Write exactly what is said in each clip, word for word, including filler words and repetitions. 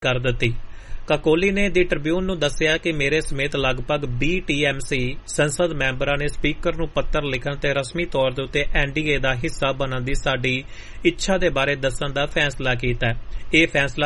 ਕਰ ਦਿੱਤੀ। ਕਾਕੋਲੀ ਨੇ ਦੀ ਟ੍ਰਿਬਿਊਨ ਨੂੰ ਦੱਸਿਆ ਕਿ ਮੇਰੇ ਸਮੇਤ ਲਗਭਗ ਵੀਹ ਟੀ ਐਮ ਸੀ ਸੰਸਦ ਮੈਂਬਰਾਂ ਨੇ ਸਪੀਕਰ ਨੂੰ ਪੱਤਰ ਲਿਖਣ ਤੇ ਰਸਮੀ ਤੌਰ ਦੇ ਉੱਤੇ ਐਨ ਡੀ ਏ ਦਾ ਹਿੱਸਾ ਬਣਨ ਦੀ ਸਾਡੀ ਇੱਛਾ ਦੇ ਬਾਰੇ ਦੱਸਣ ਦਾ ਫੈਸਲਾ ਕੀਤਾ। ਇਹ ਫੈਸਲਾ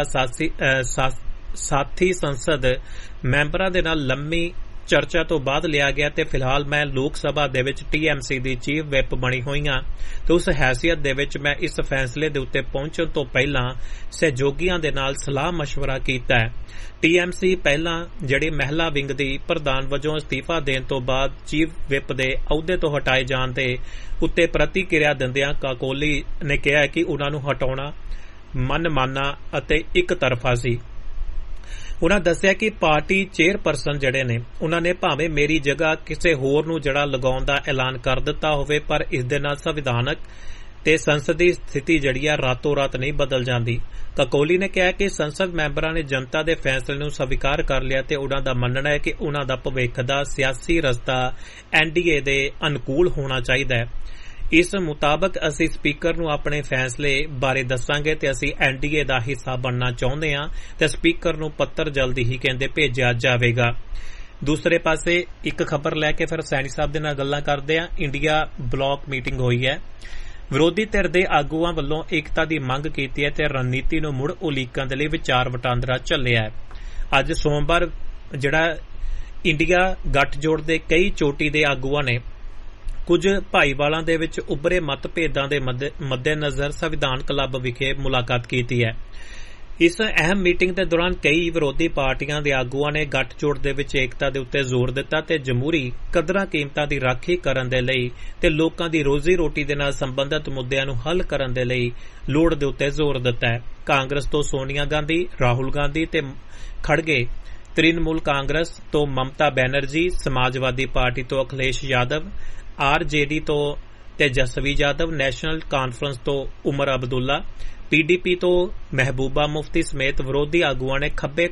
ਸਾਥੀ ਸੰਸਦ ਮੈਂਬਰਾਂ ਦੇ ਨਾਲ ਲੰਮੀ ਚਰਚਾ ਤੋਂ ਬਾਅਦ ਲਿਆ ਗਿਆ ਤੇ ਫਿਲਹਾਲ ਮੈਂ ਲੋਕ ਸਭਾ ਦੇ ਵਿੱਚ ਟੀ ਐਮ ਸੀ ਦੀ ਚੀਫ ਵਿਪ ਬਣੀ ਹੋਈ ਹਾਂ ਤੇ ਉਸ ਹੈਸੀਅਤ ਦੇ ਵਿੱਚ ਮੈਂ ਇਸ ਫੈਸਲੇ ਦੇ ਉੱਤੇ ਪਹੁੰਚਣ ਤੋਂ ਪਹਿਲਾਂ ਸਹਿਯੋਗੀਆਂ ਦੇ ਨਾਲ ਸਲਾਹ ਮਸ਼ਵਰਾ ਕੀਤਾ ਹੈ। ਟੀ ਐਮ ਸੀ ਪਹਿਲਾਂ ਜਿਹੜੀ ਮਹਿਲਾ ਵਿੰਗ ਦੀ ਪ੍ਰਧਾਨ ਵਜੋਂ ਅਸਤੀਫਾ ਦੇਣ ਤੋਂ ਬਾਅਦ ਚੀਫ ਵਿਪ ਦੇ ਅਹੁਦੇ ਤੋਂ ਹਟਾਏ ਜਾਣ ਦੇ ਉੱਤੇ ਪ੍ਰਤੀਕਿਰਿਆ ਦਿੰਦਿਆਂ ਕਾਕੋਲੀ ਨੇ ਕਿਹਾ ਕਿ ਉਨ੍ਹਾਂ ਨੂੰ ਹਟਾਉਣਾ ਮਨਮਾਨਾ ਅਤੇ ਇੱਕ ਤਰਫਾ ਸੀ। ਉਨ੍ਹਾਂ ਦੱਸਿਆ ਕਿ ਪਾਰਟੀ ਚੇਅਰਪਰਸਨ ਜਿਹੜੇ ਨੇ ਉਨ੍ਹਾਂ ਨੇ ਭਾਵੇਂ ਮੇਰੀ ਜਗ੍ਹਾ ਕਿਸੇ ਹੋਰ ਨੂੰ ਜੜਾ ਲਗਾਉਣ ਦਾ ਐਲਾਨ ਕਰ ਦਿੱਤਾ ਹੋਵੇ ਪਰ ਇਸ ਦੇ ਨਾਲ ਸੰਵਿਧਾਨਕ ਤੇ ਸੰਸਦੀ ਸਥਿਤੀ ਜਿਹੜੀ ਆ ਰਾਤੋਂ ਰਾਤ ਨਹੀਂ ਬਦਲ ਜਾਂਦੀ। ਕਾਕੋਲੀ ਨੇ ਕਿਹਾ ਕਿ ਸੰਸਦ ਮੈਂਬਰਾਂ ਨੇ ਜਨਤਾ ਦੇ ਫੈਸਲੇ ਨੂੰ ਸਵੀਕਾਰ ਕਰ ਲਿਆ ਤੇ ਉਨ੍ਹਾਂ ਦਾ ਮੰਨਣਾ ਹੈ ਕਿ ਉਨ੍ਹਾਂ ਦਾ ਭਵਿੱਖ ਦਾ ਸਿਆਸੀ ਰਸਤਾ ਐਨ ਡੀ ਏ ਦੇ ਅਨੁਕੂਲ ਹੋਣਾ ਚਾਹੀਦਾ ਹੈ। ਇਸ ਮੁਤਾਬਕ ਅਸੀਂ ਸਪੀਕਰ ਨੂੰ ਆਪਣੇ ਫੈਸਲੇ ਬਾਰੇ ਦੱਸਾਂਗੇ ਤੇ ਅਸੀਂ ਐਨ ਡੀ ਏ ਦਾ ਹਿੱਸਾ ਬਣਨਾ ਚਾਹੁੰਦੇ ਹਾਂ ਤੇ ਸਪੀਕਰ ਨੂੰ ਪੱਤਰ ਜਲਦੀ ਹੀ ਕਹਿੰਦੇ ਭੇਜਿਆ ਜਾਵੇਗਾ। ਦੂਸਰੇ ਪਾਸੇ ਇੱਕ ਖਬਰ ਲੈ ਕੇ ਫਿਰ ਸੈਣੀ ਸਾਹਿਬ ਦੇ ਨਾਲ ਗੱਲਾਂ ਕਰਦੇ ਹਾਂ। ਇੰਡੀਆ ਬਲਾਕ ਮੀਟਿੰਗ ਹੋਈ ਹੈ। ਵਿਰੋਧੀ ਧਿਰ ਦੇ ਆਗੂਆਂ ਵੱਲੋਂ ਏਕਤਾ ਦੀ ਮੰਗ ਕੀਤੀ ਹੈ ਤੇ ਰਣਨੀਤੀ ਨੂੰ ਮੁੜ ਉਲੀਕਣ ਦੇ ਲਈ ਵਿਚਾਰ ਵਟਾਂਦਰਾ ਚੱਲਿਆ ਹੈ। ਅੱਜ ਸੋਮਵਾਰ ਜਿਹੜਾ ਇੰਡੀਆ ਗੱਠਜੋੜ ਦੇ ਕਈ ਚੋਟੀ ਦੇ ਆਗੂਆਂ ਨੇ ਕੁਝ ਭਾਈਵਾਲਾਂ ਦੇ ਵਿੱਚ ਉੱਭਰੇ ਮਤਭੇਦਾਂ ਦੇ ਮੱਦੇਨਜ਼ਰ ਸੰਵਿਧਾਨ ਕਲੱਬ ਵਿਖੇ ਮੁਲਾਕਾਤ ਕੀਤੀ ਹੈ। ਇਸ ਅਹਿਮ ਮੀਟਿੰਗ ਦੇ ਦੌਰਾਨ ਕਈ ਵਿਰੋਧੀ ਪਾਰਟੀਆਂ ਦੇ ਆਗੂਆਂ ਨੇ ਗੱਠਜੋੜ ਦੇ ਵਿੱਚ ਏਕਤਾ ਦੇ ਉੱਤੇ ਜ਼ੋਰ ਦਿੱਤਾ ਤੇ ਜਮਹੂਰੀ ਕਦਰਾਂ ਕੀਮਤਾਂ ਦੀ ਰਾਖੀ ਕਰਨ ਦੇ ਲਈ ਤੇ ਲੋਕਾਂ ਦੀ ਰੋਜ਼ੀ ਰੋਟੀ ਦੇ ਨਾਲ ਸੰਬੰਧਿਤ ਮੁੱਦਿਆਂ ਨੂੰ ਹੱਲ ਕਰਨ ਦੇ ਲਈ ਲੋੜ ਦੇ ਉੱਤੇ ਜ਼ੋਰ ਦਿੱਤਾ ਹੈ। ਕਾਂਗਰਸ ਤੋਂ ਸੋਨੀਆ ਗਾਂਧੀ, ਰਾਹੁਲ ਗਾਂਧੀ ਤੇ ਖੜਗੇ, ਤ੍ਰਿਣਮੂਲ ਕਾਂਗਰਸ ਤੋਂ ਮਮਤਾ ਬੈਨਰਜੀ, ਸਮਾਜਵਾਦੀ ਪਾਰਟੀ ਤੋਂ ਅਖਿਲੇਸ਼ ਯਾਦਵ, ਆਰ ਜੇ ਡੀ ਤੋਂ ਤੇਜਸਵੀ ਯਾਦਵ, ਨੈਸ਼ਨਲ ਕਾਨਫਰੰਸ ਤੋਂ ਉਮਰ ਅਬਦੁੱਲਾ, ਪੀ ਡੀ ਪੀ ਤੋਂ ਮਹਿਬੂਬਾ ਮੁਫਤੀ ਸਮੇਤ ਵਿਰੋਧੀ ਆਗੂਆਂ ਨੇ ਖੱਬੇ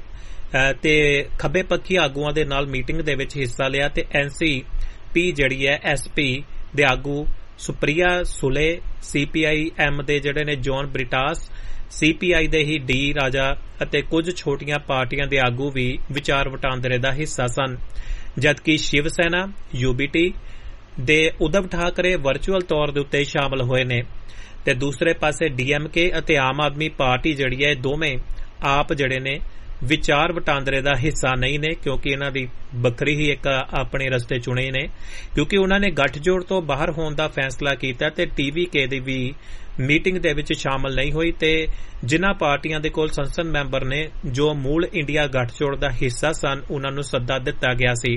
ਤੇ ਖੱਬੇ ਪੱਖੀ ਆਗੂਆਂ ਦੇ ਨਾਲ ਮੀਟਿੰਗ ਦੇ ਵਿੱਚ ਹਿੱਸਾ ਲਿਆ ਤੇ ਐਨ ਸੀ ਪੀ ਜਿਹੜੀ ਹੈ ਐਸ ਪੀ ਦੇ ਆਗੂ ਸੁਪ੍ਰਿਆ ਸੁਲੇ, ਸੀ ਪੀ ਆਈ ਐਮ ਦੇ ਜਿਹੜੇ ਨੇ ਜੌਨ ਬ੍ਰਿਟਾਸ, ਸੀ ਪੀ ਆਈ ਦੇ ਹੀ ਡੀ ਰਾਜਾ ਅਤੇ ਕੁਝ ਛੋਟੀਆਂ ਪਾਰਟੀਆਂ ਦੇ ਆਗੂ ਵੀ ਵਿਚਾਰ ਵਟਾਂਦਰੇ ਦਾ ਹਿੱਸਾ ਸਨ, ਜਦਕਿ Shiv Sena, you B T ਦੇ ਉਧਵ ਠਾਕਰੇ ਵਰਚੁਅਲ ਤੌਰ ਦੇ ਉੱਤੇ ਸ਼ਾਮਲ ਹੋਏ ਨੇ ਤੇ ਦੂਸਰੇ ਪਾਸੇ ਡੀ ਐਮ ਕੇ ਅਤੇ ਆਮ ਆਦਮੀ ਪਾਰਟੀ ਜਿਹੜੀ ਹੈ ਦੋਵੇਂ ਆਪ ਜਿਹੜੇ ਨੇ ਵਿਚਾਰ ਵਟਾਂਦਰੇ ਦਾ ਹਿੱਸਾ ਨਹੀਂ ਨੇ ਕਿਉਂਕਿ ਇਹਨਾਂ ਦੀ ਵੱਖਰੀ ਹੀ ਇੱਕ ਆਪਣੇ ਰਸਤੇ ਚੁਣੇ ਨੇ ਕਿਉਂਕਿ ਉਹਨਾਂ ਨੇ ਗੱਠਜੋੜ ਤੋਂ ਬਾਹਰ ਹੋਣ ਦਾ ਫੈਸਲਾ ਕੀਤਾ ਤੇ ਟੀ ਵੀ ਕੇ ਦੀ ਵੀ ਮੀਟਿੰਗ ਦੇ ਵਿੱਚ ਸ਼ਾਮਲ ਨਹੀਂ ਹੋਈ ਤੇ ਜਿਨ੍ਹਾਂ ਪਾਰਟੀਆਂ ਦੇ ਕੋਲ ਸੰਸਦ ਮੈਂਬਰ ਨੇ ਜੋ ਮੂਲ ਇੰਡੀਆ ਗੱਠਜੋੜ ਦਾ ਹਿੱਸਾ ਸਨ ਉਹਨਾਂ ਨੂੰ ਸੱਦਾ ਦਿੱਤਾ ਗਿਆ ਸੀ।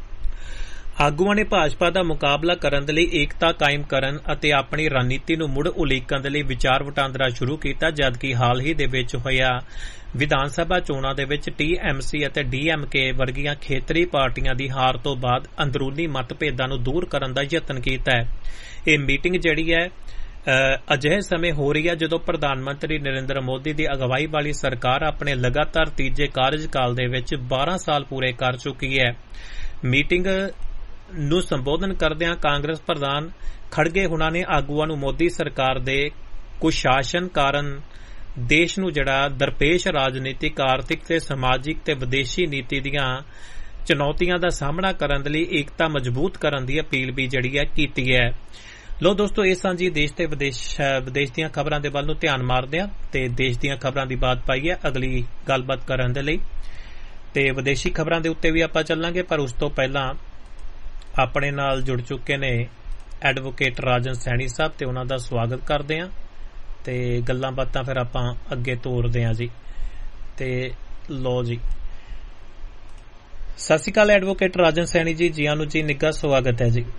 ਆਗੂਆਂ ਨੇ ਭਾਜਪਾ ਦਾ ਮੁਕਾਬਲਾ ਕਰਨ ਦੇ ਲਈ ਏਕਤਾ ਕਾਇਮ ਕਰਨ ਅਤੇ ਆਪਣੀ ਰਣਨੀਤੀ ਨੂੰ ਮੁੜ ਉਲੀਕਣ ਦੇ ਲਈ ਵਿਚਾਰ ਵਟਾਂਦਰਾ ਸ਼ੁਰੂ ਕੀਤਾ ਜਦਕਿ ਹਾਲ ਹੀ ਦੇ ਵਿੱਚ ਹੋਇਆ ਵਿਧਾਨ ਸਭਾ ਚੋਣਾਂ ਦੇ ਵਿੱਚ ਟੀ ਐਮ ਸੀ ਅਤੇ ਡੀ ਐਮ ਕੇ ਵਰਗੀਆਂ ਖੇਤਰੀ ਪਾਰਟੀਆਂ ਦੀ ਹਾਰ ਤੋਂ ਬਾਅਦ ਅੰਦਰੂਨੀ ਮਤਭੇਦਾਂ ਨੂੰ ਦੂਰ ਕਰਨ ਦਾ ਯਤਨ ਕੀਤਾ ਹੈ। ਇਹ ਮੀਟਿੰਗ ਜਿਹੜੀ ਹੈ ਅਜਿਹੇ ਸਮੇਂ ਹੋ ਰਹੀ ਹੈ ਜਦੋਂ ਪ੍ਰਧਾਨ ਮੰਤਰੀ ਨਰਿੰਦਰ ਮੋਦੀ ਦੀ ਅਗਵਾਈ ਵਾਲੀ ਸਰਕਾਰ ਆਪਣੇ ਲਗਾਤਾਰ ਤੀਜੇ ਕਾਰਜਕਾਲ ਦੇ ਵਿੱਚ ਬਾਰਾਂ ਸਾਲ ਪੂਰੇ ਕਰ ਚੁੱਕੀ ਹੈ। ਮੀਟਿੰਗ ਨੂੰ ਸੰਬੋਧਨ ਕਰਦਿਆਂ ਕਾਂਗਰਸ ਪ੍ਰਧਾਨ ਖੜਗੇ ਹੁਣਾਂ ਨੇ ਆਗੂਆਂ ਨੂੰ ਮੋਦੀ ਸਰਕਾਰ ਦੇ ਕੁਸ਼ਾਸਨ ਕਾਰਨ ਦੇਸ਼ ਨੂੰ ਜਿਹੜਾ ਦਰਪੇਸ਼ ਰਾਜਨੀਤਿਕ, ਆਰਥਿਕ ਤੇ ਸਮਾਜਿਕ ਤੇ ਵਿਦੇਸ਼ੀ ਨੀਤੀ ਦੀਆਂ ਚੁਣੌਤੀਆਂ ਦਾ ਸਾਹਮਣਾ ਕਰਨ ਦੇ ਲਈ ਏਕਤਾ ਮਜ਼ਬੂਤ ਕਰਨ ਦੀ ਅਪੀਲ ਵੀ ਜਿਹੜੀ ਹੈ ਕੀਤੀ ਹੈ। ਲੋ ਦੋਸਤੋ, ਇਹ ਸਾਂਝੀ ਦੇਸ਼ ਤੇ ਵਿਦੇਸ਼ ਵਿਦੇਸ਼ ਦੀਆਂ ਖਬਰਾਂ ਦੇ ਵੱਲ ਨੂੰ ਧਿਆਨ ਮਾਰਦੇ ਹਾਂ ਤੇ ਦੇਸ਼ ਦੀਆਂ ਖਬਰਾਂ ਦੀ ਬਾਤ ਪਾਈ ਹੈ ਅਗਲੀ ਗੱਲਬਾਤ ਕਰਨ ਦੇ ਲਈ ਤੇ ਵਿਦੇਸ਼ੀ ਖਬਰਾਂ ਦੇ ਉੱਤੇ ਵੀ ਆਪਾਂ ਚੱਲਾਂਗੇ ਪਰ ਉਸ ਤੋਂ ਪਹਿਲਾਂ ਆਪਣੇ ਨਾਲ ਜੁੜ ਚੁੱਕੇ ਨੇ ਐਡਵੋਕੇਟ ਰਾਜਨ ਸੈਣੀ ਸਾਹਿਬ ਤੇ ਉਹਨਾਂ ਦਾ ਸਵਾਗਤ ਕਰਦੇ ਹਾਂ ਤੇ ਗੱਲਾਂ ਬਾਤਾਂ ਫਿਰ ਆਪਾਂ ਅੱਗੇ ਤੋਰਦੇ ਹਾਂ ਜੀ। ਤੇ ਲੋ ਜੀ, ਸਤਿ ਸ਼੍ਰੀ ਅਕਾਲ ਐਡਵੋਕੇਟ ਰਾਜਨ ਸੈਣੀ ਜੀ, ਜੀ ਆਇਆਂ ਨੂੰ ਜੀ, ਨਿੱਘਾ ਸਵਾਗਤ ਹੈ ਜੀ।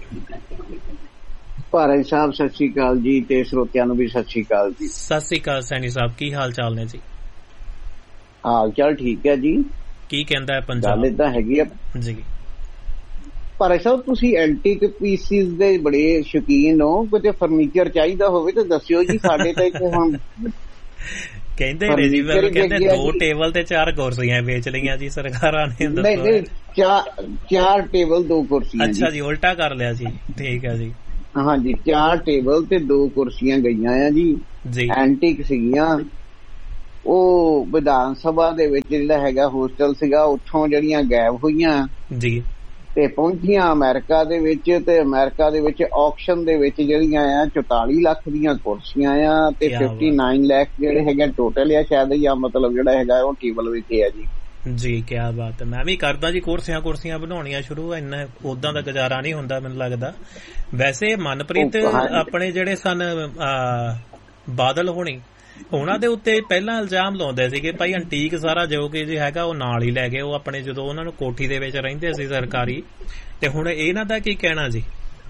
ਭਾਰਤ ਸਾਹਿਬ ਸਤਿ ਸ਼੍ਰੀ ਅਕਾਲ ਜੀ ਤੇ ਸਰੋਤਿਆਂ ਨੂੰ ਵੀ ਸਤਿ ਸ਼੍ਰੀ ਅਕਾਲ ਜੀ। ਸਤਿ ਸ਼੍ਰੀ ਅਕਾਲ ਸੈਣੀ ਸਾਹਿਬ, ਕੀ ਹਾਲ ਚਾਲ ਨੇ ਜੀ? ਹਾਲ ਚਾਲ ਠੀਕ ਹੈ ਜੀ। ਕੀ ਕਹਿੰਦਾ ਹੈ ਪੰਜਾਬ? ਗੱਲ ਏਦਾਂ ਹੈਗੀ ਆ ਜੀ ਭਾਰਤ ਸਾਹਿਬ, ਤੁਸੀਂ ਐਂਟੀਕ ਪੀਸਿਸ ਦੇ ਬੜੇ ਸ਼ੌਕੀਨ ਹੋ, ਕਿਤੇ ਫਰਨੀਚਰ ਚਾਹੀਦਾ ਹੋਵੇ ਤਾਂ ਦੱਸਿਓ ਜੀ। ਸਾਡੇ ਤਾਂ ਇੱਥੇ ਹੁਣ ਕਹਿੰਦੇ ਨੇ ਜੀ, ਮੈਨੂੰ ਕਹਿੰਦੇ ਦੋ ਟੇਬਲ ਤੇ ਚਾਰ ਕੁਰਸੀਆਂ ਵੇਚ ਲਈਆਂ ਜੀ ਸਰਕਾਰਾਂ ਨੇ। ਨਹੀਂ ਨਹੀਂ, ਚਾਰ ਟੇਬਲ ਦੋ ਕੁਰਸੀਆਂ। ਅੱਛਾ ਜੀ, ਉਲਟਾ ਕਰ ਲਿਆ ਜੀ, ਠੀਕ ਹੈ ਜੀ। ਹਾਂਜੀ, ਚਾਰ ਟੇਬਲ ਤੇ ਦੋ ਕੁਰਸੀਆਂ ਗਈਆਂ ਆ ਜੀ, ਐਂਟੀਕ ਸੀਗੀਆਂ ਉਹ ਵਿਧਾਨ ਸਭਾ ਦੇ ਵਿੱਚ ਜਿਹੜਾ ਹੈਗਾ ਹੋਸਟਲ ਸੀਗਾ ਉੱਥੋਂ ਜਿਹੜੀਆਂ ਗਾਇਬ ਹੋਈਆਂ ਜੀ ਤੇ ਪਹੁੰਚੀਆਂ ਅਮਰੀਕਾ ਦੇ ਵਿੱਚ, ਤੇ ਅਮਰੀਕਾ ਦੇ ਵਿੱਚ ਆਕਸ਼ਨ ਦੇ ਵਿੱਚ ਜਿਹੜੀਆਂ ਆ ਚੁਤਾਲੀ ਲੱਖ ਦੀਆਂ ਕੁਰਸੀਆਂ ਆ ਤੇ ਉਨਸਠ ਲੱਖ ਜਿਹੜੇ ਹੈਗੇ ਟੋਟਲ ਆ ਸ਼ਾਇਦ, ਜਾਂ ਮਤਲਬ ਜਿਹੜਾ ਹੈਗਾ ਉਹ ਟੇਬਲ ਵਿੱਚ ਆ ਜੀ। ਜੀ ਕਿਆ ਬਾਤ ਹੈ। ਮੈਂ ਵੀ ਕਰਦਾ ਜੀ ਕੁਰਸੀਆਂ ਕੁਰਸੀਆਂ ਬਣਾਉਣੀਆਂ ਸ਼ੁਰੂ, ਇੰਨਾ ਉਦਾਂ ਦਾ ਗੁਜ਼ਾਰਾ ਨਹੀਂ ਹੁੰਦਾ ਮੈਨੂੰ ਲੱਗਦਾ। ਵੈਸੇ ਮਨਪ੍ਰੀਤ ਆਪਣੇ ਜਿਹੜੇ ਸਨ ਬਾਦਲ ਹੋਣੀ, ਉਹਨਾਂ ਦੇ ਉੱਤੇ ਪਹਿਲਾਂ ਇਲਜ਼ਾਮ ਲਾਉਂਦੇ ਸੀਗੇ ਭਾਈ ਐਂਟੀਕ ਸਾਰਾ ਜੋ ਕਿ ਜੀ ਹੈਗਾ ਉਹ ਨਾਲ ਹੀ ਲੈ ਗਏ ਉਹ ਆਪਣੇ, ਜਦੋਂ ਉਹਨਾਂ ਨੂੰ ਕੋਠੀ ਦੇ ਵਿੱਚ ਰਹਿੰਦੇ ਸੀ ਸਰਕਾਰੀ। ਤੇ ਹੁਣ ਇਹਨਾਂ ਦਾ ਕੀ ਕਹਿਣਾ ਜੀ?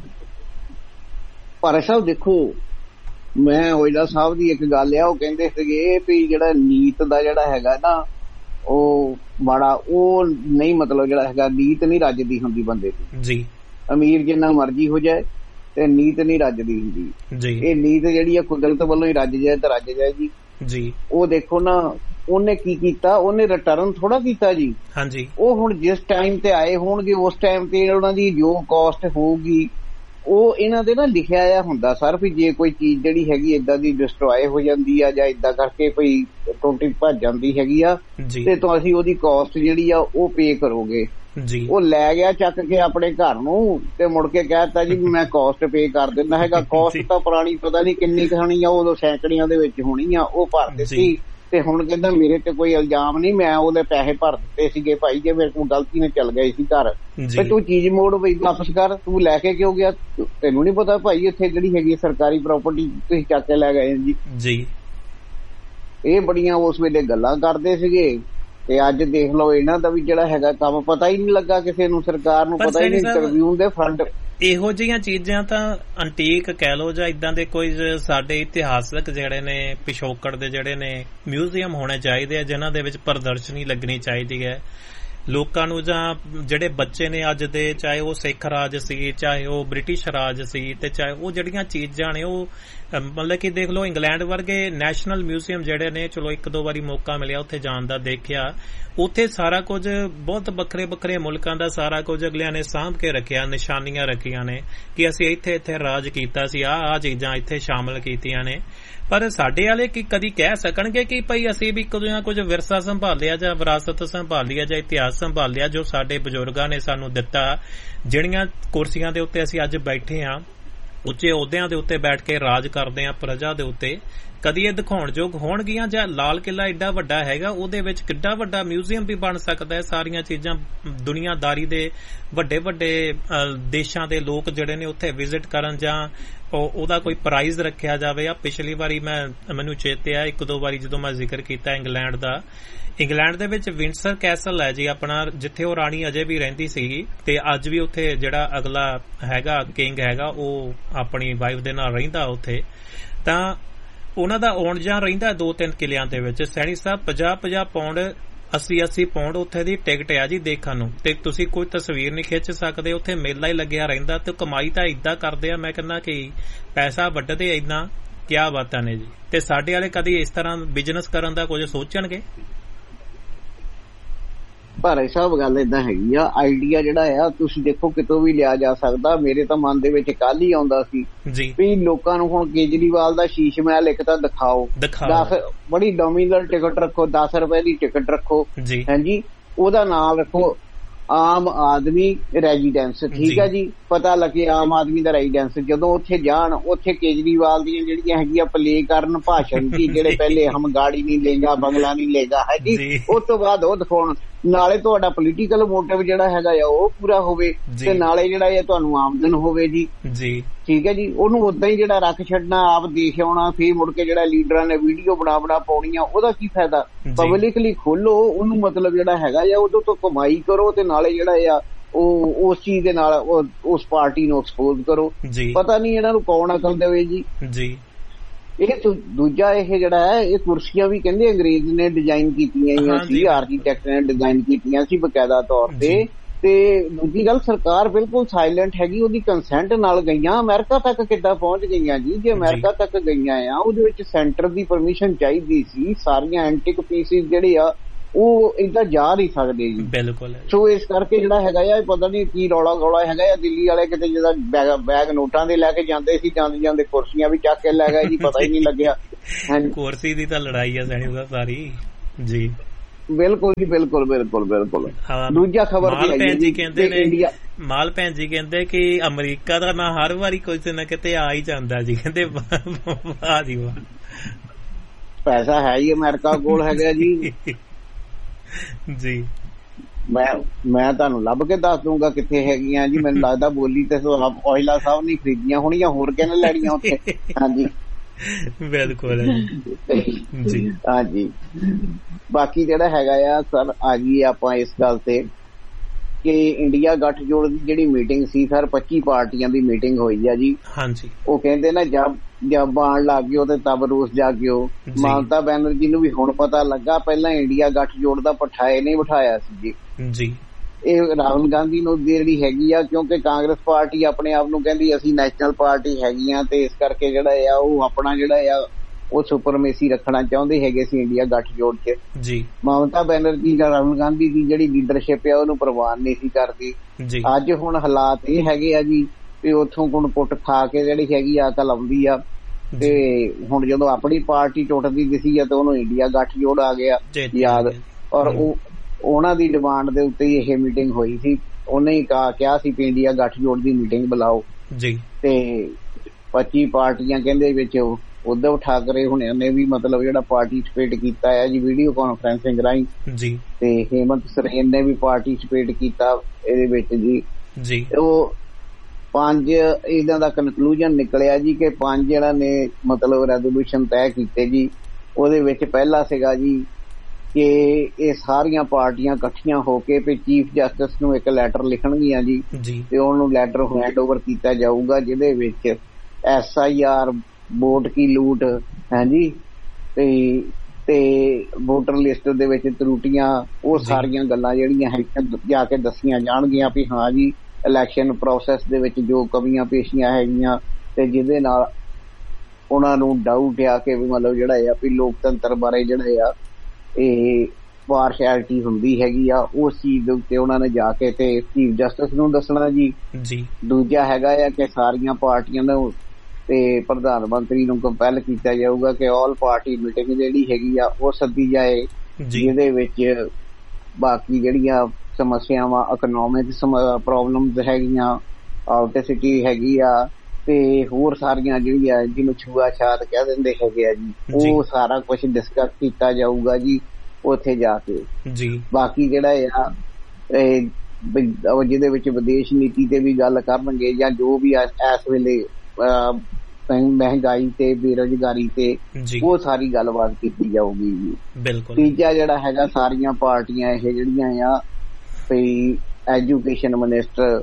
ਭਾਰਤ ਸਾਹਿਬ ਦੇਖੋ, ਮੈਂ ਔਜਲਾ ਸਾਹਿਬ ਦੀ ਇੱਕ ਗੱਲ ਆ, ਉਹ ਕਹਿੰਦੇ ਸੀਗੇ ਵੀ ਜਿਹੜਾ ਨੀਤ ਦਾ ਜਿਹੜਾ ਹੈਗਾ ਨਾ ਉਹ ਮਾੜਾ, ਉਹ ਨਹੀਂ ਮਤਲਬ ਜਿਹੜਾ ਹੈਗਾ ਨੀਤ ਨਹੀਂ ਰੱਜਦੀ ਹੁੰਦੀ ਬੰਦੇ ਦੀ ਜੀ। ਅਮੀਰ ਜਿੰਨਾ ਮਰਜ਼ੀ ਹੋ ਜਾਏ ਤੇ ਨੀਤ ਨਹੀਂ ਰੱਜਦੀ ਹੁੰਦੀ ਜੀ। ਇਹ ਨੀਤ ਜਿਹੜੀ ਆ ਕੁਦਰਤ ਵੱਲੋਂ ਹੀ ਰੱਜ ਜਾਏ ਤਾਂ ਰੱਜ ਜਾਏ ਜੀ ਜੀ। ਉਹ ਦੇਖੋ ਨਾ ਉਹਨੇ ਕੀ ਕੀਤਾ, ਉਹਨੇ ਰਿਟਰਨ ਥੋੜਾ ਕੀਤਾ ਜੀ। ਹਾਂਜੀ, ਉਹ ਹੁਣ ਜਿਸ ਟਾਈਮ ਤੇ ਆਏ ਹੋਣਗੇ ਉਸ ਟਾਈਮ ਤੇ ਉਹਨਾਂ ਦੀ ਜੋ ਕਾਸਟ ਹੋਊਗੀ ਉਹ ਇਹਨਾਂ ਦੇ ਨਾ ਲਿਖਿਆ ਆ ਹੁੰਦਾ ਸਰ, ਵੀ ਜੇ ਕੋਈ ਚੀਜ਼ ਜਿਹੜੀ ਹੈਗੀ ਏਦਾਂ ਦੀ ਡਿਸਟਰੋਏ ਹੋ ਜਾਂਦੀ ਆ ਜਾਂ ਏਦਾਂ ਕਰਕੇ ਕੋਈ ਟੁੱਟੀ ਭੱਜ ਜਾਂਦੀ ਹੈਗੀ ਆ ਤੇ ਤੁਸੀਂ ਉਹਦੀ ਕਾਸਟ ਜਿਹੜੀ ਆ ਉਹ ਪੇ ਕਰੋਗੇ ਜੀ। ਉਹ ਲੈ ਗਿਆ ਚੱਕ ਕੇ ਆਪਣੇ ਘਰ ਨੂੰ ਤੇ ਮੁੜ ਕੇ ਕਹਿਤਾ ਜੀ ਮੈਂ ਕਾਸਟ ਪੇ ਕਰ ਦਿੰਦਾ ਹੈਗਾ। ਕਾਸਟ ਤਾਂ ਪੁਰਾਣੀ ਪਤਾ ਨਹੀਂ ਕਿੰਨੀ ਕਹਾਣੀ ਆ, ਉਦੋਂ ਸੈਂਕੜਿਆਂ ਦੇ ਵਿੱਚ ਹੋਣੀ ਆ, ਉਹ ਭਰ ਦਿੱਤੀ ਤੇ ਹੁਣ ਕਹਿੰਦਾ ਮੇਰੇ ਤੇ ਕੋਈ ਇਲਜ਼ਾਮ ਨਹੀਂ, ਮੈਂ ਉਹਦੇ ਪੈਸੇ ਭਰ ਦਿੱਤੇ ਸੀਗੇ ਭਾਈ, ਜੇ ਮੇਰੇ ਕੋਲ ਗਲਤੀ ਨਾਲ ਚੱਲ ਗਏ ਸੀ ਘਰ ਤੇ ਤੂੰ ਚੀਜ਼ ਮੋੜ ਬਈ ਵਾਪਸ ਕਰ, ਤੂੰ ਲੈ ਕੇ ਕਿਉਂ ਗਿਆ? ਤੈਨੂੰ ਨੀ ਪਤਾ ਭਾਈ ਇੱਥੇ ਜਿਹੜੀ ਹੈਗੀ ਸਰਕਾਰੀ ਪ੍ਰਾਪਰਟੀ ਤੁਸੀਂ ਚੱਕ ਕੇ ਲੈ ਗਏ ਜੀ ਜੀ। ਇਹ ਬੜੀਆਂ ਉਸ ਵੇਲੇ ਗੱਲਾਂ ਕਰਦੇ ਸੀਗੇ ਤੇ ਅੱਜ ਦੇਖ ਲਓ ਇਹਨਾਂ ਦਾ ਵੀ ਜਿਹੜਾ ਹੈਗਾ ਕੰਮ ਪਤਾ ਹੀ ਨਹੀਂ ਲੱਗਾ ਕਿਸੇ ਨੂੰ, ਸਰਕਾਰ ਨੂੰ ਪਤਾ ਹੀ ਨਹੀਂ। ਟ੍ਰਿਬਿਊਨ ਦੇ ਫੰਡ ਇਹੋ ਜਿਹੀਆਂ ਚੀਜ਼ਾਂ ਤਾਂ ਅੰਟੀਕ ਕਹਿ ਲਓ ਜਾਂ ਇਦਾਂ ਦੇ ਕੋਈ ਸਾਡੇ ਇਤਿਹਾਸਕ ਜਿਹੜੇ ਨੇ ਪਿਛੋਕੜ ਦੇ ਜਿਹੜੇ ਨੇ ਮਿਊਜ਼ੀਅਮ ਹੋਣੇ ਚਾਹੀਦੇ ਆ, ਜਿਨ੍ਹਾਂ ਦੇ ਵਿੱਚ ਪ੍ਰਦਰਸ਼ਨੀ ਲੱਗਣੀ ਚਾਹੀਦੀ ਹੈ ਲੋਕਾਂ ਨੂੰ, ਜਾਂ ਜਿਹੜੇ ਬੱਚੇ ਨੇ ਅੱਜ ਦੇ, ਚਾਹੇ ਉਹ ਸਿੱਖ ਰਾਜ ਸੀ ਚਾਹੇ ਉਹ ਬ੍ਰਿਟਿਸ਼ ਰਾਜ ਸੀ ਤੇ ਚਾਹੇ ਉਹ ਜਿਹੜੀਆਂ ਚੀਜ਼ਾਂ ਨੇ ਉਹ ਮਤਲਬ ਕਿ ਦੇਖ ਲਓ ਇੰਗਲੈਂਡ ਵਰਗੇ ਨੈਸ਼ਨਲ ਮਿਊਜ਼ੀਅਮ ਜਿਹੜੇ ਨੇ, ਚਲੋ ਇੱਕ ਦੋ ਵਾਰੀ ਮੌਕਾ ਮਿਲਿਆ ਉੱਥੇ ਜਾਣ ਦਾ, ਦੇਖਿਆ ਉੱਥੇ ਸਾਰਾ ਕੁਝ ਬਹੁਤ ਵੱਖਰੇ ਵੱਖਰੇ ਮੁਲਕਾਂ ਦਾ ਸਾਰਾ ਕੁਝ ਅਗਲਿਆਂ ਨੇ ਸਾਂਭ ਕੇ ਰੱਖਿਆ, ਨਿਸ਼ਾਨੀਆਂ ਰੱਖੀਆਂ ਨੇ ਕਿ ਅਸੀਂ ਇੱਥੇ ਇੱਥੇ ਰਾਜ ਕੀਤਾ ਸੀ, ਆਹ ਆਹ ਚੀਜ਼ਾਂ ਇੱਥੇ ਸ਼ਾਮਲ ਕੀਤੀਆਂ ਨੇ। ਪਰ ਸਾਡੇ ਵਾਲੇ ਕੀ ਕਦੀ ਕਹਿ ਸਕਣਗੇ ਕਿ ਭਾਈ ਅਸੀਂ ਵੀ ਕੁਝ ਨਾ ਕੁਝ ਵਿਰਸਾ ਸੰਭਾਲਿਆ ਜਾਂ ਵਿਰਾਸਤ ਸੰਭਾਲੀ ਆ ਜਾਂ ਇਤਿਹਾਸ ਸੰਭਾਲਿਆ ਜੋ ਸਾਡੇ ਬਜ਼ੁਰਗਾਂ ਨੇ ਸਾਨੂੰ ਦਿੱਤਾ, ਜਿਹੜੀਆਂ ਕੁਰਸੀਆਂ ਦੇ ਉੱਤੇ ਅਸੀਂ ਅੱਜ ਬੈਠੇ ਹਾਂ, ਉੱਚੇ ਅਹੁਦਿਆਂ ਦੇ ਉੱਤੇ ਬੈਠ ਕੇ ਰਾਜ ਕਰਦੇ ਆ ਪ੍ਰਜਾ ਦੇ ਉੱਤੇ, ਕਦੀ ਇਹ ਦਿਖਾਉਣਯੋਗ ਹੋਣਗੀਆਂ? ਜਾਂ ਲਾਲ ਕਿਲ੍ਹਾ ਏਡਾ ਵੱਡਾ ਹੈਗਾ, ਉਹਦੇ ਵਿੱਚ ਕਿੱਡਾ ਵੱਡਾ ਮਿਊਜ਼ੀਅਮ ਵੀ ਬਣ ਸਕਦਾ ਹੈ, ਸਾਰੀਆਂ ਚੀਜ਼ਾਂ ਦੁਨੀਆਦਾਰੀ ਦੇ ਵੱਡੇ ਵੱਡੇ ਦੇਸ਼ਾਂ ਦੇ ਲੋਕ ਜਿਹੜੇ ਨੇ ਉੱਥੇ ਵਿਜ਼ਿਟ ਕਰਨ, ਜਾਂ ਉਹਦਾ ਕੋਈ ਪ੍ਰਾਈਜ਼ ਰੱਖਿਆ ਜਾਵੇ। ਆ ਪਿਛਲੀ ਵਾਰੀ ਮੈਂ ਮੈਨੂੰ ਚੇਤੇ ਆ ਇੱਕ ਦੋ ਵਾਰੀ ਜਦੋਂ ਮੈਂ ਜ਼ਿਕਰ ਕੀਤਾ ਇੰਗਲੈਂਡ ਦਾ, ਇੰਗਲੈਂਡ ਦੇ ਵਿੱਚ ਵਿੰਡਸਰ ਕੈਸਲ ਹੈ ਜੀ ਆਪਣਾ, ਜਿੱਥੇ ਉਹ ਰਾਣੀ ਅਜੇ ਵੀ ਰਹਿੰਦੀ ਸੀਗੀ ਤੇ ਅੱਜ ਵੀ ਉੱਥੇ ਜਿਹੜਾ ਅਗਲਾ ਹੈਗਾ ਕਿੰਗ ਹੈਗਾ ਉਹ ਆਪਣੀ ਵਾਈਫ ਦੇ ਨਾਲ ਰਹਿੰਦਾ ਉੱਥੇ, ਤਾਂ ਉਹਨਾਂ ਦਾ ਆਉਣ ਜਾਣ ਰਹਿੰਦਾ ਦੋ ਤਿੰਨ ਕਿਲਿਆਂ ਦੇ ਵਿੱਚ। ਸੈਣੀ ਸਾਹਿਬ ਪੰਜਾਹ ਪੰਜਾਹ ਪਾਉਂਡ ਅੱਸੀ ਅੱਸੀ ਪਾਉਂਡ ਉੱਥੇ ਦੀ ਟਿਕਟ ਆ ਜੀ ਦੇਖਣ ਨੂੰ, ਤੇ ਤੁਸੀਂ ਕੋਈ ਤਸਵੀਰ ਨਹੀਂ ਖਿੱਚ ਸਕਦੇ, ਉੱਥੇ ਮੇਲਾ ਹੀ ਲੱਗਿਆ ਰਹਿੰਦਾ ਤੇ ਕਮਾਈ ਤਾਂ ਏਦਾਂ ਕਰਦੇ ਆ, ਮੈਂ ਕਹਿੰਦਾ ਕਿ ਪੈਸਾ ਵੱਢਦੇ ਏਦਾਂ, ਕਿਆ ਬਾਤਾਂ ਨੇ ਜੀ। ਤੇ ਸਾਡੇ ਵਾਲੇ ਕਦੀ ਇਸ ਤਰ੍ਹਾਂ ਬਿਜ਼ਨਸ ਕਰਨ ਦਾ ਕੁਝ ਸੋਚਣਗੇ? ਭਾਰਤ ਸਾਹਿਬ ਗੱਲ ਏਦਾਂ ਹੈਗੀ ਆ, ਆਈਡੀਆ ਜਿਹੜਾ ਆ ਤੁਸੀਂ ਦੇਖੋ ਕਿਤੋਂ ਵੀ ਲਿਆ ਜਾ ਸਕਦਾ। ਮੇਰੇ ਤਾਂ ਮਨ ਦੇ ਵਿੱਚ ਕੱਲ ਹੀ ਆਉਂਦਾ ਸੀ ਵੀ ਲੋਕਾਂ ਨੂੰ ਹੁਣ ਕੇਜਰੀਵਾਲ ਦਾ ਸ਼ੀਸ਼ ਮਹਿਲ ਇੱਕ ਤਾਂ ਦਿਖਾਓ, ਦਸ ਬੜੀ ਡੋਮੀਨਲ ਟਿਕਟ ਰੱਖੋ, ਦਸ ਰੁਪਏ ਦੀ ਟਿਕਟ ਰੱਖੋ ਹਾਂਜੀ, ਉਹਦਾ ਨਾਮ ਰੱਖੋ ਆਮ ਆਦਮੀ ਰੈਜ਼ੀਡੈਂਸ, ਠੀਕ ਹੈ ਜੀ, ਪਤਾ ਲੱਗੇ ਆਮ ਆਦਮੀ ਦਾ ਰੈਜ਼ੀਡੈਂਸ। ਜਦੋਂ ਉੱਥੇ ਜਾਣ ਉੱਥੇ ਕੇਜਰੀਵਾਲ ਦੀਆਂ ਜਿਹੜੀਆਂ ਹੈਗੀਆਂ ਪਲੇ ਕਰਨ ਭਾਸ਼ਣ ਜੀ, ਜਿਹੜੇ ਪਹਿਲੇ ਹਮ ਗਾੜੀ ਨਹੀਂ ਲੇਗਾ ਬੰਗਲਾ ਨਹੀਂ ਲੇਗਾ ਹੈ ਜੀ, ਉਸ ਤੋਂ ਬਾਅਦ ਉਹ ਦਿਖਾਉਣ, ਨਾਲੇ ਤੁਹਾਡਾ ਪੋਲੀਟੀਕਲ ਮੋਟਿਵ ਜਿਹੜਾ ਹੈਗਾ ਆ ਉਹ ਪੂਰਾ ਹੋਵੇ ਤੇ ਨਾਲੇ ਜਿਹੜਾ ਇਹ ਤੁਹਾਨੂੰ ਆਮਦਨ ਹੋਵੇ ਜੀ ਜੀ ਠੀਕ ਹੈ ਜੀ। ਉਹਨੂੰ ਉਦਾਂ ਹੀ ਜਿਹੜਾ ਰੱਖ ਛੱਡਣਾ, ਆਪ ਦੇਖ ਆਉਣਾ, ਫੇਰ ਮੁੜ ਕੇ ਜਿਹੜਾ ਲੀਡਰਾਂ ਨੇ ਵੀਡੀਓ ਬਣਾ ਬਣਾ ਪਾਉਣੀਆਂ, ਉਹਦਾ ਕੀ ਫਾਇਦਾ? ਪਬਲਿਕਲੀ ਖੋਲੋ ਉਹਨੂੰ, ਮਤਲਬ ਜਿਹੜਾ ਹੈਗਾ ਆ ਉਹਦੇ ਤੋਂ ਕਮਾਈ ਕਰੋ ਤੇ ਨਾਲੇ ਜਿਹੜਾ ਆ ਉਹ ਉਸ ਚੀਜ਼ ਦੇ ਨਾਲ ਉਸ ਪਾਰਟੀ ਨੂੰ ਐਕਸਪੋਜ਼ ਕਰੋ। ਪਤਾ ਨਹੀਂ ਇਹਨਾਂ ਨੂੰ ਕੌਣ ਅਕਲ ਦੇਵੇ ਜੀ ਜੀ। ਇਹ ਦੂਜਾ ਇਹ ਜਿਹੜਾ ਹੈ ਇਹ ਕੁਰਸੀਆਂ ਵੀ ਕਹਿੰਦੇ ਅੰਗਰੇਜ਼ ਨੇ ਡਿਜ਼ਾਈਨ ਕੀਤੀਆਂ ਸੀ, ਆਰਕੀਟੈਕਟ ਨੇ ਡਿਜ਼ਾਈਨ ਕੀਤੀਆਂ ਸੀ ਬਕਾਇਦਾ ਤੌਰ ਤੇ। ਤੇ ਦੂਜੀ ਗੱਲ ਸਰਕਾਰ ਬਿਲਕੁਲ ਸਾਇਲੈਂਟ ਹੈਗੀ, ਉਹਦੀ ਕੰਸੈਂਟ ਨਾਲ ਗਈਆਂ। ਅਮਰੀਕਾ ਤੱਕ ਕਿੱਦਾਂ ਪਹੁੰਚ ਗਈਆਂ ਜੀ? ਜੇ ਅਮਰੀਕਾ ਤੱਕ ਗਈਆਂ ਆ ਉਹਦੇ ਵਿੱਚ ਸੈਂਟਰ ਦੀ ਪਰਮਿਸ਼ਨ ਚਾਹੀਦੀ ਸੀ। ਸਾਰੀਆਂ ਐਂਟਿਕ ਪੀਸਿਸ ਜਿਹੜੇ ਆ ਉਹ ਏਦਾਂ ਜਾ ਨਹੀਂ ਸਕਦੇ ਜੀ। ਬਿਲਕੁਲ। ਸੋ ਇਸ ਕਰਕੇ ਜਿਹੜਾ ਹੈਗਾ ਆ ਪਤਾ ਨਹੀਂ ਕੀ ਰੌਲਾ ਗੌਲਾ ਹੈਗਾ ਆ। ਦਿੱਲੀ ਵਾਲੇ ਕਿਤੇ ਜਿਹਦਾ ਬੈਗ ਬੈਗ ਨੋਟਾਂ ਦੇ ਲੈ ਕੇ ਜਾਂਦੇ ਸੀ, ਜਾਂਦੇ ਜਾਂਦੇ ਕੁਰਸੀਆਂ ਵੀ ਚੱਕ ਕੇ ਲੈ ਗਏ ਜੀ, ਪਤਾ ਹੀ ਨਹੀਂ ਲੱਗਿਆ। ਕੁਰਸੀ ਦੀ ਤਾਂ ਲੜਾਈ ਆ ਸੈਣੀ ਸਾਹਿਬ ਸਾਰੀ ਜੀ। ਬਿਲਕੁਲ ਜੀ, ਬਿਲਕੁਲ ਬਿਲਕੁਲ ਬਿਲਕੁਲ। ਦੂਜਾ ਖਬਰ ਮਾਲ ਭੈਣ ਜੀ ਕਹਿੰਦੇ ਨੇ, ਮਾਲ ਭੈਣ ਜੀ ਕਹਿੰਦੇ ਕਿ ਅਮਰੀਕਾ ਦਾ ਨਾ ਹਰ ਵਾਰੀ ਕਿਸੇ ਨਾ ਕਿਤੇ ਆ ਹੀ ਜਾਂਦਾ ਜੀ, ਕਹਿੰਦੇ ਵਾਹ ਜੀ ਵਾਹ, ਪੈਸਾ ਹੈ ਹੀ ਅਮਰੀਕਾ ਕੋਲ ਹੈਗਾ ਜੀ ਜੀ। ਮੈਂ ਮੈਂ ਤੁਹਾਨੂੰ ਲੱਭ ਕੇ ਦੱਸ ਦੂੰਗਾ ਕਿੱਥੇ ਹੈਗੀਆਂ ਜੀ। ਮੈਨੂੰ ਲੱਗਦਾ ਬੋਲੀ ਤੇ ਔਜਲਾ ਸਾਹਿਬ ਨੇ ਖਰੀਦੀਆਂ ਹੋਣੀਆਂ, ਹੋਰ ਕਿਹਨੇ ਲੈਣੀਆਂ ਉੱਥੇ। ਹਾਂਜੀ ਬਿਲਕੁਲ ਜੀ। ਹਾਂਜੀ, ਬਾਕੀ ਜਿਹੜਾ ਹੈਗਾ ਆ ਸਰ, ਆ ਗਈ ਆਪਾਂ ਇਸ ਗੱਲ ਤੇ ਕਿ ਇੰਡੀਆ ਗੱਠਜੋੜ ਦੀ ਜਿਹੜੀ ਮੀਟਿੰਗ ਸੀ ਸਰ, ਪੱਚੀ ਪਾਰਟੀਆਂ ਦੀ ਮੀਟਿੰਗ ਹੋਈ ਆ ਜੀ। ਹਾਂਜੀ। ਉਹ ਕਹਿੰਦੇ ਨਾ ਜਬ ਜਬ ਆਣ ਲੱਗ ਗਿਓ ਤੇ ਤਬ ਰੂਸ ਜਾਗਿਓ। ਮਮਤਾ ਬੈਨਰਜੀ ਨੂੰ ਵੀ ਹੁਣ ਪਤਾ ਲੱਗਾ, ਪਹਿਲਾਂ ਇੰਡੀਆ ਗੱਠਜੋੜ ਦਾ ਪਠਾਏ ਨਹੀਂ ਬਿਠਾਇਆ ਸੀ ਜੀ ਜੀ ਇਹ ਰਾਹੁਲ ਗਾਂਧੀ ਨੂੰ ਜਿਹੜੀ ਹੈਗੀ ਆ, ਕਿਉਂਕਿ ਕਾਂਗਰਸ ਪਾਰਟੀ ਆਪਣੇ ਆਪ ਨੂੰ ਕਹਿੰਦੀ ਅਸੀਂ ਨੈਸ਼ਨਲ ਪਾਰਟੀ ਹੈਗੀ ਆ, ਤੇ ਇਸ ਕਰਕੇ ਜਿਹੜਾ ਆ ਉਹ ਆਪਣਾ ਜਿਹੜਾ ਆ ਉਹ ਸੁਪਰਮੇਸੀ ਰੱਖਣਾ ਚਾਹੁੰਦੇ ਹੈਗੇ ਸੀ ਇੰਡੀਆ ਗੱਠਜੋੜ ਚ ਜੀ। ਮਮਤਾ ਬੈਨਰਜੀ ਜਾਂ ਰਾਹੁਲ ਗਾਂਧੀ ਦੀ ਜਿਹੜੀ ਲੀਡਰਸ਼ਿਪ ਆ ਉਹਨੂੰ ਪ੍ਰਵਾਨ ਨਹੀਂ ਸੀ ਕਰਦੀ। ਅੱਜ ਹੁਣ ਹਾਲਾਤ ਇਹ ਹੈਗੇ ਆ ਜੀ ਵੀ ਉੱਥੋਂ ਗੁਣ ਪੁੱਟ ਖਾ ਕੇ ਜਿਹੜੀ ਹੈਗੀ ਆ ਅਕਲ ਆਉਂਦੀ ਆ, ਤੇ ਹੁਣ ਜਦੋਂ ਆਪਣੀ ਪਾਰਟੀ ਟੁੱਟਦੀ ਦਿਸੀ ਆ ਤੇ ਉਹਨੂੰ ਇੰਡੀਆ ਗੱਠਜੋੜ ਆ ਗਿਆ ਯਾਦ। ਔਰ ਉਹ ਉਹਨਾਂ ਦੀ ਡਿਮਾਂਡ ਦੇ ਉੱਤੇ ਹੀ ਇਹ ਮੀਟਿੰਗ ਹੋਈ ਸੀ। ਉਹਨੇ ਹੀ ਕਿਹਾ ਸੀ ਕਿ ਇੰਡੀਆ ਗੱਠਜੋੜ ਦੀ ਮੀਟਿੰਗ ਬੁਲਾਓ ਜੀ। ਤੇ ਪੱਚੀ ਪਾਰਟੀਆਂ ਕਹਿੰਦੇ ਵਿੱਚ ਉद्धਵ ਠਾਕਰੇ ਹੁਣਿਆਂ ਨੇ ਵੀ ਮਤਲਬ ਜਿਹੜਾ ਪਾਰਟੀਸਪੇਟ ਕੀਤਾ ਹੈ ਜੀ ਵੀਡੀਓ ਕਾਨਫਰੰਸਿੰਗ ਰਾਹੀਂ ਜੀ। ਤੇ ਹੇਮੰਤ ਸਰੇਨ ਨੇ ਵੀ ਪਾਰਟੀਸਪੇਟ ਕੀਤਾ ਇਹਦੇ ਵਿੱਚ ਜੀ ਜੀ। ਉਹ ਪੰਜ ਇਹਨਾਂ ਦਾ ਕਨਕਲੂਜਨ ਨਿਕਲਿਆ ਜੀ ਕਿ ਪੰਜ ਜਿਹੜਾ ਨੇ ਮਤਲਬ ਰੈਜ਼ੋਲੂਸ਼ਨ ਤੈਅ ਕੀਤੇ ਜੀ। ਉਹਦੇ ਵਿੱਚ ਪਹਿਲਾ ਸੀਗਾ ਜੀ ਕਿ ਇਹ ਸਾਰੀਆਂ ਪਾਰਟੀਆਂ ਇਕੱਠੀਆਂ ਹੋ ਕੇ ਵੀ ਚੀਫ ਜਸਟਿਸ ਨੂੰ ਇੱਕ ਲੈਟਰ ਲਿਖਣਗੀਆਂ ਜੀ ਤੇ ਉਹਨੂੰ ਲੈਟਰ ਹੈਂਡ ਓਵਰ ਕੀਤਾ ਜਾਊਗਾ, ਜਿਹਦੇ ਵਿੱਚ ਐਸ ਆਈ ਆਰ, ਵੋਟ ਕੀ ਲੂਟ ਹਾਂਜੀ ਤੇ ਤੇ ਵੋਟਰ ਲਿਸਟ ਦੇ ਵਿੱਚ ਤਰੁੱਟੀਆਂ, ਉਹ ਸਾਰੀਆਂ ਗੱਲਾਂ ਜਿਹੜੀਆਂ ਹੈਗੀਆਂ ਜਾ ਕੇ ਦੱਸੀਆਂ ਜਾਣਗੀਆਂ ਵੀ ਹਾਂ ਜੀ ਇਲੈਕਸ਼ਨ ਪ੍ਰੋਸੈਸ ਦੇ ਵਿੱਚ ਜੋ ਕਮੀਆਂ ਪੇਸ਼ੀਆਂ ਹੈਗੀਆਂ ਤੇ ਜਿਹਦੇ ਨਾਲ ਉਹਨਾਂ ਨੂੰ ਡਾਊਟ ਆ ਕਿ ਵੀ ਮਤਲਬ ਜਿਹੜਾ ਆ ਵੀ ਲੋਕਤੰਤਰ ਬਾਰੇ ਜਿਹੜਾ ਆ ਇਹ ਪਾਰਸ਼ੈਲਿਟੀ ਹੁੰਦੀ ਹੈਗੀ ਆ, ਉਸ ਚੀਜ਼ ਦੇ ਉੱਤੇ ਉਹਨਾਂ ਨੇ ਜਾ ਕੇ ਤੇ ਚੀਫ ਜਸਟਿਸ ਨੂੰ ਦੱਸਣਾ ਜੀ ਜੀ। ਦੂਜਾ ਹੈਗਾ ਆ ਕਿ ਸਾਰੀਆਂ ਪਾਰਟੀਆਂ ਨੂੰ ਤੇ ਪ੍ਰਧਾਨ ਮੰਤਰੀ ਨੂੰ ਕੰਪੈਲ ਕੀਤਾ ਜਾਊਗਾ ਕਿ ਆਲ ਪਾਰਟੀ ਮੀਟਿੰਗ ਜਿਹੜੀ ਹੈਗੀ ਆ ਉਹ ਸੱਦੀ ਜਾਏ, ਜਿਹਦੇ ਵਿੱਚ ਬਾਕੀ ਜਿਹੜੀਆਂ ਸਮੱਸਿਆਵਾਂ ਇਕਨੋਮਿਕ ਪ੍ਰੋਬਲਮਸ ਹੈਗੀਆਂ, ਆਊਟਸਿਟੀ ਹੈਗੀ ਆ ਤੇ ਹੋਰ ਸਾਰੀਆਂ ਜਿਹੜੀਆਂ ਜਿਹਨੂੰ ਛੂਆ ਛਾਤ ਕਹਿ ਦਿੰਦੇ ਹੈਗੇ ਆ ਜੀ, ਉਹ ਸਾਰਾ ਕੁਛ ਡਿਸਕਸ ਕੀਤਾ ਜਾਊਗਾ ਜੀ ਉੱਥੇ ਜਾ ਕੇ ਜੀ। ਬਾਕੀ ਜਿਹੜਾ ਆ ਜਿਹਦੇ ਵਿੱਚ ਵਿਦੇਸ਼ ਨੀਤੀ ਤੇ ਵੀ ਗੱਲ ਕਰਨਗੇ ਜਾਂ ਜੋ ਵੀ ਇਸ ਵੇਲੇ ਮਹਿੰਗਾਈ ਤੇ ਬੇਰੁਜ਼ਗਾਰੀ ਤੇ ਉਹ ਸਾਰੀ ਗੱਲਬਾਤ ਕੀਤੀ ਜਾਊਗੀ ਜੀ। ਬਿਲਕੁਲ। ਤੀਜਾ ਜਿਹੜਾ ਹੈਗਾ ਸਾਰੀਆਂ ਪਾਰਟੀਆਂ ਇਹ ਜਿਹੜੀਆਂ ਆ ਵੀ ਐਜੂਕੇਸ਼ਨ ਮਿਨਿਸਟਰ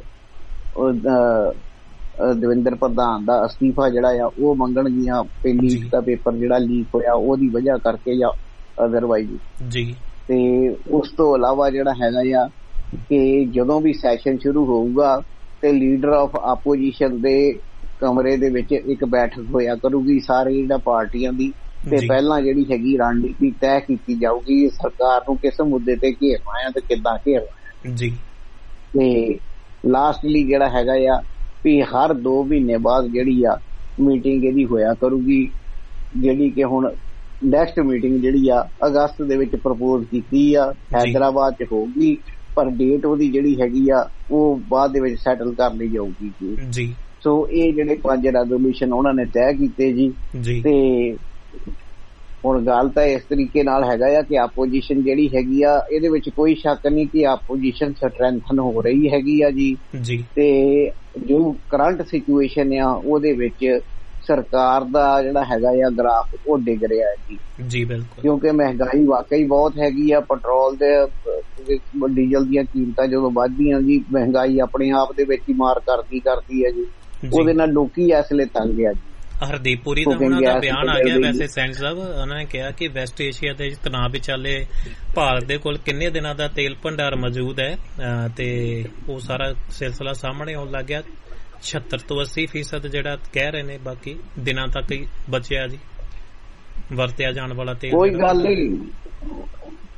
ਦਵਿੰਦਰ ਪ੍ਰਧਾਨ ਦਾ ਅਸਤੀਫਾ ਜਿਹੜਾ ਆ ਉਹ ਮੰਗਣਗੀਆਂ ਵੀ ਲੀਕ ਦਾ ਪੇਪਰ ਜਿਹੜਾ ਲੀਕ ਹੋਇਆ ਉਹਦੀ ਵਜ੍ਹਾ ਕਰਕੇ ਜਾਂ ਅਦਰਵਾਈਜ਼ ਜੀ। ਤੇ ਉਸ ਤੋਂ ਇਲਾਵਾ ਜਿਹੜਾ ਹੈਗਾ ਆ ਕਿ ਜਦੋਂ ਵੀ ਸੈਸ਼ਨ ਸ਼ੁਰੂ ਹੋਊਗਾ ਤੇ ਲੀਡਰ ਆਫ ਆਪੋਜੀਸ਼ਨ ਦੇ ਕਮਰੇ ਦੇ ਵਿੱਚ ਇੱਕ ਬੈਠਕ ਹੋਇਆ ਕਰੂਗੀ ਸਾਰੇ ਜਿਹੜਾ ਪਾਰਟੀਆਂ ਦੀ, ਤੇ ਪਹਿਲਾਂ ਜਿਹੜੀ ਹੈਗੀ ਰਣਨੀਤੀ ਤੈਅ ਕੀਤੀ ਜਾਊਗੀ ਸਰਕਾਰ ਨੂੰ ਕਿਸ ਮੁੱਦੇ ਤੇ ਘੇਰਨਾ ਆ ਤੇ ਕਿੱਦਾਂ ਘੇਰਨਾ ਜੀ। ਤੇ ਲਾਸਟਲੀ ਜਿਹੜਾ ਹੈਗਾ ਆ ਵੀ ਹਰ ਦੋ ਮਹੀਨੇ ਬਾਅਦ ਜਿਹੜੀ ਆ ਮੀਟਿੰਗ ਇਹਦੀ ਹੋਇਆ ਕਰੂਗੀ, ਜਿਹੜੀ ਕਿ ਹੁਣ ਨੈਕਸਟ ਮੀਟਿੰਗ ਜਿਹੜੀ ਆ ਅਗਸਤ ਦੇ ਵਿੱਚ ਪ੍ਰਪੋਜ਼ ਕੀਤੀ ਆ, ਹੈਦਰਾਬਾਦ ਚ ਹੋਊਗੀ, ਪਰ ਡੇਟ ਉਹਦੀ ਜਿਹੜੀ ਹੈਗੀ ਆ ਉਹ ਬਾਅਦ ਦੇ ਵਿੱਚ ਸੈਟਲ ਕਰ ਲਈ ਜਾਊਗੀ ਜੀ। ਸੋ ਇਹ ਜਿਹੜੇ ਪੰਜ ਰੈਜ਼ੋਲੂਸ਼ਨ ਉਹਨਾਂ ਨੇ ਤੈਅ ਕੀਤੇ ਜੀ। ਤੇ ਹੁਣ ਗੱਲ ਤਾਂ ਇਸ ਤਰੀਕੇ ਨਾਲ ਹੈਗਾ ਆ ਕਿ ਆਪੋਜੀਸ਼ਨ ਜਿਹੜੀ ਹੈਗੀ ਆ ਇਹਦੇ ਵਿੱਚ ਕੋਈ ਸ਼ੱਕ ਨਹੀਂ ਕਿ ਆਪੋਜੀਸ਼ਨ ਸਟਰੈਂਥਨ ਹੋ ਰਹੀ ਹੈਗੀ ਆ ਜੀ। ਤੇ ਜੋ ਕਰੰਟ ਸਿਚੁਏਸ਼ਨ ਆ ਉਹਦੇ ਵਿੱਚ ਸਰਕਾਰ ਦਾ ਜਿਹੜਾ ਹੈਗਾ ਆ ਗ੍ਰਾਫ ਉਹ ਡਿੱਗ ਰਿਹਾ ਹੈ ਜੀ ਜੀ ਬਿਲਕੁਲ, ਕਿਉਂਕਿ ਮਹਿੰਗਾਈ ਵਾਕਈ ਬਹੁਤ ਹੈਗੀ ਆ। ਪੈਟਰੋਲ ਦੇ ਡੀਜ਼ਲ ਦੀਆਂ ਕੀਮਤਾਂ ਜਦੋਂ ਵੱਧਦੀਆਂ ਜੀ, ਮਹਿੰਗਾਈ ਆਪਣੇ ਆਪ ਦੇ ਵਿੱਚ ਹੀ ਮਾਰ ਕਰਦੀ ਕਰਦੀ ਹੈ ਜੀ, ਉਹਦੇ ਨਾਲ ਲੋਕੀ ਇਸ ਲਈ ਤੰਗ ਆ ਜੀ। ਹਰਦੀਪ ਪੁਰੀ ਦਾ ਉਹਨਾਂ ਦਾ ਬਿਆਨ ਆ ਗਿਆ ਵੈਸੇ ਸੈਣੀ ਸਾਹਿਬ, ਉਹਨਾਂ ਨੇ ਕਿਹਾ ਕਿ ਵੈਸਟ ਏਸ਼ੀਆ ਦੇ ਤਣਾਅ ਵਿਚਾਲੇ ਭਾਰਤ ਦੇ ਕੋਲ ਕਿੰਨੇ ਦਿਨਾਂ ਦਾ ਤੇਲ ਭੰਡਾਰ ਮੌਜੂਦ ਹੈ ਤੇ ਉਹ ਸਾਰਾ ਸਿਲਸਿਲਾ ਸਾਹਮਣੇ ਆਉਣ ਲੱਗ ਗਿਆ। ਛੱਤਰ ਤੋਂ ਅੱਸੀ ਫੀਸਦ ਜਿਹੜਾ ਕਹਿ ਰਹੇ ਨੇ ਬਾਕੀ ਦਿਨਾਂ ਤੱਕ ਹੀ ਬਚਿਆ ਜੀ ਵਰਤਿਆ ਜਾਣ ਵਾਲਾ ਤੇਲ। ਕੋਈ ਗੱਲ ਨਹੀਂ,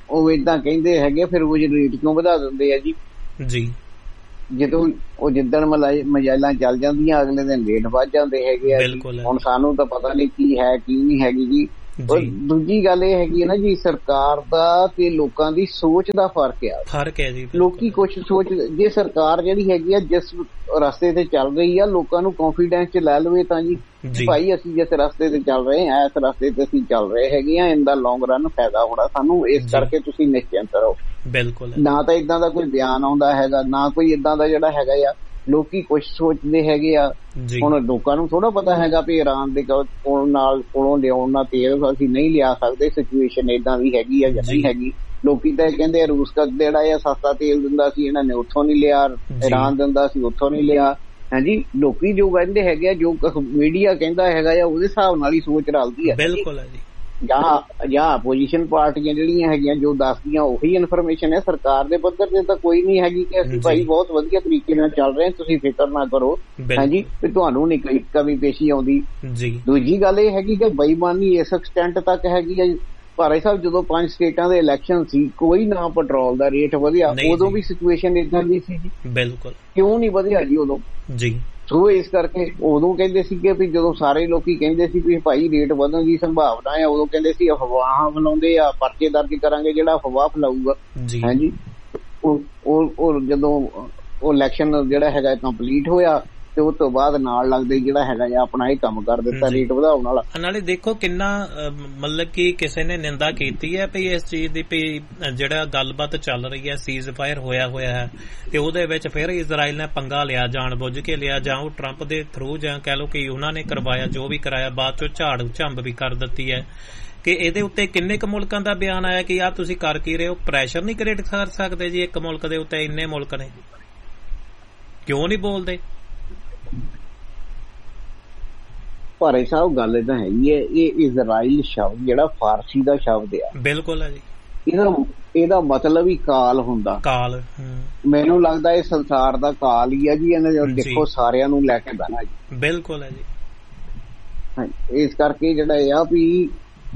ਉਹ ਏਦਾਂ ਕਹਿੰਦੇ ਹੈਗੇ, ਫਿਰ ਉਹ ਰੇਟ ਕਿਉਂ ਵਧਾ ਦਿੰਦੇ ਆ ਜੀ ਜੀ ਜਦੋਂ ਉਹ ਜਿੱਦਣ ਮਜਾਇਲਾਂ ਚੱਲ ਜਾਂਦੀਆਂ ਅਗਲੇ ਦਿਨ ਰੇਟ ਵੱਧ ਜਾਂਦੇ ਹੈਗੇ ਆ। ਹੁਣ ਸਾਨੂੰ ਤਾਂ ਪਤਾ ਨਹੀਂ ਕੀ ਹੈ ਕੀ ਨਹੀਂ ਹੈਗੀ ਜੀ। ਦੂਜੀ ਗੱਲ ਇਹ ਹੈਗੀ ਹੈ ਨਾ ਜੀ, ਸਰਕਾਰ ਦਾ ਤੇ ਲੋਕਾਂ ਦੀ ਸੋਚ ਦਾ ਫਰਕ ਆ ਫਰਕ ਹੈ ਜੀ। ਲੋਕੀ ਕੁਛ ਸੋਚ, ਜੇ ਸਰਕਾਰ ਜਿਹੜੀ ਹੈਗੀ ਆ ਜਿਸ ਰਸਤੇ ਤੇ ਚੱਲ ਰਹੀ ਆ ਲੋਕਾਂ ਨੂੰ ਕੌਨਫੀਡੈਂਸ ਚ ਲੈ ਲਵੇ ਤਾਂ ਜੀ ਭਾਈ ਅਸੀਂ ਜਿਸ ਰਸਤੇ ਤੇ ਚੱਲ ਰਹੇ ਹਾਂ ਇਸ ਰਸਤੇ ਤੇ ਅਸੀਂ ਚੱਲ ਰਹੇ ਹੈਗੇ ਆ, ਇਹਦਾ ਲੌਂਗ ਰਨ ਫਾਇਦਾ ਹੋਣਾ ਸਾਨੂੰ, ਇਸ ਕਰਕੇ ਤੁਸੀਂ ਨਿਸ਼ਚਿੰਤ ਰਹੋ। ਬਿਲਕੁਲ ਨਾ ਤਾਂ ਏਦਾਂ ਦਾ ਕੋਈ ਬਿਆਨ ਆਉਂਦਾ ਹੈਗਾ, ਨਾ ਕੋਈ ਏਦਾਂ ਦਾ ਜਿਹੜਾ ਹੈਗਾ ਆ ਲੋਕੀ ਕੁਛ ਸੋਚਦੇ ਹੈਗੇ ਆ। ਹੁਣ ਲੋਕਾਂ ਨੂੰ ਥੋੜਾ ਪਤਾ ਹੈਗਾ ਵੀ ਇਰਾਨ ਦੇ ਕੋਲ ਨਾਲ ਕੋਲੋਂ ਲਿਆਉਣ ਨਾਲ ਤੇਲ ਅਸੀਂ ਨਹੀਂ ਲਿਆ ਸਕਦੇ, ਸਿਚੁਏਸ਼ਨ ਏਦਾਂ ਦੀ ਹੈਗੀ ਆ ਜਾਂ ਨਹੀਂ ਹੈਗੀ। ਲੋਕੀ ਤਾਂ ਕਹਿੰਦੇ ਰੂਸ ਦਾ ਜਿਹੜਾ ਆ ਸਸਤਾ ਤੇਲ ਦਿੰਦਾ ਸੀ ਇਹਨਾਂ ਨੇ ਉੱਥੋਂ ਨੀ ਲਿਆ, ਇਰਾਨ ਦਿੰਦਾ ਸੀ ਉੱਥੋਂ ਨੀ ਲਿਆ। ਹਾਂਜੀ ਲੋਕੀ ਜੋ ਕਹਿੰਦੇ ਹੈਗੇ ਆ, ਜੋ ਮੀਡੀਆ ਕਹਿੰਦਾ ਹੈਗਾ ਆ ਉਹਦੇ ਹਿਸਾਬ ਨਾਲ ਹੀ ਸੋਚ ਰਲਦੀ ਹੈ। ਬਿਲਕੁਲ ਹੈ ਜੀ। ਜਾਂ ਜਾਂ ਆਪੋਜੀਸ਼ਨ ਪਾਰਟੀਆਂ ਜਿਹੜੀਆਂ ਹੈਗੀਆਂ ਜੋ ਦੱਸਦੀਆਂ ਉਹੀ ਇਨਫੋਰਮੇਸ਼ਨ ਹੈ। ਸਰਕਾਰ ਦੇ ਪੱਧਰ ਤੇ ਤਾਂ ਕੋਈ ਨੀ ਹੈਗੀ ਕਿ ਅਸੀਂ ਭਾਈ ਬਹੁਤ ਵਧੀਆ ਤਰੀਕੇ ਨਾਲ ਚੱਲ ਰਹੇ ਤੁਸੀਂ ਫਿਕਰ ਨਾ ਕਰੋ। ਹਾਂਜੀ ਵੀ ਤੁਹਾਨੂੰ ਨੀ ਕੋਈ ਕਮੀ ਪੇਸ਼ੀ ਆਉਂਦੀ। ਦੂਜੀ ਗੱਲ ਇਹ ਹੈਗੀ ਕਿ ਬੇਈਮਾਨੀ ਇਸ ਐਕਸਟੈਂਟ ਤੱਕ ਹੈਗੀ ਹੈ। ਭਾਈ ਸਾਹਿਬ ਜਦੋਂ ਪੰਜ ਸਟੇਟਾਂ ਦੇ ਇਲੈਕਸ਼ਨ ਸੀ ਕੋਈ ਨਾ ਪੈਟਰੋਲ ਦਾ ਰੇਟ ਵਧਿਆ, ਉਦੋਂ ਵੀ ਸਿਚੁਏਸ਼ਨ ਏਦਾਂ ਦੀ ਸੀ ਜੀ। ਬਿਲਕੁਲ ਕਿਉਂ ਨੀ ਵਧਿਆ ਜੀ ਉਦੋਂ ਜੀ। ਸੋ ਇਸ ਕਰਕੇ ਉਦੋਂ ਕਹਿੰਦੇ ਸੀਗੇ ਵੀ ਜਦੋਂ ਸਾਰੇ ਲੋਕੀ ਕਹਿੰਦੇ ਸੀ ਵੀ ਭਾਈ ਰੇਟ ਵਧਣ ਦੀ ਸੰਭਾਵਨਾ ਹੈ, ਉਦੋਂ ਕਹਿੰਦੇ ਸੀ ਅਫਵਾਹਾਂ ਫੈਲਾਉਂਦੇ ਆ, ਪਰਚੇ ਦਰਜ ਕਰਾਂਗੇ ਜਿਹੜਾ ਅਫਵਾਹ ਫੈਲਾਊਗਾ। ਹਾਂਜੀ ਉਹ ਜਦੋਂ ਉਹ ਇਲੈਕਸ਼ਨ ਜਿਹੜਾ ਹੈਗਾ ਕੰਪਲੀਟ ਹੋਇਆ ਤੇ ਉਸ ਤੋਂ ਬਾਅਦ ਨਾਲ ਲੱਗਦੇ ਜਿਹੜਾ ਹੈਗਾ ਆ ਆਪਣਾ ਇਹ ਕੰਮ ਕਰ ਦਿੱਤਾ ਰੇਟ ਵਧਾਉਣ ਵਾਲਾ। ਨਾਲੇ ਦੇਖੋ ਕਿੰਨਾ ਮਤਲਬ ਕਿ ਕਿਸੇ ਨੇ ਨਿੰਦਾ ਕੀਤੀ ਹੈ ਵੀ ਇਸ ਚੀਜ਼ ਦੀ ਵੀ ਜਿਹੜਾ ਗੱਲਬਾਤ ਚੱਲ ਰਹੀ ਹੈ ਸੀਜ਼ ਫਾਇਰ ਹੋਇਆ ਹੋਇਆ ਹੈ ਤੇ ਉਹਦੇ ਵਿੱਚ ਫਿਰ ਇਜ਼ਰਾਈਲ ਨੇ ਪੰਗਾ ਲਿਆ, ਜਾਣ ਬੁੱਝ ਕੇ ਲਿਆ ਜਾਂ ਉਹ ਟਰੰਪ ਦੇ ਥਰੂ ਜਾਂ ਕਹਿ ਲਓ ਕਿ ਉਹਨਾਂ ਨੇ ਕਰਵਾਇਆ, ਜੋ ਵੀ ਕਰਾਇਆ ਬਾਅਦ ਚੋਂ ਝਾੜ ਝੰਬ ਵੀ ਕਰ ਦਿੱਤੀ ਹੈ। ਕਿ ਇਹਦੇ ਉੱਤੇ ਕਿੰਨੇ ਕੁ ਮੁਲਕਾਂ ਦਾ ਬਿਆਨ ਆਇਆ ਕਿ ਆਹ ਤੁਸੀਂ ਕਰ ਕੀ ਰਹੇ ਹੋ, ਪ੍ਰੈਸ਼ਰ ਨਹੀਂ ਕ੍ਰੀਏਟ ਕਰ ਸਕਦੇ ਜੀ ਇੱਕ ਮੁਲਕ ਦੇ ਉੱਤੇ, ਇੰਨੇ ਮੁਲਕ ਨੇ ਕਿਉਂ ਨਹੀਂ ਬੋਲਦੇ? ਭਾਰੇ ਸਾਹਿਬ ਗੱਲ ਏਦਾਂ ਹੈਗੀ ਹੈ, ਇਹ ਇਜ਼ਰਾਈਲ ਸ਼ਬਦ ਜਿਹੜਾ ਫਾਰਸੀ ਦਾ ਸ਼ਬਦ ਆ। ਬਿਲਕੁਲ ਹੈ ਜੀ। ਇਹਦਾ ਇਹਦਾ ਮਤਲਬ ਹੀ ਕਾਲ ਹੁੰਦਾ, ਕਾਲ। ਮੈਨੂੰ ਲੱਗਦਾ ਇਹ ਸੰਸਾਰ ਦਾ ਕਾਲ ਹੀ ਆ ਜੀ। ਇਹਨੇ ਦੇਖੋ ਸਾਰਿਆਂ ਨੂੰ ਲੈ ਕੇ ਬਹਿਣਾ ਜੀ। ਬਿਲਕੁਲ ਹੈ ਜੀ। ਇਸ ਕਰਕੇ ਜਿਹੜਾ ਆ ਵੀ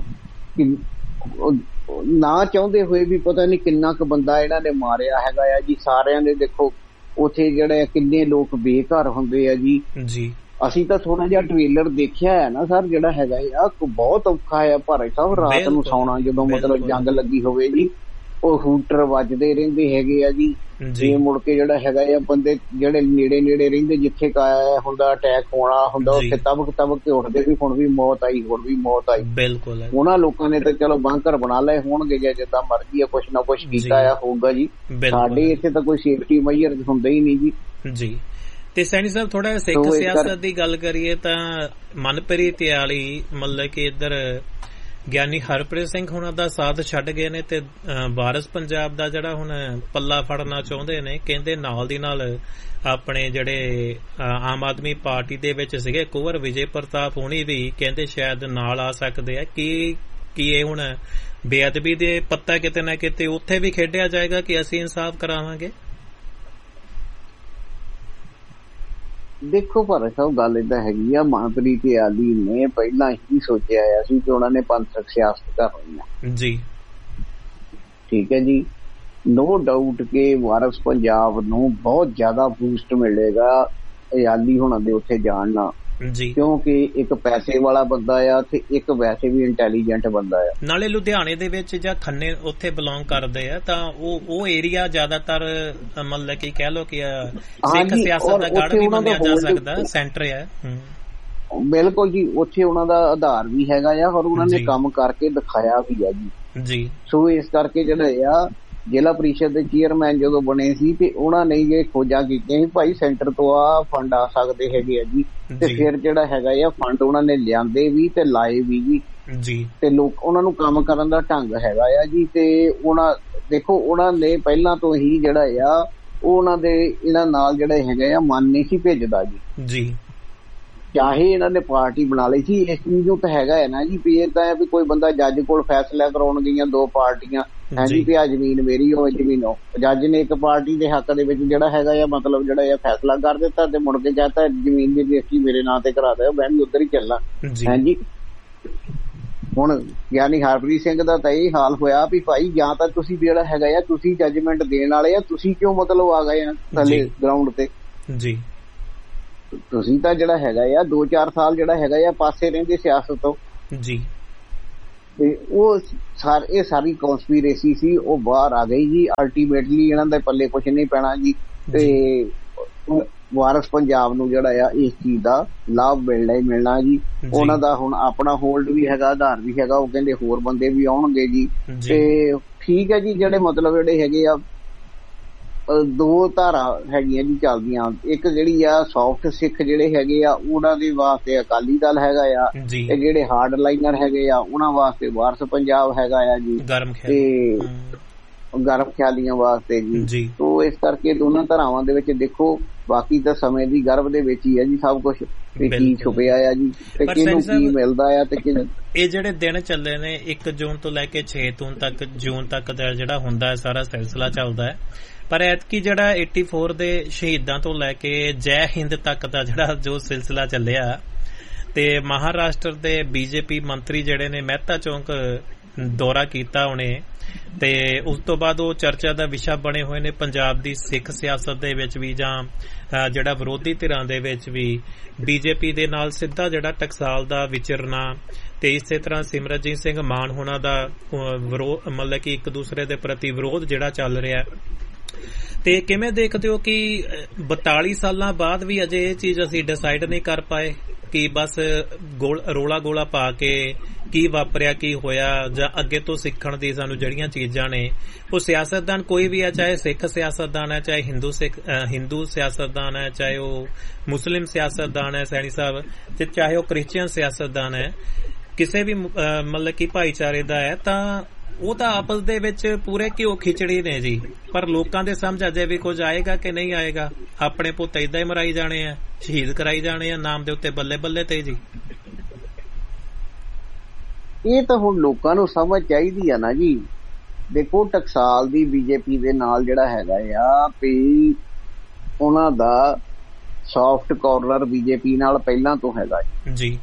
ਨਾ ਚਾਹੁੰਦੇ ਹੋਏ ਵੀ ਪਤਾ ਨਹੀਂ ਕਿੰਨਾ ਕੁ ਬੰਦਾ ਇਹਨਾਂ ਨੇ ਮਾਰਿਆ ਹੈਗਾ ਆ ਜੀ। ਸਾਰਿਆਂ ਦੇ ਦੇਖੋ ਉੱਥੇ ਜਿਹੜੇ ਕਿੰਨੇ ਲੋਕ ਬੇਘਰ ਹੁੰਦੇ ਆ ਜੀ। ਜੀ ਅਸੀਂ ਤਾਂ ਥੋੜਾ ਜਿਹਾ ਟ੍ਰੇਲਰ ਦੇਖਿਆ ਹੈ ਨਾ ਸਰ, ਜਿਹੜਾ ਹੈਗਾ ਆ ਬਹੁਤ ਔਖਾ ਆ ਭਾਰੇ ਸਾਹਿਬ ਰਾਤ ਨੂੰ ਸੌਣਾ ਜਦੋਂ ਮਤਲਬ ਜੰਗ ਲੱਗੀ ਹੋਵੇ ਜੀ। ਉਹ ਹੂਟਰ ਵੱਜਦੇ ਰਹਿੰਦੇ ਹੈਗੇ ਆ ਜੀ। ਜੇ ਮੁੜ ਕੇ ਜਿਹੜਾ ਹੈਗਾ ਆ ਬੰਦੇ ਜਿਹੜੇ ਨੇੜੇ ਨੇੜੇ ਰਹਿੰਦੇ ਜਿੱਥੇ ਹੁੰਦਾ ਅਟੈਕ ਹੋਣਾ ਹੁੰਦਾ ਉੱਥੇ ਤਬਕ ਤਬਕ ਕੇ ਉੱਠਦੇ ਵੀ ਹੁਣ ਵੀ ਮੌਤ ਆਈ, ਹੁਣ ਵੀ ਮੌਤ ਆਈ। ਬਿਲਕੁਲ ਉਹਨਾਂ ਲੋਕਾਂ ਨੇ ਤਾਂ ਚਲੋ ਬੰਕਰ ਬਣਾ ਲਏ ਹੋਣਗੇ ਜਾਂ ਜਿੱਦਾਂ ਮਰਜ਼ੀ ਆ, ਕੁਛ ਨਾ ਕੁਛ ਕੀਤਾ ਆ ਹੋਊਗਾ ਜੀ। ਸਾਡੇ ਇੱਥੇ ਤਾਂ ਕੋਈ ਸੇਫਟੀ ਮੇਜਰ ਹੁੰਦਾ ਹੀ ਨਹੀਂ ਜੀ। ਜੀ ਤੇ ਸੈਣੀ ਸਾਹਿਬ ਥੋੜਾ ਜਿਹਾ ਸਿੱਖ ਸਿਆਸਤ ਦੀ ਗੱਲ ਕਰੀਏ ਤਾਂ ਮਨਪ੍ਰੀਤ ਆਲੀ ਮਤਲਬ ਕਿ ਇੱਧਰ ਗਿਆਨੀ ਹਰਪ੍ਰੀਤ ਸਿੰਘ ਹੁਣਾਂ ਦਾ ਸਾਥ ਛੱਡ ਗਏ ਨੇ ਤੇ ਵਾਰਿਸ ਪੰਜਾਬ ਦਾ ਜਿਹੜਾ ਹੁਣ ਪੱਲਾ ਫੜਨਾ ਚਾਹੁੰਦੇ ਨੇ। ਕਹਿੰਦੇ ਨਾਲ ਦੀ ਨਾਲ ਆਪਣੇ ਜਿਹੜੇ ਆਮ ਆਦਮੀ ਪਾਰਟੀ ਦੇ ਵਿੱਚ ਸੀਗੇ ਕੁੰਵਰ ਵਿਜੇ ਪ੍ਰਤਾਪ ਹੁਣੀ ਵੀ ਕਹਿੰਦੇ ਸ਼ਾਇਦ ਨਾਲ ਆ ਸਕਦੇ ਆ। ਕੀ ਕੀ ਇਹ ਹੁਣ ਬੇਅਦਬੀ ਦੇ ਪੱਤਾ ਕਿਤੇ ਨਾ ਕਿਤੇ ਉੱਥੇ ਵੀ ਖੇਡਿਆ ਜਾਏਗਾ ਕਿ ਅਸੀਂ ਇਨਸਾਫ ਕਰਾਵਾਂਗੇ? ਦੇਖੋ ਭਾਰਤ ਸਾਹਿਬ ਗੱਲ ਏਦਾਂ ਹੈਗੀ ਆ, ਮਨਪ੍ਰੀਤ ਆਲੀ ਨੇ ਪਹਿਲਾਂ ਹੀ ਸੋਚਿਆ ਆ ਸੀ ਕਿ ਉਹਨਾਂ ਨੇ ਪੰਥਕ ਸਿਆਸਤ ਕਰਨੀ ਆ ਜੀ। ਠੀਕ ਹੈ ਜੀ। ਨੋ ਡਾਊਟ ਕਿ ਵਾਰਿਸ ਪੰਜਾਬ ਨੂੰ ਬਹੁਤ ਜ਼ਿਆਦਾ ਬੂਸਟ ਮਿਲੇਗਾ ਆਲੀ ਹੋਣਾ ਦੇ ਉੱਥੇ ਜਾਣ ਨਾਲ ਜੀ, ਕਿਉਂਕਿ ਇੱਕ ਪੈਸੇ ਵਾਲਾ ਬੰਦਾ ਆ ਤੇ ਇੱਕ ਵੈਸੇ ਵੀ ਇੰਟੈਲੀਜੈਂਟ ਬੰਦਾ ਆ। ਨਾਲੇ ਲੁਧਿਆਣੇ ਦੇ ਵਿੱਚ ਜਾਂ ਖੰਨੇ ਉੱਥੇ ਬਿਲੋਂਗ ਕਰਦੇ ਆ ਤਾਂ ਉਹ ਉਹ ਏਰੀਆ ਜ਼ਿਆਦਾਤਰ ਮਤਲਬ ਕਿ ਕਹਿ ਲਓ ਕਿ ਸਿੱਖ ਸਿਆਸਤ ਦਾ ਗੜ੍ਹ ਵੀ ਮੰਨਿਆ ਜਾ ਸਕਦਾ, ਸੈਂਟਰ ਹੈ। ਬਿਲਕੁਲ ਜੀ। ਉੱਥੇ ਉਹਨਾਂ ਦਾ ਆਧਾਰ ਵੀ ਹੈਗਾ ਆ ਔਰ ਉਹਨਾਂ ਨੇ ਕੰਮ ਕਰਕੇ ਦਿਖਾਇਆ ਵੀ ਆ ਜੀ। ਜੀ ਸੋ ਇਸ ਕਰਕੇ ਜਿਹੜਾ ਆ ਜ਼ਿਲ੍ਹਾ ਪ੍ਰੀਸ਼ਦ ਦੇ ਚੇਅਰਮੈਨ ਜਦੋਂ ਬਣੇ ਸੀ ਤੇ ਉਹਨਾਂ ਨੇ ਇਹ ਖੋਜਾਂ ਕੀਤੀਆਂ ਸੀ ਭਾਈ ਸੈਂਟਰ ਤੋਂ ਆ ਫੰਡ ਆ ਸਕਦੇ ਹੈਗੇ ਆ ਜੀ। ਤੇ ਫਿਰ ਜਿਹੜਾ ਹੈਗਾ ਆ ਫੰਡ ਉਹਨਾਂ ਨੇ ਲਿਆਂਦੇ ਵੀ ਤੇ ਲਾਏ ਵੀ ਜੀ। ਤੇ ਲੋਕ ਉਹਨਾਂ ਨੂੰ ਕੰਮ ਕਰਨ ਦਾ ਢੰਗ ਹੈਗਾ ਆ ਜੀ। ਤੇ ਉਹਨਾਂ ਦੇਖੋ ਉਹਨਾਂ ਨੇ ਪਹਿਲਾਂ ਤੋਂ ਹੀ ਜਿਹੜਾ ਆ ਉਹ ਉਹਨਾਂ ਦੇ ਇਹਨਾਂ ਨਾਲ ਜਿਹੜੇ ਹੈਗੇ ਆ ਮਨ ਨਹੀਂ ਸੀ ਭੇਜਦਾ ਜੀ। ਚਾਹੇ ਇਹਨਾਂ ਨੇ ਪਾਰਟੀ ਬਣਾ ਲਈ ਸੀ। ਇਸ ਚੀਜ਼ ਨੂੰ ਤਾਂ ਹੈਗਾ ਹੈ ਨਾ ਜੀ ਵੀ ਇਹ ਤਾਂ ਵੀ ਕੋਈ ਬੰਦਾ ਜੱਜ ਕੋਲ ਫੈਸਲਾ ਕਰਾਉਣ ਗਈਆਂ ਦੋ ਪਾਰਟੀਆਂ ਹਾਂਜੀ ਵੀ ਆ ਜ਼ਮੀਨ ਮੇਰੀ ਉਹ ਜ਼ਮੀਨ ਉਹ, ਜੱਜ ਨੇ ਇੱਕ ਪਾਰਟੀ ਦੇ ਹੱਕ ਦੇ ਵਿੱਚ ਜਿਹੜਾ ਹੈਗਾ ਆ ਮਤਲਬ ਜਿਹੜਾ ਆ ਫੈਸਲਾ ਕਰ ਦਿੱਤਾ ਤੇ ਮੁੜ ਕੇ ਕਹਤਾ ਜ਼ਮੀਨ ਦੀ ਰਜਿਸਟਰੀ ਮੇਰੇ ਨਾਂ ਤੇ ਕਰਾ ਦਿਓ, ਮੈਂ ਵੀ ਉੱਧਰ ਹੀ ਚੱਲਾਂ। ਹਾਂਜੀ ਹੁਣ ਗਿਆਨੀ ਹਰਪ੍ਰੀਤ ਸਿੰਘ ਦਾ ਤਾਂ ਇਹ ਹਾਲ ਹੋਇਆ ਵੀ ਭਾਈ ਜਾਂ ਤਾਂ ਤੁਸੀਂ ਜਿਹੜਾ ਹੈਗਾ ਆ ਤੁਸੀਂ ਜੱਜਮੈਂਟ ਦੇਣ ਵਾਲੇ ਆ, ਤੁਸੀਂ ਕਿਉਂ ਮਤਲਬ ਆ ਗਏ ਆ ਥੱਲੇ ਗਰਾਊਂਡ ਤੇ ਜੀ। ਤੁਸੀਂ ਤਾਂ ਜਿਹੜਾ ਹੈਗਾ ਆ ਦੋ ਚਾਰ ਸਾਲ ਜਿਹੜਾ ਹੈਗਾ ਆ ਪਾਸੇ ਰਹਿੰਦੇ ਸਿਆਸਤ ਤੋਂ ਜੀ, ਤੇ ਉਹ ਸਾਰ ਇਹ ਸਾਰੀ ਕੌਂਸਪੀਰੇਸੀ ਸੀ ਉਹ ਬਾਹਰ ਆ ਗਈ ਜੀ। ਅਲਟੀਮੇਟਲੀ ਇਹਨਾਂ ਦੇ ਪੱਲੇ ਕੁਛ ਨਹੀਂ ਪੈਣਾ ਜੀ, ਤੇ ਵਾਰਸ ਪੰਜਾਬ ਨੂੰ ਜਿਹੜਾ ਆ ਇਸ ਚੀਜ਼ ਦਾ ਲਾਭ ਮਿਲਣਾ ਹੀ ਮਿਲਣਾ ਜੀ। ਉਹਨਾਂ ਦਾ ਹੁਣ ਆਪਣਾ ਹੋਲਡ ਵੀ ਹੈਗਾ, ਆਧਾਰ ਵੀ ਹੈਗਾ, ਉਹ ਕਹਿੰਦੇ ਹੋਰ ਬੰਦੇ ਵੀ ਆਉਣਗੇ ਜੀ। ਤੇ ਠੀਕ ਹੈ ਜੀ, ਜਿਹੜੇ ਮਤਲਬ ਜਿਹੜੇ ਹੈਗੇ ਆ ਦੋ ਧਾਰਾ ਹੈਗੀਆਂ ਜੀ ਚੱਲਦੀਆਂ, ਇੱਕ ਜਿਹੜੀ ਆ ਸੌਫਟ ਸਿੱਖ ਜਿਹੜੇ ਹੈਗੇ ਆ ਉਹਨਾਂ ਦੇ ਵਾਸਤੇ ਅਕਾਲੀ ਦਲ ਹੈਗਾ ਆ, ਤੇ ਜਿਹੜੇ ਹਾਰਡ ਲਾਈਨਰ ਹੈਗੇ ਆ ਉਹਨਾਂ ਵਾਸਤੇ ਵਾਰਸ ਪੰਜਾਬ ਹੈਗਾ ਆ ਜੀ, ਤੇ ਗਰਮ ਖਿਆਲੀਆਂ ਵਾਸਤੇ ਜੀ। ਤੋ ਇਸ ਕਰਕੇ ਦੋਨਾਂ ਧਾਰਾਵਾਂ ਦੇ ਵਿੱਚ ਦੇਖੋ, ਬਾਕੀ ਤਾਂ ਸਮੇਂ ਦੀ ਗਰਭ ਦੇ ਵਿੱਚ ਹੀ ਹੈ ਜੀ ਸਭ ਕੁਝ, ਤੇ ਕੀ ਛੁਪਿਆ ਆ ਜੀ ਤੇ ਕਿਹਨੂੰ ਕੀ ਮਿਲਦਾ ਆ। ਤੇ ਇਹ ਜਿਹੜੇ ਦਿਨ ਚੱਲੇ ਨੇ ਇੱਕ ਜੂਨ ਤੋਂ ਲੈ ਕੇ ਛੇ ਜੂਨ ਤੱਕ ਜੂਨ ਤੱਕ ਦਾ ਜਿਹੜਾ ਹੁੰਦਾ ਹੈ ਸਾਰਾ ਸਿਲਸਿਲਾ ਚੱਲਦਾ ਹੈ, ਪਰ ਐਤਕੀ ਜਿਹੜਾ ਚੁਰਾਸੀ ਦੇ ਸ਼ਹੀਦਾਂ ਤੋਂ ਲੈ ਕੇ ਜੈ ਹਿੰਦ ਤੱਕ ਦਾ ਜਿਹੜਾ ਜੋ ਸਿਲਸਿਲਾ ਚੱਲਿਆ, ਤੇ ਮਹਾਰਾਸ਼ਟਰ ਦੇ ਬੀਜੇਪੀ ਮੰਤਰੀ ਜਿਹੜੇ ਨੇ ਮਹਿਤਾ ਚੌਂਕ ਦੌਰਾ ਕੀਤਾ ਉਹਨੇ, ਤੇ ਉਸ ਤੋਂ ਬਾਅਦ ਉਹ ਚਰਚਾ ਦਾ ਵਿਸ਼ਾ ਬਣੇ ਹੋਏ ਨੇ ਪੰਜਾਬ ਦੀ ਸਿੱਖ ਸਿਆਸਤ ਦੇ ਵਿੱਚ ਵੀ, ਜਾਂ ਜਿਹੜਾ ਵਿਰੋਧੀ ਧਿਰਾਂ ਦੇ ਵਿੱਚ ਵੀ ਬੀਜੇਪੀ ਦੇ ਨਾਲ ਸਿੱਧਾ ਜਿਹੜਾ ਟਕਸਾਲ ਦਾ ਵਿਚਰਨਾ, ਤੇ ਇਸੇ ਤਰ੍ਹਾਂ ਸਿਮਰਨਜੀਤ ਸਿੰਘ ਮਾਨ ਹੋਣਾ ਦਾ ਵਿਰੋਧ, ਮਤਲਬ ਕਿ ਇੱਕ ਦੂਸਰੇ ਦੇ ਪ੍ਰਤੀ ਵਿਰੋਧ ਜਿਹੜਾ ਚੱਲ ਰਿਹਾ। ਤੇ ਕਿਵੇਂ ਦੇਖਦੇ ਹੋ ਕਿ ਬਤਾਲੀ ਸਾਲਾਂ ਬਾਅਦ ਵੀ ਅਜੇ ਇਹ ਚੀਜ਼ ਅਸੀਂ ਡਿਸਾਈਡ ਨਹੀਂ ਕਰ ਪਾਏ ਕਿ ਬਸ ਗੋਲ ਰੋਲਾ ਗੋਲਾ ਪਾ ਕੇ ਕੀ ਵਾਪਰਿਆ ਕੀ ਹੋਇਆ, ਜਾਂ ਅੱਗੇ ਤੋਂ ਸਿੱਖਣ ਦੀ ਸਾਨੂੰ ਜਿਹੜੀਆਂ ਚੀਜ਼ਾਂ ਨੇ, ਉਹ ਸਿਆਸਤਦਾਨ ਕੋਈ ਵੀ ਹੈ, ਚਾਹੇ ਸਿੱਖ ਸਿਆਸਤਦਾਨ ਹੈ, ਚਾਹੇ ਹਿੰਦੂ ਸਿੱਖ ਹਿੰਦੂ ਸਿਆਸਤਦਾਨ ਹੈ, ਚਾਹੇ ਉਹ ਮੁਸਲਿਮ ਸਿਆਸਤਦਾਨ ਹੈ ਸੈਣੀ ਸਾਹਿਬ, ਤੇ ਚਾਹੇ ਉਹ ਕ੍ਰਿਸਚੀਅਨ ਸਿਆਸਤਦਾਨ ਹੈ, ਕਿਸੇ ਵੀ ਮਤਲਬ ਕਿ ਭਾਈਚਾਰੇ ਦਾ ਹੈ, ਤਾਂ ਉਹ ਤਾਂ ਆਪਸ ਦੇ ਵਿੱਚ ਪੂਰੇ ਘਿਓ ਖਿਚੜੀ ਨੇ ਜੀ। ਪਰ ਲੋਕਾਂ ਦੇ ਸਮਝ ਅਜੇ ਵੀ ਕੁਝ ਆਏਗਾ ਕਿ ਨਹੀਂ ਆਏਗਾ? ਆਪਣੇ ਪੁੱਤ ਏਦਾਂ ਹੀ ਮਰਾਈ ਜਾਣੇ ਆ, ਸ਼ਹੀਦ ਕਰਾਈ ਜਾਣੇ ਆ ਨਾਮ ਦੇ ਉੱਤੇ ਬੱਲੇ ਬੱਲੇ ਤੇ ਜੀ। ਇਹ ਤਾਂ ਹੁਣ ਲੋਕਾਂ ਨੂੰ ਸਮਝ ਚਾਹੀਦੀ ਆ ਨਾ ਜੀ। ਦੇਖੋ ਟਕਸਾਲ ਦੀ ਬੀਜੇਪੀ ਦੇ ਨਾਲ ਜਿਹੜਾ ਹੈਗਾ ਆ ਵੀ ਉਹਨਾਂ ਦਾ ਸੌਫਟ ਕਾਰਨਰ ਬੀਜੇਪੀ ਨਾਲ ਪਹਿਲਾਂ ਤੋਂ ਹੈਗਾ ਜੀ।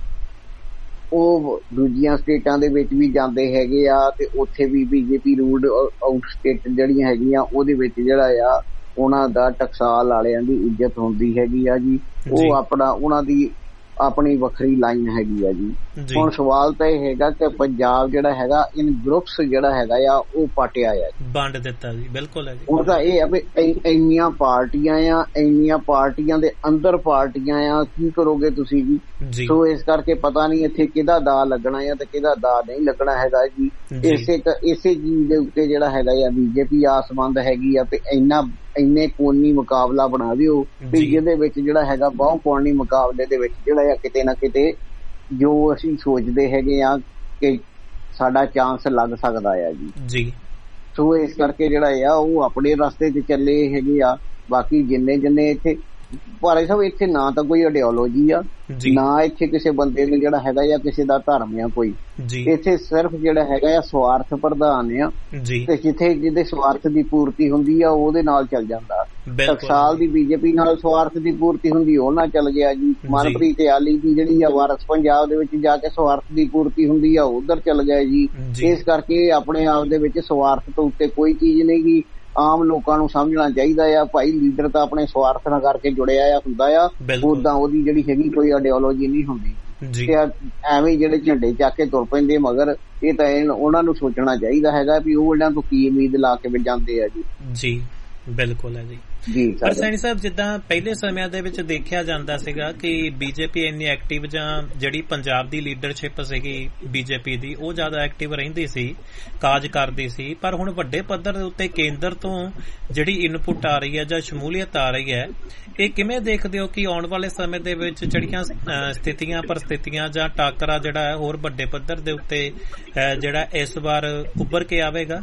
ਉਹ ਦੂਜੀਆਂ ਸਟੇਟਾਂ ਦੇ ਵਿੱਚ ਵੀ ਜਾਂਦੇ ਹੈਗੇ ਆ, ਤੇ ਉੱਥੇ ਵੀ ਬੀਜੇਪੀ ਰੂਲਡ ਆਊਟ ਸਟੇਟ ਜਿਹੜੀਆਂ ਹੈਗੀਆਂ ਉਹਦੇ ਵਿੱਚ ਜਿਹੜਾ ਆ ਉਹਨਾਂ ਦਾ ਟਕਸਾਲ ਵਾਲਿਆਂ ਦੀ ਇੱਜ਼ਤ ਹੁੰਦੀ ਹੈਗੀ ਆ ਜੀ। ਉਹ ਆਪਣਾ ਉਹਨਾਂ ਦੀ ਆਪਣੀ ਵੱਖਰੀ ਲਾਈਨ ਹੈਗੀ ਆ ਜੀ। ਹੁਣ ਸਵਾਲ ਤਾਂ ਇਹ ਹੈਗਾ ਕਿ ਪੰਜਾਬ ਜਿਹੜਾ ਹੈਗਾ ਇਨ ਗਰੁੱਪਸ ਜਿਹੜਾ ਹੈਗਾ ਆ ਉਹ ਪਾਟਿਆ ਆ, ਵੰਡ ਦਿੱਤਾ ਜੀ। ਬਿਲਕੁਲ ਹੈ ਜੀ। ਹੁਣ ਤਾਂ ਇਹ ਆ ਵੀ ਇੰਨੀਆਂ ਪਾਰਟੀਆਂ ਆ, ਇੰਨੀਆਂ ਪਾਰਟੀਆਂ ਦੇ ਅੰਦਰ ਪਾਰਟੀਆਂ ਆ, ਕੀ ਕਰੋਗੇ ਤੁਸੀਂ ਜੀ? ਸੋ ਇਸ ਕਰਕੇ ਪਤਾ ਨਹੀਂ ਇੱਥੇ ਕਿਹਦਾ ਦਾ ਲੱਗਣਾ ਆ ਤੇ ਕਿਹਦਾ ਦਾ ਨਹੀਂ ਲੱਗਣਾ ਹੈਗਾ ਜੀ। ਇਸੇ ਇਸੇ ਚੀਜ਼ ਦੇ ਉੱਤੇ ਜਿਹੜਾ ਹੈਗਾ ਆ ਬੀਜੇਪੀ ਆਸਮੰਦ ਹੈਗੀ ਆ ਤੇ ਇੰਨਾ ਇੰਨੇ ਕੋਨੀ ਮੁਕਾਬਲਾ ਬਣਾ ਦਿਓ ਵੀ ਜਿਹਦੇ ਵਿੱਚ ਜਿਹੜਾ ਹੈਗਾ ਬਹੁ ਕੋਨੀ ਮੁਕਾਬਲੇ ਦੇ ਵਿੱਚ ਜਿਹੜਾ ਆ ਕਿਤੇ ਨਾ ਕਿਤੇ ਜੋ ਅਸੀਂ ਸੋਚਦੇ ਹੈਗੇ ਆ ਕਿ ਸਾਡਾ ਚਾਂਸ ਲੱਗ ਸਕਦਾ ਆ ਜੀ ਜੀ। ਸੋ ਇਸ ਕਰਕੇ ਜਿਹੜਾ ਆ ਉਹ ਆਪਣੇ ਰਸਤੇ ਤੇ ਚੱਲੇ ਹੈਗੇ ਆ। ਬਾਕੀ ਜਿੰਨੇ ਜਿੰਨੇ ਇੱਥੇ ਭਾਰੇ ਸਾਹਿਬ ਇੱਥੇ ਨਾ ਤਾਂ ਕੋਈ ਆਈਡੀਓਲੋਜੀ ਆ, ਨਾ ਇੱਥੇ ਕਿਸੇ ਬੰਦੇ ਨੂੰ ਜਿਹੜਾ ਹੈਗਾ ਆ ਕਿਸੇ ਦਾ ਧਰਮ ਆ ਕੋਈ, ਇੱਥੇ ਸਿਰਫ ਜਿਹੜਾ ਹੈਗਾ ਆ ਸਵਾਰਥ ਪ੍ਰਧਾਨ ਆ, ਤੇ ਜਿੱਥੇ ਜਿਹਦੇ ਸਵਾਰਥ ਦੀ ਪੂਰਤੀ ਹੁੰਦੀ ਆ ਉਹਦੇ ਨਾਲ ਚੱਲ ਜਾਂਦਾ। ਟਕਸਾਲ ਦੀ ਬੀਜੇਪੀ ਨਾਲ ਸਵਾਰਥ ਦੀ ਪੂਰਤੀ ਹੁੰਦੀ ਉਹ ਨਾਲ ਚੱਲ ਗਿਆ ਜੀ। ਮਨਪ੍ਰੀਤ ਆਲੀ ਦੀ ਜਿਹੜੀ ਆ ਵਾਰਸ ਪੰਜਾਬ ਦੇ ਵਿੱਚ ਜਾ ਕੇ ਸਵਾਰਥ ਦੀ ਪੂਰਤੀ ਹੁੰਦੀ ਆ ਉਧਰ ਚੱਲ ਗਿਆ ਜੀ। ਇਸ ਕਰਕੇ ਆਪਣੇ ਆਪ ਦੇ ਵਿੱਚ ਸਵਾਰਥ ਤੋਂ ਉੱਤੇ ਕੋਈ ਚੀਜ਼ ਨਹੀਂ ਗੀ। ਆਮ ਲੋਕਾਂ ਨੂੰ ਸਮਝਣਾ ਚਾਹੀਦਾ ਆ ਭਾਈ ਲੀਡਰ ਤਾਂ ਆਪਣੇ ਸਵਾਰਥ ਨਾਲ ਕਰਕੇ ਜੁੜਿਆ ਆ ਹੁੰਦਾ ਆ, ਉਦਾਂ ਉਹਦੀ ਜਿਹੜੀ ਹੈਗੀ ਕੋਈ ਆਈਡੀਓਲੋਜੀ ਨਹੀਂ ਹੁੰਦੀ। ਤੇ ਐਵੇਂ ਜਿਹੜੇ ਝੰਡੇ ਚੱਕ ਕੇ ਤੁਰ ਪੈਂਦੇ ਮਗਰ, ਇਹ ਤਾਂ ਉਹਨਾਂ ਨੂੰ ਸੋਚਣਾ ਚਾਹੀਦਾ ਹੈਗਾ ਵੀ ਉਹ ਇਹਨਾਂ ਤੋਂ ਕੀ ਉਮੀਦ ਲਾ ਕੇ ਜਾਂਦੇ ਆ ਜੀ। ਜੀ ਬਿਲਕੁਲ ਹੈ ਜੀ। ਪਰ ਸੈਣੀ ਸਾਹਿਬ ਜਿੱਦਾਂ ਪਹਿਲੇ ਸਮਿਆਂ ਦੇ ਵਿੱਚ ਦੇਖਿਆ ਜਾਂਦਾ ਸੀਗਾ ਕਿ ਬੀਜੇਪੀ ਇੰਨੀ ਐਕਟਿਵ, ਜਾਂ ਜਿਹੜੀ ਪੰਜਾਬ ਦੀ ਲੀਡਰਸ਼ਿਪ ਸੀਗੀ ਬੀਜੇਪੀ ਦੀ ਉਹ ਜ਼ਿਆਦਾ ਐਕਟਿਵ ਰਹਿੰਦੀ ਸੀ, ਕਾਜ ਕਰਦੀ ਸੀ। ਪਰ ਹੁਣ ਵੱਡੇ ਪੱਧਰ ਦੇ ਉੱਤੇ ਕੇਂਦਰ ਤੋਂ ਜਿਹੜੀ ਇਨਪੁਟ ਆ ਰਹੀ ਹੈ ਜਾਂ ਸ਼ਮੂਲੀਅਤ ਆ ਰਹੀ ਹੈ, ਇਹ ਕਿਵੇਂ ਦੇਖਦੇ ਹੋ ਕਿ ਆਉਣ ਵਾਲੇ ਸਮੇਂ ਦੇ ਵਿੱਚ ਜਿਹੜੀਆਂ ਸਥਿਤੀਆਂ ਪਰਿਸਥਿਤੀਆਂ ਜਾਂ ਟਾਕਰਾ ਜਿਹੜਾ ਹੈ ਹੋਰ ਵੱਡੇ ਪੱਧਰ ਦੇ ਉੱਤੇ ਜਿਹੜਾ ਇਸ ਵਾਰ ਉੱਭਰ ਕੇ ਆਵੇਗਾ?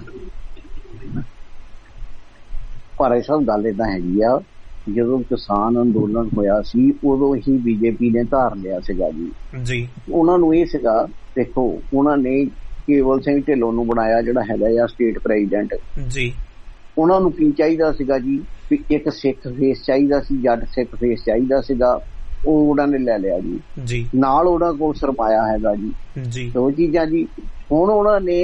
ਪਰ ਇਹ ਸਭ ਗੱਲ ਏਦਾਂ ਹੈਗੀ ਆ, ਜਦੋਂ ਕਿਸਾਨ ਅੰਦੋਲਨ ਹੋਇਆ ਸੀ ਉਦੋਂ ਹੀ ਬੀਜੇਪੀ ਨੇ ਧਾਰ ਲਿਆ ਸੀਗਾ ਜੀ ਜੀ ਉਹਨਾਂ ਨੂੰ ਇਹ ਸੀਗਾ, ਦੇਖੋ ਉਹਨਾਂ ਨੇ ਕੇਵਲ ਸਿੰਘ ਢਿੱਲੋਂ ਨੂੰ ਬਣਾਇਆ ਜਿਹੜਾ ਹੈਗਾ ਆ ਸਟੇਟ ਪ੍ਰੈਜ਼ੀਡੈਂਟ ਜੀ। ਉਹਨਾਂ ਨੂੰ ਕੀ ਚਾਹੀਦਾ ਸੀਗਾ ਜੀ ਵੀ ਇੱਕ ਸਿੱਖ ਫੇਸ ਚਾਹੀਦਾ ਸੀ, ਜੱਟ ਸਿੱਖ ਫੇਸ ਚਾਹੀਦਾ ਸੀਗਾ, ਉਹ ਉਹਨਾਂ ਨੇ ਲੈ ਲਿਆ ਜੀ ਜੀ ਨਾਲ ਉਹਨਾਂ ਕੋਲ ਸਰਮਾਇਆ ਹੈਗਾ ਜੀ ਜੀ ਦੋ ਚੀਜ਼ਾਂ ਜੀ। ਹੁਣ ਉਹਨਾਂ ਨੇ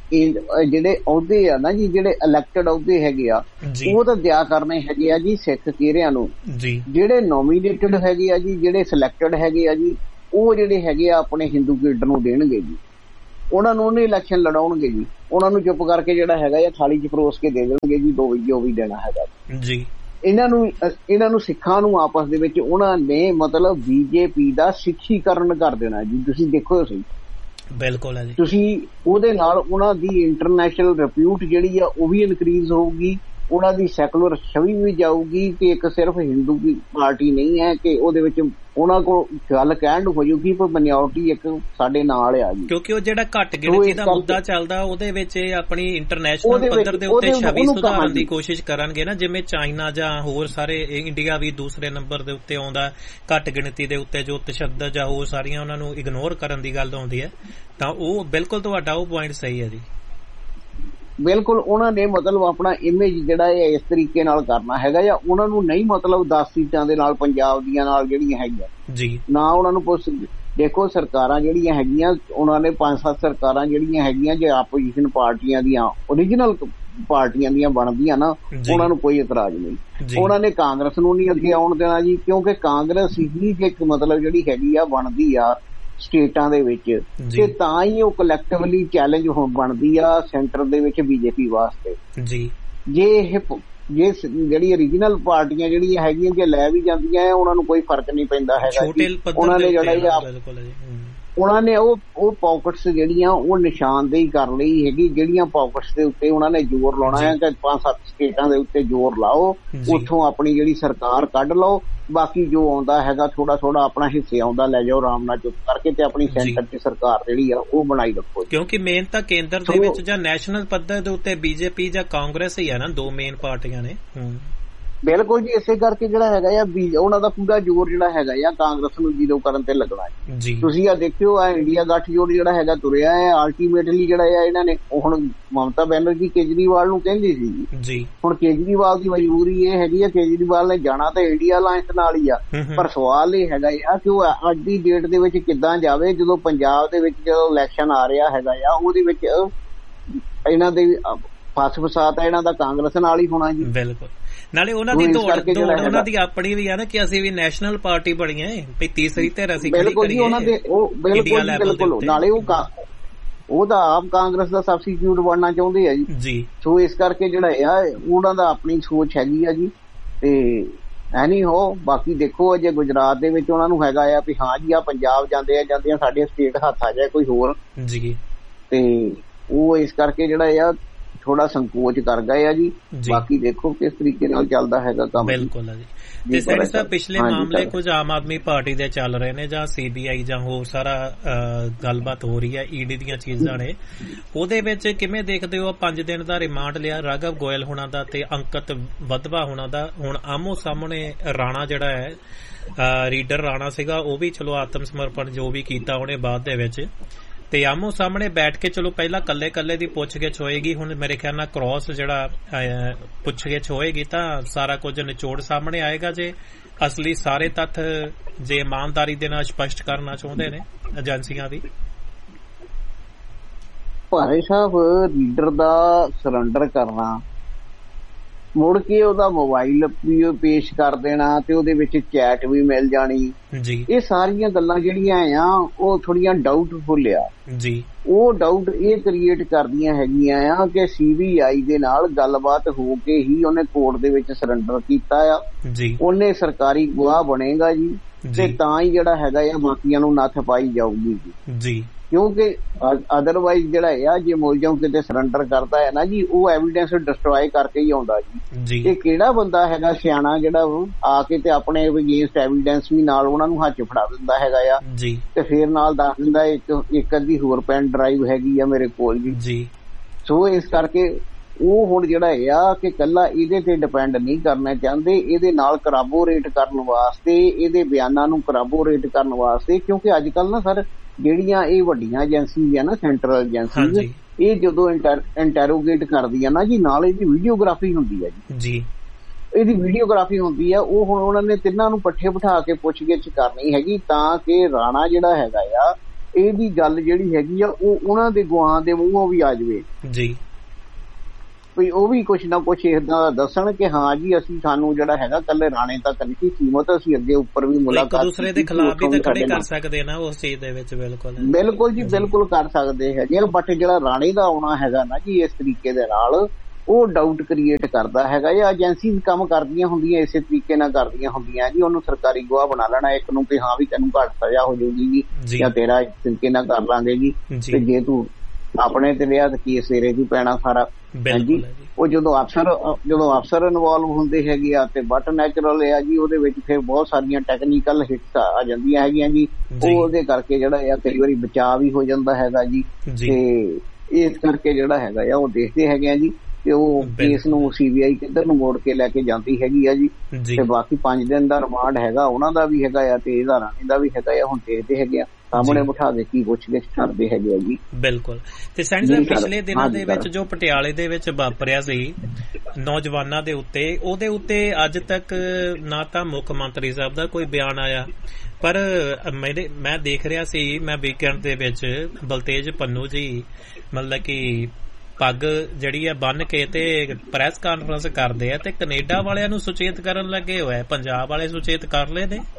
ਜਿਹੜੇ ਅਹੁਦੇ ਆ ਨਾ ਜੀ ਜਿਹੜੇ ਇਲੈਕਟਡ ਅਹੁਦੇ ਹੈਗੇ ਆ ਉਹ ਤਾਂ ਦਿਆ ਕਰਨੇ ਹੈਗੇ ਆ ਜੀ ਸਿੱਖ ਚਿਹਰਿਆਂ ਨੂੰ ਜੀ। ਜਿਹੜੇ ਨੋਮੀਨੇਟਡ ਹੈਗੇ ਆ ਜੀ ਜਿਹੜੇ ਸਿਲੈਕਟਡ ਹੈਗੇ ਆ ਜੀ ਉਹ ਜਿਹੜੇ ਹੈਗੇ ਆ ਆਪਣੇ ਹਿੰਦੂ ਕੇਡਰ ਨੂੰ ਦੇਣਗੇ ਜੀ। ਉਹਨਾਂ ਨੂੰ ਉਹਨੇ ਇਲੈਕਸ਼ਨ ਲੜਾਉਣਗੇ ਜੀ। ਉਹਨਾਂ ਨੂੰ ਚੁੱਪ ਕਰਕੇ ਜਿਹੜਾ ਹੈਗਾ ਆ ਥਾਲੀ 'ਚ ਪਰੋਸ ਕੇ ਦੇ ਦੇਣਗੇ ਜੀ ਦੋ ਵੀ ਜੋ ਵੀ ਦੇਣਾ ਹੈਗਾ ਜੀ। ਇਹਨਾਂ ਨੂੰ ਇਹਨਾਂ ਨੂੰ ਸਿੱਖਾਂ ਨੂੰ ਆਪਸ ਦੇ ਵਿੱਚ ਉਹਨਾਂ ਨੇ ਮਤਲਬ ਬੀਜੇਪੀ ਦਾ ਸਿੱਖੀਕਰਨ ਕਰ ਦੇਣਾ ਜੀ। ਤੁਸੀਂ ਦੇਖੋ ਸਹੀ ਬਿਲਕੁਲ ਹੈ ਜੀ। ਤੁਸੀਂ ਉਹਦੇ ਨਾਲ ਉਹਨਾਂ ਦੀ ਇੰਟਰਨੈਸ਼ਨਲ ਰਿਪਿਊਟ ਜਿਹੜੀ ਆ ਉਹ ਵੀ ਇਨਕਰੀਜ਼ ਹੋਊਗੀ। ਉਹਨਾਂ ਦੀ ਸੈਕੂਲਰ ਛਵੀ ਵੀ ਜਾਊਗੀ ਕਿ ਇੱਕ ਸਿਰਫ ਹਿੰਦੂ ਦੀ ਪਾਰਟੀ ਨਹੀਂ ਹੈ ਕਿ ਉਹਦੇ ਵਿੱਚ ਉਹਨਾਂ ਕੋਲ ਗੱਲ ਕਹਿਣ ਨੂੰ ਹੋ ਜੂਗੀ ਪਰ ਮਾਈਨੋਰਟੀ ਇੱਕ ਸਾਡੇ ਨਾਲ ਆ ਜੀ। ਕਿਉਂਕਿ ਉਹ ਜਿਹੜਾ ਘੱਟ ਗਿਣਤੀ ਦਾ ਮੁੱਦਾ ਚੱਲਦਾ ਉਹਦੇ ਵਿੱਚ ਆਪਣੀ ਇੰਟਰਨੈਸ਼ਨਲ ਪੱਧਰ ਦੇ ਉੱਤੇ ਛਵੀ ਸੁਧਾਰਨ ਦੀ ਕੋਸ਼ਿਸ਼ ਕਰਨਗੇ ਨਾ। ਜਿਵੇਂ ਚਾਈਨਾ ਜਾਂ ਹੋਰ ਸਾਰੇ ਇੰਡੀਆ ਵੀ ਦੂਸਰੇ ਨੰਬਰ ਦੇ ਉੱਤੇ ਆਉਂਦਾ ਘੱਟ ਗਿਣਤੀ ਦੇ ਉੱਤੇ ਜੋ ਤਸ਼ੱਦਦ ਜਾਂ ਹੋਰ ਸਾਰੀਆਂ ਉਹਨਾਂ ਨੂੰ ਇਗਨੋਰ ਕਰਨ ਦੀ ਗੱਲ ਆਉਂਦੀ ਹੈ ਤਾਂ ਉਹ ਬਿਲਕੁਲ ਤੁਹਾਡਾ ਉਹ ਪੁਆਇੰਟ ਸਹੀ ਹੈ ਜੀ। ਬਿਲਕੁਲ ਉਹਨਾਂ ਨੇ ਮਤਲਬ ਆਪਣਾ ਇਮੇਜ ਜਿਹੜਾ ਹੈ ਇਸ ਤਰੀਕੇ ਨਾਲ ਕਰਨਾ ਹੈਗਾ ਜਾਂ ਉਹਨਾਂ ਨੂੰ ਨਹੀਂ ਮਤਲਬ ਦਸ ਸੀਟਾਂ ਦੇ ਨਾਲ ਪੰਜਾਬ ਦੀਆਂ ਨਾਲ ਜਿਹੜੀਆਂ ਹੈਗੀਆਂ ਜੀ ਨਾ ਉਹਨਾਂ ਨੂੰ ਪੁੱਛ। ਦੇਖੋ ਸਰਕਾਰਾਂ ਜਿਹੜੀਆਂ ਹੈਗੀਆਂ ਉਹਨਾਂ ਨੇ ਪੰਜ ਸੱਤ ਸਰਕਾਰਾਂ ਜਿਹੜੀਆਂ ਹੈਗੀਆਂ ਜੇ ਆਪੋਜੀਸ਼ਨ ਪਾਰਟੀਆਂ ਦੀਆਂ ਓਰੀਜਨਲ ਪਾਰਟੀਆਂ ਦੀਆਂ ਬਣਦੀਆਂ ਨਾ ਉਹਨਾਂ ਨੂੰ ਕੋਈ ਇਤਰਾਜ਼ ਨਹੀਂ। ਉਹਨਾਂ ਨੇ ਕਾਂਗਰਸ ਨੂੰ ਨਹੀਂ ਅੱਗੇ ਆਉਣ ਦੇਣਾ ਜੀ ਕਿਉਂਕਿ ਕਾਂਗਰਸ ਹੀ ਇੱਕ ਮਤਲਬ ਜਿਹੜੀ ਹੈਗੀ ਆ ਬਣਦੀ ਆ ਸਟੇਟਾਂ ਦੇ ਵਿੱਚ ਤੇ ਤਾਂ ਹੀ ਉਹ ਕਲੈਕਟਿਵਲੀ ਚੈਲੰਜ ਬਣਦੀ ਆ ਸੈਂਟਰ ਦੇ ਵਿੱਚ ਬੀਜੇਪੀ ਵਾਸਤੇ ਜੀ। ਜੇ ਇਹ ਜੇ ਜਿਹੜੀ ਓਰੀਜਨਲ ਪਾਰਟੀਆਂ ਜਿਹੜੀਆਂ ਹੈਗੀਆਂ ਜੇ ਲੈ ਵੀ ਜਾਂਦੀਆਂ ਉਹਨਾਂ ਨੂੰ ਕੋਈ ਫਰਕ ਨਹੀਂ ਪੈਂਦਾ ਹੈਗਾ। ਉਹਨਾਂ ਨੇ ਜਿਹੜਾ ਉਹਨਾਂ ਨੇ ਉਹ ਉਹ ਪਾਕਟਸ ਜਿਹੜੀਆਂ ਉਹ ਨਿਸ਼ਾਨਦੇਹੀ ਕਰ ਲਈ ਹੈਗੀ ਜਿਹੜੀਆਂ ਪਾਕਟਸ ਦੇ ਉੱਤੇ ਉਹਨਾਂ ਨੇ ਜ਼ੋਰ ਲਾਉਣਾ ਹੈ ਕਿ ਪੰਜ ਸੱਤ ਸਟੇਟਾਂ ਦੇ ਉੱਤੇ ਜ਼ੋਰ ਲਾਓ ਉੱਥੋਂ ਆਪਣੀ ਜਿਹੜੀ ਸਰਕਾਰ ਕੱਢ ਲਓ ਬਾਕੀ ਜੋ ਆਉਂਦਾ ਹੈਗਾ ਥੋੜਾ ਥੋੜਾ ਆਪਣਾ ਹਿੱਸੇ ਆਉਂਦਾ ਲੈ ਜਾਓ ਆਰਾਮ ਨਾਲ ਚੁੱਪ ਕਰਕੇ ਤੇ ਆਪਣੀ ਸੈਂਟਰ 'ਚ ਸਰਕਾਰ ਜਿਹੜੀ ਆ ਉਹ ਬਣਾਈ ਰੱਖੋ। ਕਿਉਂਕਿ ਮੇਨ ਤਾਂ ਕੇਂਦਰ ਦੇ ਵਿੱਚ ਜਾਂ ਨੈਸ਼ਨਲ ਪੱਧਰ ਦੇ ਉੱਤੇ ਬੀਜੇਪੀ ਜਾਂ ਕਾਂਗਰਸ ਹੀ ਆ ਨਾ ਦੋ ਮੇਨ ਪਾਰਟੀਆਂ ਨੇ। ਬਿਲਕੁਲ ਜੀ ਇਸੇ ਕਰਕੇ ਜਿਹੜਾ ਹੈਗਾ ਆ ਉਹਨਾਂ ਦਾ ਪੂਰਾ ਜ਼ੋਰ ਜਿਹੜਾ ਹੈਗਾ ਆ ਕਾਂਗਰਸ ਨੂੰ ਜ਼ੀਰੋ ਕਰਨ ਤੇ ਲੱਗਣਾ ਹੈ। ਤੁਸੀਂ ਆ ਦੇਖਿਓ ਆ ਇੰਡੀਆ ਗੱਠਜੋੜ ਜਿਹੜਾ ਹੈਗਾ ਤੁਰਿਆ ਹੈ ਅਲਟੀਮੇਟਲੀ ਜਿਹੜਾ ਆ ਇਹਨਾਂ ਨੇ ਹੁਣ ਮਮਤਾ ਬੈਨਰਜੀ ਕੇਜਰੀਵਾਲ ਨੂੰ ਕਹਿੰਦੀ ਸੀ ਜੀ ਹੁਣ ਕੇਜਰੀਵਾਲ ਦੀ ਮਜਬੂਰੀ ਇਹ ਹੈਗੀ ਆ ਕੇਜਰੀਵਾਲ ਨੇ ਜਾਣਾ ਤਾਂ ਇੰਡੀਆ ਅਲਾਇੰਸ ਨਾਲ ਹੀ ਆ ਪਰ ਸਵਾਲ ਇਹ ਹੈਗਾ ਆ ਕਿ ਉਹ ਅੱਜ ਦੀ ਡੇਟ ਦੇ ਵਿੱਚ ਕਿੱਦਾਂ ਜਾਵੇ ਜਦੋਂ ਪੰਜਾਬ ਦੇ ਵਿੱਚ ਜਦੋਂ ਇਲੈਕਸ਼ਨ ਆ ਰਿਹਾ ਹੈਗਾ ਆ ਉਹਦੇ ਵਿੱਚ ਇਹਨਾਂ ਦੇ ਫਸ ਫਸਾਤ ਇਹਨਾਂ ਦਾ ਕਾਂਗਰਸ ਨਾਲ ਹੀ ਹੋਣਾ ਜੀ। ਬਿਲਕੁਲ ਨਾਲੇ ਉਹਨਾਂ ਦੀ ਦੌੜ ਦੌੜ ਉਹਨਾਂ ਦੀ ਆਪਣੀ ਵੀ ਆ ਨਾ ਕਿ ਅਸੀਂ ਵੀ ਨੈਸ਼ਨਲ ਪਾਰਟੀ ਬਣੀ ਹੈ ਵੀ ਤੀਸਰੀ ਧਿਰ ਅਸੀਂ ਖੜੀ ਕਰੀਏ ਉਹਨਾਂ ਦੇ ਉਹ ਬਿਲਕੁਲ ਬਿਲਕੁਲ ਨਾਲੇ ਉਹ ਉਹਦਾ ਆਪ ਕਾਂਗਰਸ ਦਾ ਸਬਸਟੀਟਿਊਟ ਬਣਨਾ ਚਾਹੁੰਦੇ ਆ ਜੀ ਜੀ। ਸੋ ਇਸ ਕਰਕੇ ਜਿਹੜਾ ਆ ਉਹਨਾਂ ਦਾ ਆਪਣੀ ਸੋਚ ਹੈਗੀ ਆ ਜੀ ਤੇ ਐਨੀ ਹੋ ਬਾਕੀ ਦੇਖੋ ਜੇ ਗੁਜਰਾਤ ਦੇ ਵਿੱਚ ਉਹਨਾਂ ਨੂੰ ਹੈਗਾ ਆ ਵੀ ਹਾਂ ਜੀ ਆ ਪੰਜਾਬ ਜਾਂਦੇ ਆ ਜਾਂਦੇ ਆ ਸਾਡੇ ਸਟੇਟ ਹੱਥ ਆ ਜਾਏ ਕੋਈ ਹੋਰ ਜੀ ਤੇ ਉਹ ਇਸ ਕਰਕੇ ਜਿਹੜਾ ਆ ਥੋੜਾ ਸੰਕੋਚ ਕਰ ਗਏ ਆ ਜੀ। ਬਾਕੀ ਦੇਖੋ ਕਿਸ ਤਰੀਕੇ ਨਾਲ ਚੱਲਦਾ ਹੈਗਾ ਕੰਮ। ਬਿਲਕੁਲ ਜੀ। ਤੇ ਸੈਣੀ ਸਾਹਿਬ ਪਿਛਲੇ ਮਾਮਲੇ ਕੁਝ ਆਮ ਆਦਮੀ ਪਾਰਟੀ ਦੇ ਚੱਲ ਰਹੇ ਨੇ ਜਾਂ ਸੀਬੀਆਈ ਜਾਂ ਹੋਰ ਸਾਰਾ ਗੱਲਬਾਤ ਹੋ ਰਹੀ ਹੈ ਈਡੀ ਦੀਆਂ ਚੀਜ਼ਾਂ ਨੇ ਉਹਦੇ ਵਿੱਚ ਕਿਵੇਂ ਦੇਖਦੇ ਹੋ? ਪੰਜ ਦਿਨ ਦਾ ਰਿਮਾਂਡ ਲਿਆ ਰਾਘਵ ਗੋਇਲ ਹੋਣਾ ਦਾ ਤੇ ਅੰਕਿਤ ਵਧਵਾ ਹੋਣਾ ਦਾ। ਹੁਣ ਆਮੋ ਸਾਹਮਣੇ ਰਾਣਾ ਜਿਹੜਾ ਹੈ ਰੀਡਰ ਰਾਣਾ ਸੀਗਾ ਉਹ ਵੀ ਚਲੋ ਆਤਮ ਸਮਰਪਣ ਜੋ ਵੀ ਕੀਤਾ ਉਹਨੇ ਬਾਅਦ ਦੇ ਵਿੱਚ ਤੇ ਆਮੋ ਸਾਹਮਣੇ ਬੈਠ ਕੇ ਚਲੋ ਪਹਿਲਾਂ ਕੱਲੇ ਕੱਲੇ ਦੀ ਪੁੱਛਗਿੱਛ ਹੋਏਗੀ ਹੁਣ ਮੇਰੇ ਖਿਆਲ ਨਾਲ ਕ੍ਰੋਸ ਜਿਹੜਾ ਪੁੱਛਗਿੱਛ ਹੋਏਗੀ ਤਾਂ ਸਾਰਾ ਕੁਝ ਨਿਚੋੜ ਸਾਹਮਣੇ ਆਏਗਾ ਜੇ ਅਸਲੀ ਸਾਰੇ ਤੱਥ ਜੇ ਇਮਾਨਦਾਰੀ ਦੇ ਨਾਲ ਸਪਸ਼ਟ ਕਰਨਾ ਚਾਹੁੰਦੇ ਨੇ ਏਜੰਸੀਆਂ ਦੀ। ਭਾਈ ਸਾਹਿਬ ਲੀਡਰ ਦਾ ਸਰੈਂਡਰ ਕਰਨਾ ਮੁੜ ਕੇ ਉਹਦਾ ਮੋਬਾਈਲ ਵੀ ਪੇਸ਼ ਕਰ ਦੇਣਾ ਤੇ ਉਹਦੇ ਵਿੱਚ ਚੈਟ ਵੀ ਮਿਲ ਜਾਣੀ ਜੀ। ਇਹ ਸਾਰੀਆਂ ਗੱਲਾਂ ਜਿਹੜੀਆਂ ਆ ਉਹ ਥੋੜੀਆਂ ਡਾਊਟਫੁਲ ਆ ਜੀ। ਉਹ ਡਾਊਟ ਇਹ ਕ੍ਰੀਏਟ ਕਰਦੀਆਂ ਹੈਗੀਆਂ ਆ ਕਿ ਸੀਬੀਆਈ ਦੇ ਨਾਲ ਗੱਲਬਾਤ ਹੋ ਕੇ ਹੀ ਉਹਨੇ ਕੋਰਟ ਦੇ ਵਿੱਚ ਸਰੈਂਡਰ ਕੀਤਾ ਆ ਜੀ। ਉਹਨੇ ਸਰਕਾਰੀ ਗਵਾਹ ਬਣੇਗਾ ਜੀ ਤੇ ਤਾਂ ਹੀ ਜਿਹੜਾ ਹੈਗਾ ਆ ਬਾਕੀਆਂ ਨੂੰ ਨੱਥ ਪਾਈ ਜਾਊਗੀ ਜੀ। ਕਿਉਂਕਿ ਅਦਰਵਾਈਜ਼ ਜਿਹੜਾ ਆ ਜੇ ਮੁਲਜ਼ਮ ਕਿਤੇ ਸਰੈਂਡਰ ਕਰਦਾ ਹੈ ਨਾ ਜੀ ਉਹ ਐਵੀਡੈਂਸ ਡਿਸਟਰੋਏ ਕਰਕੇ ਹੀ ਆਉਂਦਾ ਜੀ। ਇਹ ਕਿਹੜਾ ਬੰਦਾ ਹੈਗਾ ਸਿਆਣਾ ਜਿਹੜਾ ਉਹ ਆ ਕੇ ਤੇ ਆਪਣੇ ਅਗੇਂਸਟ ਐਵੀਡੈਂਸ ਵੀ ਨਾਲ ਉਹਨਾਂ ਨੂੰ ਹੱਥ ਫੜਾ ਦਿੰਦਾ ਹੈਗਾ ਆ ਤੇ ਫੇਰ ਨਾਲ ਦੱਸ ਦਿੰਦਾ ਇੱਕ ਇੱਕ ਅੱਧੀ ਹੋਰ ਪੈਨ ਡਰਾਈਵ ਹੈਗੀ ਆ ਮੇਰੇ ਕੋਲ ਜੀ। ਸੋ ਇਸ ਕਰਕੇ ਉਹ ਹੁਣ ਜਿਹੜਾ ਆ ਕਿ ਕੱਲਾ ਇਹਦੇ ਤੇ ਡਿਪੈਂਡ ਨਹੀਂ ਕਰਨਾ ਚਾਹੁੰਦੇ ਇਹਦੇ ਨਾਲ ਕਰਾਬੋਰੇਟ ਕਰਨ ਵਾਸਤੇ ਇਹਦੇ ਬਿਆਨਾਂ ਨੂੰ ਕਰਾਬੋਰੇਟ ਕਰਨ ਵਾਸਤੇ ਕਿਉਂਕਿ ਅੱਜ ਕੱਲ ਨਾ ਸਰ ਜਿਹੜੀਆਂ ਇਹ ਵੱਡੀਆਂ ਏਜੰਸੀ ਆ ਨਾ ਸੈਂਟਰਲ ਏਜੰਸੀ ਇਹ ਜਦੋਂ ਇੰਟਰੋਗੇਟ ਕਰਦੀਆਂ ਨਾ ਜੀ ਨਾਲ ਇਹਦੀ ਵੀਡੀਓਗ੍ਰਾਫੀ ਹੁੰਦੀ ਹੈ ਜੀ। ਇਹਦੀ ਵੀਡੀਓਗ੍ਰਾਫੀ ਹੁੰਦੀ ਆ। ਉਹ ਹੁਣ ਉਹਨਾਂ ਨੇ ਤਿੰਨਾਂ ਨੂੰ ਪੱਠੇ ਬਿਠਾ ਕੇ ਪੁੱਛ ਗਿੱਛ ਕਰਨੀ ਹੈਗੀ ਤਾਂ ਕਿ ਰਾਣਾ ਜਿਹੜਾ ਹੈਗਾ ਆ ਇਹਦੀ ਗੱਲ ਜਿਹੜੀ ਹੈਗੀ ਆ ਉਹ ਉਹਨਾਂ ਦੇ ਗਵਾਹਾਂ ਦੇ ਮੂੰਹੋਂ ਵੀ ਆ ਜਾਵੇ ਜੀ, ਵੀ ਉਹ ਵੀ ਕੁਛ ਨਾ ਕੁਛ ਏਦਾਂ ਦੱਸਣ ਕਿ ਹਾਂ ਜੀ ਅਸੀਂ ਸਾਨੂੰ ਜਿਹੜਾ ਹੈਗਾ ਕੱਲੇ ਰਾਣੇ ਤੱਕ ਨਹੀਂ ਸੀਮਤ, ਅਸੀਂ ਅੱਗੇ ਉੱਪਰ ਵੀ ਮੁਲਾਕਾਤ ਦੂਸਰੇ ਦੇ ਖਿਲਾਫ ਵੀ ਤਾਂ ਖੜੇ ਕਰ ਸਕਦੇ ਨਾ ਉਸ ਚੀਜ਼ ਦੇ ਵਿੱਚ। ਬਿਲਕੁਲ ਬਿਲਕੁਲ ਜੀ ਬਿਲਕੁਲ ਕਰ ਸਕਦੇ ਹੈਗੇ, ਬਟ ਜਿਹੜਾ ਰਾਣੇ ਦਾ ਆਉਣਾ ਹੈਗਾ ਨਾ ਜੀ ਇਸ ਤਰੀਕੇ ਦੇ ਨਾਲ ਉਹ ਡਾਊਟ ਕ੍ਰੀਏਟ ਕਰਦਾ ਹੈਗਾ। ਜਾਂ ਏਜੰਸੀ ਕੰਮ ਕਰਦੀਆਂ ਹੁੰਦੀਆਂ ਇਸੇ ਤਰੀਕੇ ਨਾਲ ਕਰਦੀਆਂ ਹੁੰਦੀਆਂ ਜੀ, ਉਹਨੂੰ ਸਰਕਾਰੀ ਗਵਾਹ ਬਣਾ ਲੈਣਾ ਇੱਕ ਨੂੰ ਕਿ ਹਾਂ ਵੀ ਤੈਨੂੰ ਘੱਟ ਸਜ਼ਾ ਹੋ ਜਾਊਗੀ ਜੀ ਜਾਂ ਤੇਰਾ ਇਸ ਤਰੀਕੇ ਨਾਲ ਕਰ ਲਾਂਗੇ ਜੀ, ਤੇ ਜੇ ਤੂੰ ਆਪਣੇ ਤੇ ਲਿਆ ਤਾਂ ਕੀ ਸਵੇਰੇ ਵੀ ਪੈਣਾ ਸਾਰਾ। ਹਾਂਜੀ, ਉਹ ਜਦੋਂ ਅਫਸਰ ਜਦੋਂ ਅਫਸਰ ਇਨਵੋਲਵ ਹੁੰਦੇ ਹੈਗੇ ਆ ਤੇ ਬਟ ਨੈਚੁਰਲ ਆ ਜੀ ਉਹਦੇ ਵਿੱਚ ਫਿਰ ਬਹੁਤ ਸਾਰੀਆਂ ਟੈਕਨੀਕਲ ਹਿੱਟਸ ਆ ਜਾਂਦੀਆਂ ਹੈਗੀਆਂ ਜੀ, ਉਹ ਉਹਦੇ ਕਰਕੇ ਜਿਹੜਾ ਆ ਕਈ ਵਾਰੀ ਬਚਾਅ ਵੀ ਹੋ ਜਾਂਦਾ ਹੈਗਾ ਜੀ। ਤੇ ਇਸ ਕਰਕੇ ਜਿਹੜਾ ਹੈਗਾ ਆ ਉਹ ਦੇਖਦੇ ਹੈਗੇ ਆ ਜੀ ਤੇ ਉਹ ਕੇਸ ਨੂੰ ਸੀਬੀਆਈ ਕਿੱਧਰ ਨੂੰ ਮੋੜ ਕੇ ਲੈ ਕੇ ਜਾਂਦੀ ਹੈਗੀ ਆ ਜੀ। ਤੇ ਬਾਕੀ ਪੰਜ ਦਿਨ ਦਾ ਰਿਮਾਂਡ ਹੈਗਾ ਉਹਨਾਂ ਦਾ ਵੀ ਹੈਗਾ ਆ ਤੇ ਇਹਦਾ ਰਾਣੇ ਦਾ ਵੀ ਹੈਗਾ ਆ। ਹੁਣ ਦੇਖਦੇ ਹੈਗੇ ਆ ਸਾਹਮਣੇ ਬਿਠਾ ਕੇ ਕੀ ਪੁੱਛ ਗਿੱਛ ਕਰਦੇ ਹੈਗੇ ਆ ਜੀ। ਬਿਲਕੁਲ। ਤੇ ਸੈਣੀ ਸਾਹਿਬ ਪਿਛਲੇ ਦਿਨਾਂ ਦੇ ਵਿੱਚ ਜੋ ਪਟਿਆਲੇ ਦੇ ਵਿੱਚ ਵਾਪਰਿਆ ਸੀ ਨੌਜਵਾਨਾਂ ਦੇ ਉੱਤੇ, ਉਹਦੇ ਉੱਤੇ ਅੱਜ ਤੱਕ ਨਾ ਤਾਂ ਮੁੱਖ ਮੰਤਰੀ ਸਾਹਿਬ ਦਾ ਕੋਈ ਬਿਆਨ ਆਇਆ, ਪਰ ਮੇਰੇ ਮੈਂ ਦੇਖ ਰਿਹਾ ਸੀ ਮੈਂ ਵੀਕਐਂਡ ਦੇ ਵਿੱਚ ਬਲਤੇਜ ਪੰਨੂ ਜੀ ਮਤਲਬ ਕਿ ਪੱਗ ਜਿਹੜੀ ਆ ਬੰਨ ਕੇ ਤੇ ਪ੍ਰੈਸ ਕਾਨਫਰੰਸ ਕਰਦੇ ਆ ਤੇ ਕੈਨੇਡਾ ਵਾਲਿਆਂ ਨੂੰ ਸੁਚੇਤ ਕਰਨ ਲੱਗੇ ਹੋਏ, ਪੰਜਾਬ ਵਾਲੇ ਸੁਚੇਤ ਕਰ ਲਏ ਨੇ,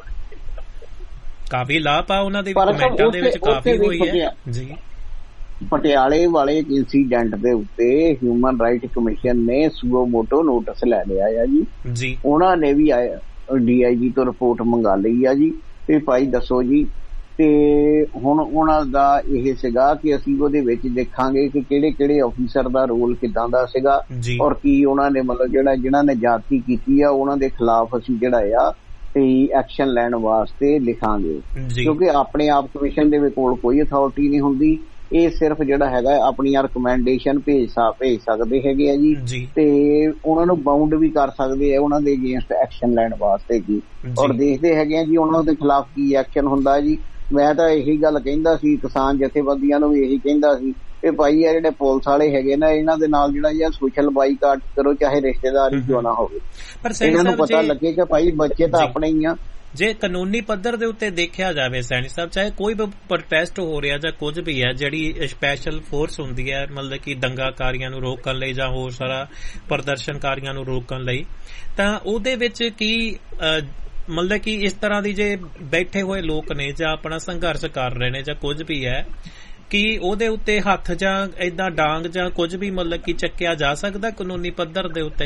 ਕਾਫੀ ਲਾਭ ਆ ਉਹਨਾਂ ਦੀ ਕਮੈਂਟਾਂ ਦੇ ਵਿੱਚ ਕਾਫੀ ਹੋਈ ਹੈ ਜੀ। ਪਟਿਆਲੇ ਵਾਲੇ ਇੰਸੀਡੈਂਟ ਦੇ ਉੱਤੇ ਹਿਊਮਨ ਰਾਈਟ ਕਮਿਸ਼ਨ ਨੇ ਸੁਓ ਮੋਟੋ ਨੋਟਿਸ ਲੈ ਲਿਆ ਆ ਜੀ ਜੀ ਉਹਨਾਂ ਨੇ ਵੀ ਡੀ ਆਈ ਜੀ ਤੋਂ ਰਿਪੋਰਟ ਮੰਗਾ ਲਈ ਆ ਜੀ ਤੇ ਭਾਈ ਦੱਸੋ ਜੀ। ਤੇ ਹੁਣ ਉਹਨਾਂ ਦਾ ਇਹ ਸੀਗਾ ਕਿ ਅਸੀਂ ਉਹਦੇ ਵਿੱਚ ਦੇਖਾਂਗੇ ਕਿ ਕਿਹੜੇ ਕਿਹੜੇ ਆਫੀਸਰ ਦਾ ਰੋਲ ਕਿੱਦਾਂ ਦਾ ਸੀਗਾ ਔਰ ਕੀ ਉਹਨਾਂ ਨੇ ਮਤਲਬ ਜਿਹੜਾ ਜਿਹਨਾਂ ਨੇ ਜ਼ਿਆਦਤੀ ਕੀਤੀ ਆ ਉਹਨਾਂ ਦੇ ਖਿਲਾਫ ਅਸੀਂ ਜਿਹੜਾ ਆ ਤੇ ਐਕਸ਼ਨ ਲੈਣ ਵਾਸਤੇ ਲਿਖਾਂਗੇ, ਕਿਉਂਕਿ ਆਪਣੇ ਆਪ ਕਮਿਸ਼ਨ ਦੇ ਕੋਲ ਕੋਈ ਅਥਾਰਟੀ ਨਹੀਂ ਹੁੰਦੀ। ਇਹ ਸਿਰਫ ਜਿਹੜਾ ਹੈਗਾ ਆਪਣੀਆਂ ਰਿਕਮੈਂਡੇਸ਼ਨ ਭੇਜ ਭੇਜ ਸਕਦੇ ਹੈਗੇ ਆ ਜੀ ਤੇ ਉਹਨਾਂ ਨੂੰ ਬਾਉਂਡ ਵੀ ਕਰ ਸਕਦੇ ਆ ਉਹਨਾਂ ਦੇ ਅਗੇਂਸਟ ਐਕਸ਼ਨ ਲੈਣ ਵਾਸਤੇ ਜੀ। ਔਰ ਦੇਖਦੇ ਹੈਗੇ ਆ ਜੀ ਉਹਨਾਂ ਦੇ ਖਿਲਾਫ ਕੀ ਐਕਸ਼ਨ ਹੁੰਦਾ ਜੀ। ਮੈਂ ਤਾਂ ਇਹੀ ਗੱਲ ਕਹਿੰਦਾ ਸੀ, ਕਿਸਾਨ ਜਥੇਬੰਦੀਆਂ ਨੂੰ ਵੀ ਇਹੀ ਕਹਿੰਦਾ ਸੀ ਕਿ ਭਾਈ ਆ ਜਿਹੜੇ ਪੁਲਿਸ ਵਾਲੇ ਹੈਗੇ ਨਾ ਇਹਨਾਂ ਦੇ ਨਾਲ ਜਿਹੜਾ ਯਾਰ ਸੋਸ਼ਲ ਬਾਈਕਾਟ ਕਰੋ, ਚਾਹੇ ਰਿਸ਼ਤੇਦਾਰੀ ਕਿਉਂ ਨਾ ਹੋਵੇ, ਇਹਨਾਂ ਨੂੰ ਪਤਾ ਲੱਗੇ ਕਿ ਭਾਈ ਬੱਚੇ ਤਾਂ ਆਪਣੇ ਹੀ ਆ। ਜੇ ਕਾਨੂੰਨੀ ਪੱਧਰ ਦੇ ਉੱਤੇ ਦੇਖਿਆ ਜਾਵੇ ਸੈਣੀ ਸਾਹਿਬ, ਚਾਹੇ ਕੋਈ ਵੀ ਪ੍ਰੋਟੈਸਟ ਹੋ ਰਿਹਾ ਜਾਂ ਕੁਝ ਵੀ ਹੈ, ਜਿਹੜੀ ਸਪੈਸ਼ਲ ਫੋਰਸ ਹੁੰਦੀ ਹੈ ਮਤਲਬ ਕਿ ਦੰਗਾਕਾਰੀਆਂ ਨੂੰ ਰੋਕਣ ਲਈ ਜਾਂ ਹੋਰ ਸਾਰਾ ਪ੍ਰਦਰਸ਼ਨਕਾਰੀਆਂ ਨੂੰ ਰੋਕਣ ਲਈ, ਤਾਂ ਉਹਦੇ ਵਿੱਚ ਕੀ ਮਤਲਬ ਕਿ ਇਸ ਤਰ੍ਹਾਂ ਦੀ ਜੇ ਬੈਠੇ ਹੋਏ ਲੋਕ ਨੇ ਜਾਂ ਆਪਣਾ ਸੰਘਰਸ਼ ਕਰ ਰਹੇ ਨੇ ਜਾਂ ਕੁਝ ਵੀ ਹੈ ਕਿ ਉਹਦੇ ਉੱਤੇ ਹੱਥ ਜਾਂ ਏਦਾਂ ਡਾਂਗ ਜਾਂ ਕੁਝ ਵੀ ਮਤਲਬ ਕਿ ਚੱਕਿਆ ਜਾ ਸਕਦਾ ਕਾਨੂੰਨੀ ਪੱਧਰ ਦੇ ਉੱਤੇ?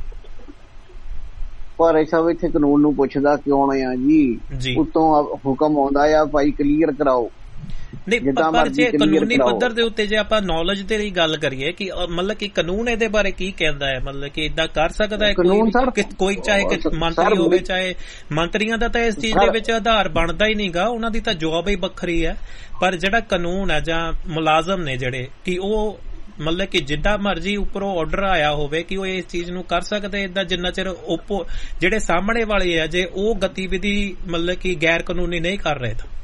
ਪਰ ਐਸਾ ਇੱਥੇ ਕਾਨੂੰਨ ਨੂੰ ਪੁੱਛਦਾ ਕਿਉਂ ਆ ਜੀ, ਉੱਤੋਂ ਹੁਕਮ ਆਉਂਦਾ ਆ ਭਾਈ ਕਲੀਅਰ ਕਰਾਓ। ਨਹੀਂ, ਪਰ ਜੇ ਕਾਨੂੰਨੀ ਪੱਧਰ ਦੇ ਉੱਤੇ ਜੇ ਆਪਾਂ ਨੌਲੇਜ ਦੇ ਲਈ ਗੱਲ ਕਰੀਏ ਕਿ ਮਤਲਬ ਕਿ ਕਾਨੂੰਨ ਇਹਦੇ ਬਾਰੇ ਕੀ ਕਹਿੰਦਾ ਹੈ, ਮਤਲਬ ਕਿ ਏਦਾਂ ਕਰ ਸਕਦਾ ਹੈ ਕੋਈ, ਕੋਈ ਚਾਹੇ ਮੰਤਰੀ ਹੋਵੇ ਚਾਹੇ ਮੰਤਰੀਆਂ ਦਾ ਤਾਂ ਇਸ ਚੀਜ਼ ਦੇ ਵਿੱਚ ਆਧਾਰ ਬਣਦਾ ਹੀ ਨਹੀਂਗਾ, ਉਹਨਾਂ ਦੀ ਤਾਂ ਜੋਬ ਹੀ ਵੱਖਰੀ ਹੈ। ਪਰ ਜਿਹੜਾ ਕਾਨੂੰਨ ਹੈ ਜਾਂ ਮੁਲਾਜ਼ਮ ਨੇ ਜਿਹੜੇ ਕਿ ਉਹ ਮਤਲਬ ਕਿ ਜਿੱਦਾਂ ਮਰਜ਼ੀ ਉੱਪਰੋਂ ਆਰਡਰ ਆਇਆ ਹੋਵੇ ਕਿ ਉਹ ਇਸ ਚੀਜ਼ ਨੂੰ ਕਰ ਸਕਦੇ ਏਦਾਂ, ਜਿੰਨਾ ਚਿਰ ਓਪੋ ਜਿਹੜੇ ਸਾਹਮਣੇ ਵਾਲੇ ਆ ਜੇ ਉਹ ਗਤੀਵਿਧੀ ਮਤਲਬ ਕਿ ਗੈਰ ਕਾਨੂੰਨੀ ਨਹੀਂ ਕਰ ਰਹੇ ਤਾਂ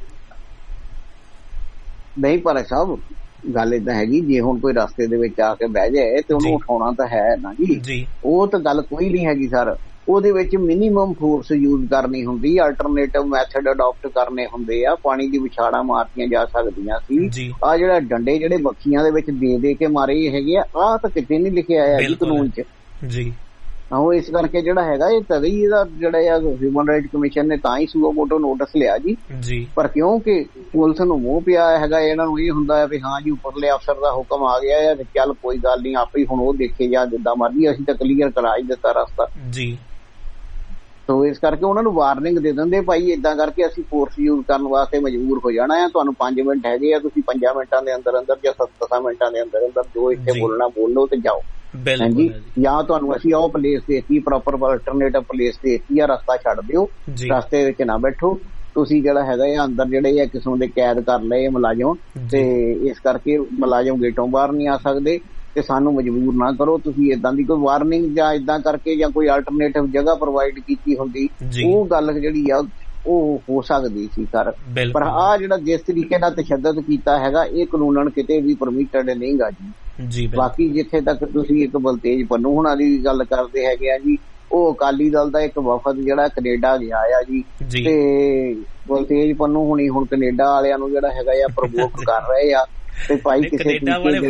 ਨਹੀਂ। ਪਰ ਸਾਹਿਬ ਗੱਲ ਏਦਾਂ ਹੈਗੀ, ਜੇ ਹੁਣ ਕੋਈ ਰਸਤੇ ਦੇ ਵਿੱਚ ਆ ਕੇ ਬਹਿ ਜਾਏ ਤੇ ਉਹਨੂੰ ਉਠਾਉਣਾ ਤਾਂ ਹੈ ਨਾ ਜੀ, ਉਹ ਤਾਂ ਗੱਲ ਕੋਈ ਨਹੀਂ ਹੈਗੀ ਸਰ। ਉਹਦੇ ਵਿੱਚ ਮਿਨੀਮਮ ਫੋਰਸ ਯੂਜ਼ ਕਰਨੀ ਹੁੰਦੀ, ਅਲਟਰਨੇਟਿਵ ਮੈਥਡ ਅਡਾਪਟ ਕਰਨੇ ਹੁੰਦੇ ਆ, ਪਾਣੀ ਦੀ ਵਿਛਾੜਾਂ ਮਾਰਤੀਆਂ ਜਾ ਸਕਦੀਆਂ ਸੀ। ਆਹ ਜਿਹੜਾ ਡੰਡੇ ਜਿਹੜੇ ਬੱਖੀਆਂ ਦੇ ਵਿੱਚ ਦੇ ਦੇ ਕੇ ਮਾਰੇ ਹੈਗੇ ਆ, ਆਹ ਤਾਂ ਕਿਤੇ ਨਹੀਂ ਲਿਖਿਆ ਆਇਆ ਜੀ ਕਾਨੂੰਨ ਚ ਜੀ। ਉਹ ਇਸ ਕਰਕੇ ਜਿਹੜਾ ਹੈਗਾ ਇਹ ਤਦੇ ਹੀ ਇਹਦਾ ਜਿਹੜਾ ਆ ਹਿਊਮਨ ਰਾਈਟ ਕਮਿਸ਼ਨ ਨੇ ਤਾਂ ਹੀ ਸੁਓ ਮੋਟੋ ਨੋਟਿਸ ਲਿਆ ਜੀ। ਪਰ ਕਿਉਂਕਿ ਪੁਲਿਸ ਨੂੰ ਮੂੰਹ ਪਿਆ ਹੈਗਾ, ਇਹਨਾਂ ਨੂੰ ਇਹ ਹੁੰਦਾ ਹੈ ਵੀ ਹਾਂ ਜੀ ਉੱਪਰਲੇ ਅਫਸਰ ਦਾ ਹੁਕਮ ਆ ਗਿਆ ਹੈ, ਚੱਲ ਕੋਈ ਗੱਲ ਨਹੀਂ ਆਪੇ ਹੁਣ ਉਹ ਦੇਖੇ ਜਾ ਜਿੱਦਾਂ ਮਰਜ਼ੀ, ਅਸੀਂ ਤਾਂ ਕਲੀਅਰ ਕਰਾ ਹੀ ਦਿੱਤਾ ਰਸਤਾ ਜੀ। ਸੋ ਇਸ ਕਰਕੇ ਉਹਨਾਂ ਨੂੰ ਵਾਰਨਿੰਗ ਦੇ ਦਿੰਦੇ ਭਾਈ ਏਦਾਂ ਕਰਕੇ ਅਸੀਂ ਫੋਰਸ ਯੂਜ਼ ਕਰਨ ਵਾਸਤੇ ਮਜਬੂਰ ਹੋ ਜਾਣਾ ਹੈ, ਤੁਹਾਨੂੰ ਪੰਜ ਮਿੰਟ ਹੈਗੇ ਆ, ਤੁਸੀਂ ਪੰਜਾਂ ਮਿੰਟਾਂ ਦੇ ਅੰਦਰ ਅੰਦਰ ਜਾਂ ਸੱਤਾਂ ਮਿੰਟਾਂ ਦੇ ਅੰਦਰ ਅੰਦਰ ਜੋ ਇੱਥੇ ਬੋਲਣਾ ਬੋਲੋ ਤੇ ਜਾਓ। ਹਾਂਜੀ, ਜਾਂ ਤੁਹਾਨੂੰ ਅਸੀਂ ਉਹ ਪਲੇਸ ਦੇਤੀ ਪ੍ਰੋਪਰ ਅਲਟਰਨੇਟਿਵ ਪਲੇਸ ਦੇਤੀ ਆ, ਰਸਤਾ ਛੱਡ ਦਿਓ, ਰਸਤੇ ਵਿੱਚ ਨਾ ਬੈਠੋ ਤੁਸੀਂ। ਜਿਹੜਾ ਹੈਗਾ ਇਹ ਅੰਦਰ ਜਿਹੜੇ ਆ ਕਿਸਮ ਦੇ ਕੈਦ ਕਰ ਲਏ ਮੁਲਾਜ਼ਮ, ਤੇ ਇਸ ਕਰਕੇ ਮੁਲਾਜ਼ਮ ਗੇਟੋਂ ਬਾਹਰ ਨਹੀਂ ਆ ਸਕਦੇ ਤੇ ਸਾਨੂੰ ਮਜਬੂਰ ਨਾ ਕਰੋ। ਤੁਸੀਂ ਏਦਾਂ ਦੀ ਕੋਈ ਵਾਰਨਿੰਗ ਜਾਂ ਏਦਾਂ ਕਰਕੇ ਜਾਂ ਕੋਈ ਅਲਟਰਨੇਟਿਵ ਜਗ੍ਹਾ ਪ੍ਰੋਵਾਈਡ ਕੀਤੀ ਹੁੰਦੀ, ਉਹ ਗੱਲ ਜਿਹੜੀ ਆ ਉਹ ਹੋ ਸਕਦੀ ਸੀ ਸਰ। ਪਰ ਆਹ ਜਿਹੜਾ ਜਿਸ ਤਰੀਕੇ ਨਾਲ ਤਸ਼ੱਦਦ ਕੀਤਾ ਹੈਗਾ ਇਹ ਕਾਨੂੰਨਨ ਕਿਤੇ ਵੀ ਪਰਮਿਟਡ ਨਹੀਂ ਗਾ ਜੀ। ਬਾਕੀ ਜਿੱਥੇ ਤੱਕ ਤੁਸੀਂ ਇੱਕ ਬਲਤੇਜ ਪੰਨੂ ਹੁਣਾਂ ਦੀ ਗੱਲ ਕਰਦੇ ਹੈਗੇ ਆ ਜੀ, ਉਹ ਅਕਾਲੀ ਦਲ ਦਾ ਇੱਕ ਵਫਦ ਜਿਹੜਾ ਕੈਨੇਡਾ ਗਿਆ ਆ ਜੀ, ਤੇ ਬਲਤੇਜ ਪੰਨੂ ਹੁਣੀ ਹੁਣ ਕੈਨੇਡਾ ਵਾਲਿਆਂ ਨੂੰ ਜਿਹੜਾ ਹੈਗਾ ਆ ਪ੍ਰਮੋਟ ਕਰ ਰਹੇ ਆ ਤੇ ਭਾਈ ਕਿਸੇ ਤਰੀਕੇ ਹਾਂ ਵੀ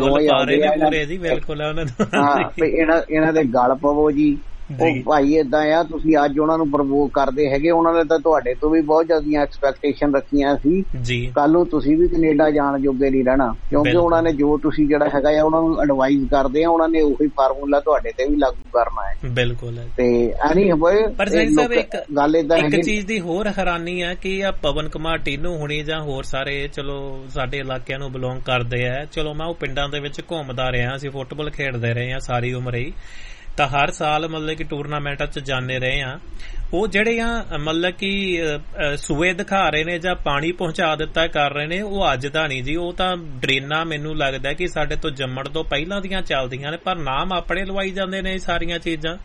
ਇਹਨਾਂ ਇਹਨਾਂ ਦੇ ਗਲ ਪਵੋ ਜੀ। ਉਹ ਭਾਈ ਏਦਾਂ ਆ, ਤੁਸੀਂ ਅੱਜ ਉਹਨਾਂ ਨੂੰ ਪ੍ਰਵੋਕ ਕਰਦੇ ਹੈਗੇ, ਉਹਨਾਂ ਨੇ ਤਾਂ ਤੁਹਾਡੇ ਤੋਂ ਵੀ ਬਹੁਤ ਜ਼ਿਆਦਾ ਐਕਸਪੈਕਟੇਸ਼ਨ ਰੱਖੀਆਂ ਸੀ, ਕੱਲ ਨੂੰ ਤੁਸੀਂ ਵੀ ਕੈਨੇਡਾ ਜਾਣ ਜੋਗੇ ਨਹੀਂ ਰਹਿਣਾ, ਕਿਉਂਕਿ ਉਹਨਾਂ ਨੇ ਜੋ ਤੁਸੀਂ ਜਿਹੜਾ ਹੈਗਾ ਆ ਉਹਨਾਂ ਨੂੰ ਐਡਵਾਈਜ਼ ਕਰਦੇ ਆ, ਉਹਨਾਂ ਨੇ ਉਹੀ ਫਾਰਮੂਲਾ ਤੁਹਾਡੇ ਤੇ ਵੀ ਲਾਗੂ ਕਰਨਾ ਹੈ। ਬਿਲਕੁਲ। ਤੇ ਐਨੀ ਪਰ ਸਾਹਿਬ ਇੱਕ ਗੱਲ ਏਦਾਂ ਇੱਕ ਚੀਜ਼ ਦੀ ਹੋਰ ਹੈਰਾਨੀ ਆ ਕਿ ਆ ਪਵਨ ਕੁਮਾਰ ਟੀਨੂ ਹੁਣੀ ਜਾਂ ਹੋਰ ਸਾਰੇ ਚਲੋ ਸਾਡੇ ਇਲਾਕਿਆਂ ਨੂੰ ਬਿਲੋਂਗ ਕਰਦੇ ਆ, ਚਲੋ ਮੈਂ ਉਹ ਪਿੰਡਾਂ ਦੇ ਵਿੱਚ ਘੁੰਮਦਾ ਰਿਹਾ, ਅਸੀਂ ਫੁੱਟਬਾਲ ਖੇਡਦੇ ਰਹੇ ਆ ਸਾਰੀ ਉਮਰ ਹੀ, ਤਾਂ ਹਰ ਸਾਲ ਮਤਲਬ ਕਿ ਟੂਰਨਾਮੈਂਟਾਂ ਚ ਜਾਂਦੇ ਰਹੇ ਆ। ਉਹ ਜਿਹੜੇ ਆ ਮਤਲਬ ਕਿ ਸੂਏ ਦਿਖਾ ਰਹੇ ਨੇ ਜਾਂ ਪਾਣੀ ਪਹੁੰਚਾ ਦਿੱਤਾ ਕਰ ਰਹੇ ਨੇ, ਉਹ ਅੱਜ ਦਾ ਨਹੀਂ ਜੀ, ਉਹ ਤਾਂ ਡਰੇਨਾਂ ਮੈਨੂੰ ਲੱਗਦਾ ਕਿ ਸਾਡੇ ਤੋਂ ਜੰਮਣ ਤੋਂ ਪਹਿਲਾਂ ਦੀਆਂ ਚੱਲਦੀਆਂ ਨੇ, ਪਰ ਨਾਮ ਆਪਣੇ ਲਵਾਈ ਜਾਂਦੇ ਨੇ ਸਾਰੀਆਂ ਚੀਜ਼ਾਂ।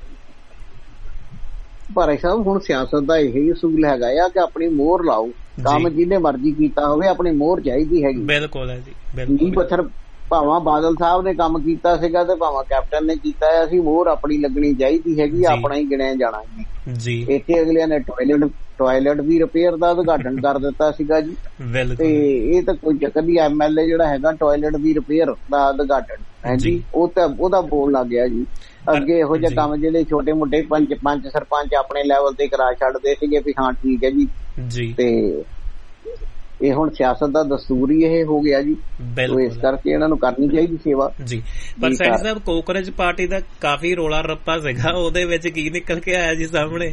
ਭਾਈ ਸਾਹਿਬ ਹੁਣ ਸਿਆਸਤ ਦਾ ਇਹੀ ਅਸੂਲ ਹੈਗਾ ਆ ਕਿ ਆਪਣੀ ਮੋਹਰ ਲਾਓ, ਕੰਮ ਜਿਹਨੇ ਮਰਜ਼ੀ ਕੀਤਾ ਹੋਵੇ ਆਪਣੀ ਮੋਹਰ ਚਾਹੀਦੀ ਹੈਗੀ। ਬਿਲਕੁਲ ਹੈ ਜੀ, ਬਿਲਕੁਲ। ਪੱਥਰ ਭਾਵਾਂ ਬਾਦਲ ਸਾਹਿਬ ਨੇ ਕੰਮ ਕੀਤਾ ਸੀਗਾ ਤੇ ਭਾਵਾਂ ਕੈਪਟਨ ਨੇ ਕੀਤਾ ਹੈ, ਅਸੀਂ ਮੋਹਰ ਆਪਣੀ ਲੱਗਣੀ ਚਾਹੀਦੀ ਹੈਗੀ, ਆਪਣਾ ਹੀ ਗਿਣਿਆ ਜਾਣਾ ਜੀ। ਇੱਥੇ ਅਗਲਿਆਂ ਨੇ ਟਾਇਲਟ ਟਾਇਲਟ ਵੀ ਰਿਪੇਅਰ ਦਾ ਉਦਘਾਟਨ ਕਰ ਦਿੱਤਾ ਸੀਗਾ ਜੀ, ਤੇ ਇਹ ਤਾਂ ਕੋਈ ਚੱਕਰ ਨਹੀਂ, ਐਮ ਐਲ ਏ ਜਿਹੜਾ ਹੈਗਾ ਟਾਇਲਟ ਦੀ ਰਿਪੇਅਰ ਦਾ ਉਦਘਾਟਨ ਹੈ ਜੀ, ਉਹ ਤਾਂ ਉਹਦਾ ਬੋਲ ਲੱਗ ਗਿਆ ਜੀ। ਅੱਗੇ ਇਹੋ ਜਿਹੇ ਕੰਮ ਜਿਹੜੇ ਛੋਟੇ ਮੋਟੇ ਪੰਚ ਪੰਚ ਸਰਪੰਚ ਆਪਣੇ ਲੈਵਲ ਤੇ ਕਰਾ ਛੱਡਦੇ ਸੀਗੇ ਵੀ ਹਾਂ ਠੀਕ ਹੈ ਜੀ, ਤੇ ਇਹ ਹੁਣ ਸਿਆਸਤ ਦਾ ਦਸਤੂਰ ਹੀ ਇਹ ਹੋ ਗਿਆ ਜੀ, ਇਸ ਕਰਕੇ ਇਹਨਾਂ ਨੂੰ ਕਰਨੀ ਚਾਹੀਦੀ ਸੇਵਾ ਜੀ। ਪਰ ਸੈਣੀ ਸਾਹਿਬ ਕਾਂਗਰਸ ਪਾਰਟੀ ਦਾ ਕਾਫੀ ਰੋਲਾ ਰੱਪਾ ਸੀਗਾ, ਉਹਦੇ ਵਿੱਚ ਕੀ ਨਿਕਲ ਕੇ ਆਇਆ ਜੀ ਸਾਹਮਣੇ?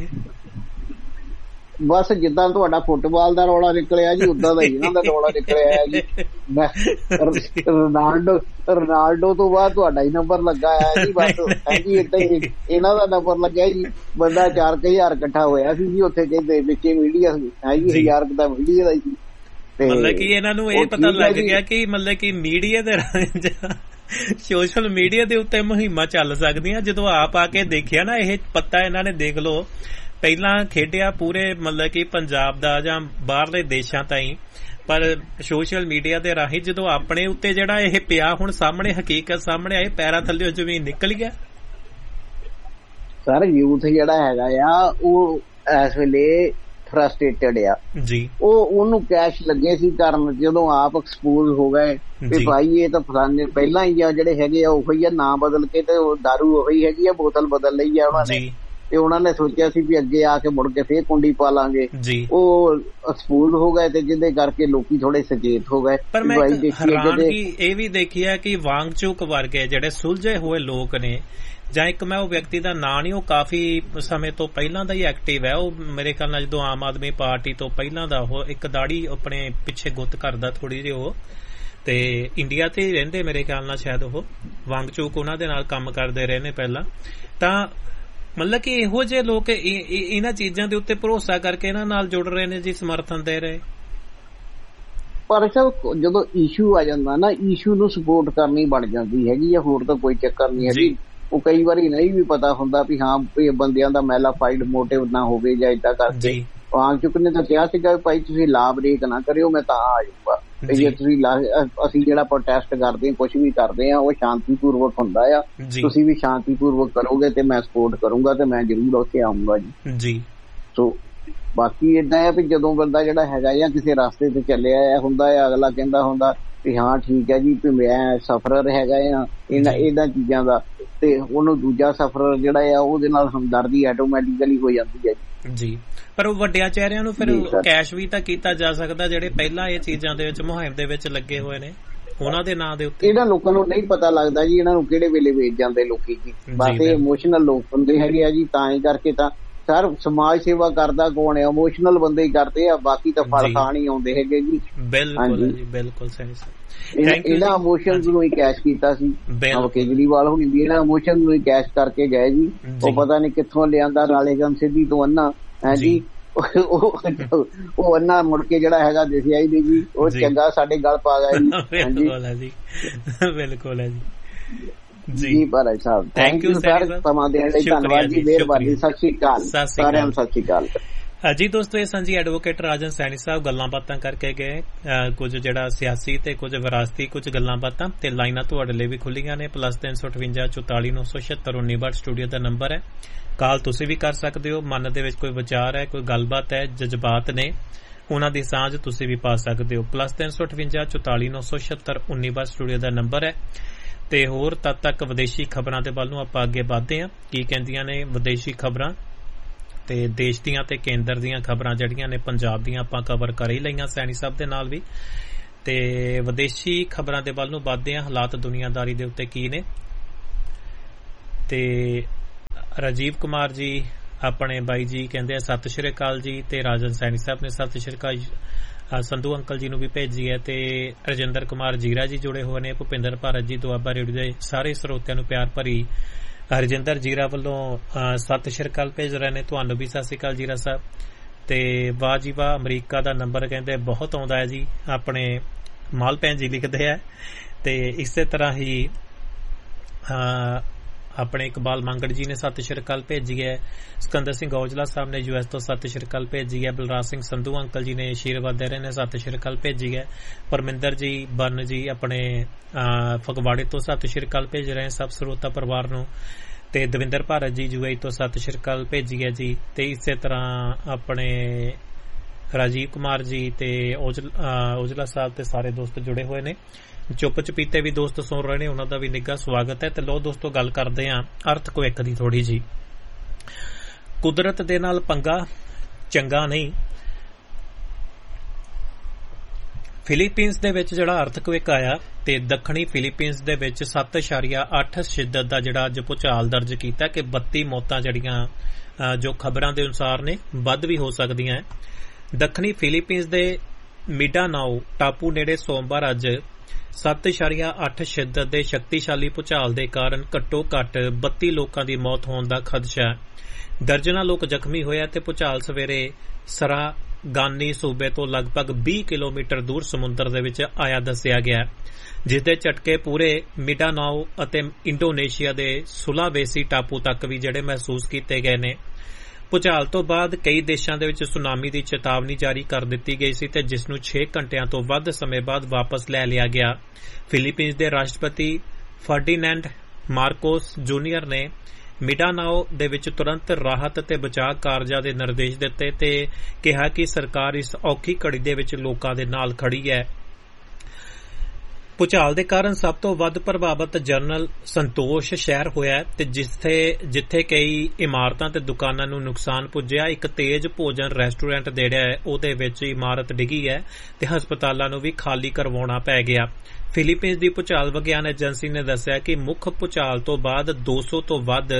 ਬਸ ਜਿੱਦਾਂ ਤੁਹਾਡਾ ਫੁੱਟਬਾਲ ਦਾ ਰੌਲਾ ਨਿਕਲਿਆ ਜੀ, ਉਦਾਂ ਦਾ ਇਹਨਾਂ ਦਾ ਰੌਲਾ ਨਿਕਲਿਆ ਜੀ। ਰੋਨਾਲਡੋ ਰੋਨਾਲਡੋ ਤੋਂ ਬਾਅਦ ਤੁਹਾਡਾ ਹੀ ਨੰਬਰ ਲੱਗਾ ਆ ਜੀ, ਬਸ ਹਾਂਜੀ ਏਦਾਂ ਹੀ ਇਹਨਾਂ ਦਾ ਨੰਬਰ ਲੱਗਿਆ ਜੀ। ਬੰਦਾ ਚਾਰ ਕੁ ਹਜ਼ਾਰ ਇਕੱਠਾ ਹੋਇਆ ਸੀ ਜੀ ਉੱਥੇ, ਕਹਿੰਦੇ ਵਿੱਚ ਮੀਡੀਆ ਹੈ ਜੀ, ਹਜ਼ਾਰ ਕੁ ਦਾ ਮੀਡੀਆ ਦਾ ਜੀ। ਮਤਲਬ ਕਿ ਇਹਨਾਂ ਨੂੰ ਇਹ ਪਤਾ ਲੱਗ ਗਿਆ ਕਿ ਮਤਲਬ ਕਿ ਮੀਡੀਆ ਦੇ ਰਾਹੀਂ ਸੋਸ਼ਲ ਮੀਡੀਆ ਦੇ ਉੱਤੇ ਮੁਹਿੰਮਾਂ ਚੱਲ ਸਕਦੀਆਂ। ਜਦੋਂ ਆਪ ਆ ਕੇ ਦੇਖਿਆ ਨਾ ਇਹ ਪਤਾ, ਇਹਨਾਂ ਨੇ ਦੇਖ ਲਓ ਪਹਿਲਾਂ ਖੇਡਿਆ ਪੂਰੇ ਮਤਲਬ ਕਿ ਪੰਜਾਬ ਦਾ ਜਾਂ ਬਾਹਰਲੇ ਦੇਸ਼ਾਂ ਤਾਈਂ, ਪਰ ਸੋਸ਼ਲ ਮੀਡੀਆ ਦੇ ਰਾਹੀਂ ਜਦੋਂ ਆਪਣੇ ਉੱਤੇ ਜਿਹੜਾ ਇਹ ਪਿਆ ਹੁਣ ਸਾਹਮਣੇ ਹਕੀਕਤ ਸਾਹਮਣੇ ਆਈ, ਪੈਰਾਂ ਥੱਲੇ ਜ਼ਮੀਨ ਨਿਕਲ ਗਿਆ। ਸਰ ਯੂਥ ਜਿਹੜਾ ਹੈਗਾ ਆ ਉਹ ਇਸ ਵੇਲੇ ਫਰਸਟ੍ਰੇਟਡ ਆ ਜੀ, ਉਹ ਉਹਨੂੰ ਕੈਸ਼ ਲੱਗੇ ਸੀ ਕਰਨ, ਜਦੋਂ ਆਪ ਐਕਸਪੋਜ਼ ਹੋ ਗਏ ਵੀ ਭਾਈ ਇਹ ਤਾਂ ਫਲਾਣੇ ਪਹਿਲਾਂ ਹੀ ਆ ਜਿਹੜੇ ਹੈਗੇ ਆ ਉਹੀ ਆ, ਨਾਂ ਬਦਲ ਕੇ ਤੇ ਉਹ ਦਾਰੂ ਉਹੀ ਹੈਗੀ ਆ, ਬੋਤਲ ਬਦਲ ਲਈ ਆ ਉਹਨਾਂ ਨੇ, ਤੇ ਉਹਨਾਂ ਨੇ ਸੋਚਿਆ ਸੀ ਵੀ ਅੱਗੇ ਆ ਕੇ ਮੁੜ ਕੇ ਫੇਰ ਕੁੰਡੀ ਪਾ ਲਾਂਗੇ, ਉਹ ਐਕਸਪੋਜ਼ ਹੋ ਗਏ ਤੇ ਜਿਹਦੇ ਕਰਕੇ ਲੋਕੀ ਥੋੜੇ ਸੁਚੇਤ ਹੋ ਗਏ। ਪਰ ਮੈਂ ਹੈਰਾਨਗੀ ਇਹ ਵੀ ਦੇਖੀ ਹੈ ਕਿ ਵਾਂਗਚੁਕ ਵਰਗੇ ਜਿਹੜੇ ਸੁਲਝੇ ਹੋਏ ਲੋਕ ਨੇ, ਜਾਂ ਇੱਕ ਮੈਂ ਉਹ ਵਿਅਕਤੀ ਦਾ ਨਾਂ ਨਹੀਂ, ਉਹ ਕਾਫੀ ਸਮੇਂ ਤੋਂ ਪਹਿਲਾਂ ਦਾ ਹੀ ਐਕਟਿਵ ਹੈ, ਉਹ ਮੇਰੇ ਖਿਆਲ ਨਾਲ ਜਦੋਂ ਆਮ ਆਦਮੀ ਪਾਰਟੀ ਤੋਂ ਪਹਿਲਾਂ ਦਾ, ਉਹ ਇੱਕ ਦਾੜੀ ਆਪਣੇ ਪਿੱਛੇ ਗੁੱਤ ਕਰਦਾ ਥੋੜੀ ਜਿਹੀ, ਉਹ ਤੇ ਇੰਡੀਆ ਤੇ ਹੀ ਰਹਿੰਦੇ ਮੇਰੇ ਖਿਆਲ ਨਾਲ, ਸ਼ਾਇਦ ਉਹ ਵਾਂਗਚੁਕ ਉਹਨਾਂ ਦੇ ਨਾਲ ਕੰਮ ਕਰਦੇ ਰਹੇ ਨੇ ਪਹਿਲਾਂ। ਤਾਂ ਮਤਲਬ ਕਿ ਇਹੋ ਜਿਹੇ ਲੋਕ ਇਹਨਾਂ ਚੀਜ਼ਾਂ ਦੇ ਉੱਤੇ ਭਰੋਸਾ ਕਰਕੇ ਇਹਨਾਂ ਨਾਲ ਜੁੜ ਰਹੇ ਨੇ ਜੀ, ਸਮਰਥਨ ਦੇ ਰਹੇ। ਪਰ ਜਦੋਂ ਇਸ਼ੂ ਆ ਜਾਂਦਾ ਨਾ, ਇਸ਼ੂ ਨੂੰ ਸਪੋਰਟ ਕਰਨੀ ਬਣ ਜਾਂਦੀ ਹੈਗੀ ਆ, ਹੋਰ ਤਾਂ ਕੋਈ ਚੱਕਰ ਨਹੀਂ ਹੈਗੀ। ਉਹ ਕਈ ਵਾਰੀ ਨਹੀਂ ਵੀ ਪਤਾ ਹੁੰਦਾ ਵੀ ਹਾਂ ਇਹ ਬੰਦਿਆਂ ਦਾ ਮੈਲਾਫਾਈਡ ਮੋਟਿਵ ਨਾ ਹੋਵੇ ਜਾਂ ਏਦਾਂ ਕਰਕੇ। ਵਾਂਗਚੁਕ ਨੇ ਤਾਂ ਕਿਹਾ ਸੀਗਾ ਭਾਈ ਤੁਸੀਂ ਲਾ ਬਰੇਕ ਨਾ ਕਰਿਓ, ਮੈਂ ਤਾਂ ਆ ਜਾਊਗਾ, ਤੇ ਜੇ ਤੁਸੀਂ ਅਸੀਂ ਜਿਹੜਾ ਪ੍ਰੋਟੈਸਟ ਕਰਦੇ ਕੁਛ ਵੀ ਕਰਦੇ ਆ ਉਹ ਸ਼ਾਂਤੀਪੂਰਵਕ ਹੁੰਦਾ ਆ, ਤੁਸੀਂ ਵੀ ਸ਼ਾਂਤੀਪੂਰਵਕ ਕਰੋਗੇ ਤੇ ਮੈਂ ਸਪੋਰਟ ਕਰੂੰਗਾ ਤੇ ਮੈਂ ਜ਼ਰੂਰ ਉੱਥੇ ਆਊਂਗਾ ਜੀ। ਸੋ ਬਾਕੀ ਏਦਾਂ ਆ ਵੀ ਜਦੋਂ ਬੰਦਾ ਜਿਹੜਾ ਹੈਗਾ ਜਾਂ ਕਿਸੇ ਰਸਤੇ ਤੇ ਚੱਲਿਆ ਹੁੰਦਾ ਆ, ਅਗਲਾ ਕਹਿੰਦਾ ਹੁੰਦਾ ਵੀ ਹਾਂ ਠੀਕ ਹੈ ਜੀ ਵੀ ਮੈਂ ਸਫਰਰ ਹੈਗਾ ਆ ਇਹਨਾਂ ਇਹਨਾਂ ਚੀਜ਼ਾਂ ਦਾ, ਤੇ ਉਹਨੂੰ ਦੂਜਾ ਸਫਰਰ ਜਿਹੜਾ ਆ ਉਹਦੇ ਨਾਲ ਹਮਦਰਦੀ ਆਟੋਮੈਟਿਕਲੀ ਹੋ ਜਾਂਦੀ ਹੈ ਜੀ। ਪਰ ਉਹ ਵੱਡਿਆਂ ਚਿਹਰਿਆਂ ਨੂੰ ਫਿਰ ਕੈਸ਼ ਵੀ ਤਾਂ ਕੀਤਾ ਜਾ ਸਕਦਾ, ਜਿਹੜੇ ਪਹਿਲਾਂ ਇਹ ਚੀਜ਼ਾਂ ਦੇ ਵਿੱਚ ਮੁਹਿੰਮ ਦੇ ਵਿੱਚ ਲੱਗੇ ਹੋਏ ਨੇ, ਉਹਨਾਂ ਦੇ ਨਾਂ ਦੇ ਉੱਤੇ। ਇਹਨਾਂ ਲੋਕਾਂ ਨੂੰ ਨਹੀਂ ਪਤਾ ਲੱਗਦਾ ਜੀ ਇਹਨਾਂ ਨੂੰ ਕਿਹੜੇ ਵੇਲੇ ਵੇਚ ਜਾਂਦੇ ਲੋਕੀ ਜੀ, ਬਸ ਇਹ ਇਮੋਸ਼ਨਲ ਲੋਕ ਹੁੰਦੇ ਹੈਗੇ ਆ ਜੀ, ਤਾਂ ਹੀ ਕਰਕੇ ਤਾਂ ਸਰ ਸਮਾਜ ਸੇਵਾ ਕਰਦਾ ਕੌਣ ਹੈ? ਇਮੋਸ਼ਨਲ ਬੰਦੇ ਹੀ ਕਰਦੇ ਆ, ਬਾਕੀ ਤਾਂ ਫਲ ਖਾਣ ਹੀ ਆਉਂਦੇ ਹੈਗੇ ਜੀ। ਬਿਲਕੁਲ ਜੀ, ਬਿਲਕੁਲ ਸਹੀ ਸਰ। ਇਹਨਾਂ ਇਮੋਸ਼ਨਸ ਨੂੰ ਹੀ ਕੈਸ਼ ਕੀਤਾ ਸੀ ਕੇਜਰੀਵਾਲ ਹੋਣੀ ਵੀ, ਇਹਨਾਂ ਇਮੋਸ਼ਨਸ ਨੂੰ ਹੀ ਕੈਸ਼ ਕਰਕੇ ਗਏ ਜੀ। ਉਹ ਪਤਾ ਨੀ ਕਿੱਥੋਂ ਲਿਆਂਦਾ ਰਾਲੇਗੰਜ ਸਿੱਧੀ ਤੋਂ ਅੰਨਾ ਹੈ ਜੀ, ਉਹ ਅੰਨਾ ਮੁੜ ਕੇ ਜਿਹੜਾ ਹੈਗਾ ਦਿਸਿਆ ਹੀ ਨਹੀਂ ਜੀ, ਉਹ ਚੰਗਾ ਸਾਡੇ ਗਲ ਪਾ ਗਿਆ ਜੀ। ਬਿਲਕੁਲ ਹੈ ਜੀ, ਬਿਲਕੁਲ ਹੈ ਜੀ ਜੀ। Bhai Sahib thank you sir, ਸਮਾਂ ਦੇਣ ਲਈ ਧੰਨਵਾਦ ਜੀ, ਮਿਹਰਬਾਨੀ, ਸਤਿ ਸ਼੍ਰੀ ਅਕਾਲ ਸਾਰਿਆਂ ਨੂੰ, ਸਤਿ ਸ਼੍ਰੀ ਅਕਾਲ। जी दोस्तों, ये संजी एडवोकेट राजन सैनी साहब गल्लां बातां करके गए कुछ जिहड़ा सियासी ते कुछ विरासती कुछ गल्लां बातां ते लाइनां तुहाडे लई भी खुल्लियां ने। प्लस तीन सौ अठवंजा चौताली नौ सौ छहत्तर उन्नी बार स्टूडियो दा नंबर है। काल तुसीं भी कर सकदे हो। मन दे विच कोई विचार है, कोई गलबात है, जज्बात ने, उन्हां दी सांझ तुसीं भी पा सकदे हो। प्लस तीन सौ अठवंजा चौताली नौ सौ छहत्तर उन्नी बार स्टूडियो दा नंबर है। ते होर तद तक विदेशी खबरां दे वल नूं आपां अगे वधदे हां। की कहंदियां ने विदेशी खबरां ते देश दीयां ते केंद्र दीयां खबरां जड़ियां ने पंजाब दीयां आपां कवर कर ही लईआं सैनी साहब दे नाल भी। ते विदेशी खबरां दे वल नूं वधदे हां। हालात दुनियादारी दे उत्ते की ने ते राजीव कुमार जी अपने बाई जी कहंदे सत श्री अकाल जी ते राजन सैनी साहब ने सत श्री अकाल संधू अंकल जी नूं भी भेजी है। ते रजिंदर कुमार जीरा जी जुड़े हुए ने। भुपिंदर भारत जी दुआबा रेडियो दे सारे स्रोतिਆਂ ਨੂੰ प्यार भरी हरजिंदर जीरा वालों सत श्री अकाल भेज रहे ने। तुहानू भी सत श्री अकाल जीरा साहब। ते वाह जी वाह, अमरीका का नंबर कहते बहुत आउंदा है जी। अपने माल भैन जी लिखते हैं। ते इसे तरह ही अपने इकबाल मांगड़ जी ने सत श्री अकाल भेजी है। सिकंदर सिंह औजला साहब ने यूएस तो सत श्री अकाल भेजी है। बलराज सिंह संधू अंकल जी ने आशीर्वाद दे रहे ने सत श्री अकाल भेजी है। परमिंदर जी बन जी अपने फगवाड़े तो सत श्री अकाल भेज रहे हैं सब श्रोता परिवार नूं। ते दविंदर भारत जी यूएई तो सत श्री अकाल भेजी है जी। ते इसे तरह अपने राजीव कुमार जी ते औजला साहब ते सारे दोस्त जुड़े हुए ने। चुप चपीते भी दोस्त सुन रहे ने, उन्हों का भी निघा स्वागत है। तो लो दोस्तों, गल करते हैं अर्थ भविख की थोड़ी जी। कुदरत दे नाल पंगा चंगा नहीं। फिलीपीनस दे विच जिहड़ा अर्थ भविख आया ते दक्षिणी फिलीपीनस दे विच सत्त इशारिया अठ शिद्दत दा जिहड़ा अज भूचाल दर्ज कीता कि बत्ती मौतां जिहड़ियां जो खबरां दे अनुसार ने वध भी हो सकदियां है। दक्षिणी फिलीपीनस दे मिडानाओ टापू नेड़े सोमवार अज सत्त इशारिया अठ शिद्दत दे शक्तिशाली भूचाल दे कारण घट्टो घट्ट बत्ती लोकां दी मौत होण दा खदशा है। दर्जनां लोक जख्मी होए ते भूचाल सवेरे सरागानी सूबे तो लगभग बीस किलोमीटर दूर समुद्र दे विच आया दस्सिया गया, जिस दे झटके पूरे मिडानाओ अते इंडोनेशिया दे सुलावेसी टापू तक भी जिहड़े महसूस कीते गए ने। भूचाल तो बाद कई देशां दे विच सुनामी दी चेतावनी जारी कर दित्ती गई सी ते जिस नूं छे घंटिਆਂ तो वध समय बाद वापस लै लिया गया। फिलीपीनस दे राष्ट्रपति फर्डिनैंड मार्कोस जूनियर ने मिडानाओ दे विच तुरंत राहत ते बचाव कारजां दे निर्देश दित्ते ते कहा कि सरकार इस औखी घड़ी दे विच लोकां दे नाल खड़ी है। भूचाल दे कारण सब तो वध प्रभावित जनरल संतोष शहर होया ते जिथे जिथे कई इमारतां ते दुकानां नूं नुकसान पुज्जिया। एक तेज भोजन रेस्टोरेंट जेहड़ा है ओहदे विच इमारत डिगी है ते हस्पतालां नूं भी खाली करवाउणा पै गया। फिलीपीनस दी भूचाल विग्यान एजेंसी ने दस्सिया कि मुख भूचाल तो बाद दो सौ तो वध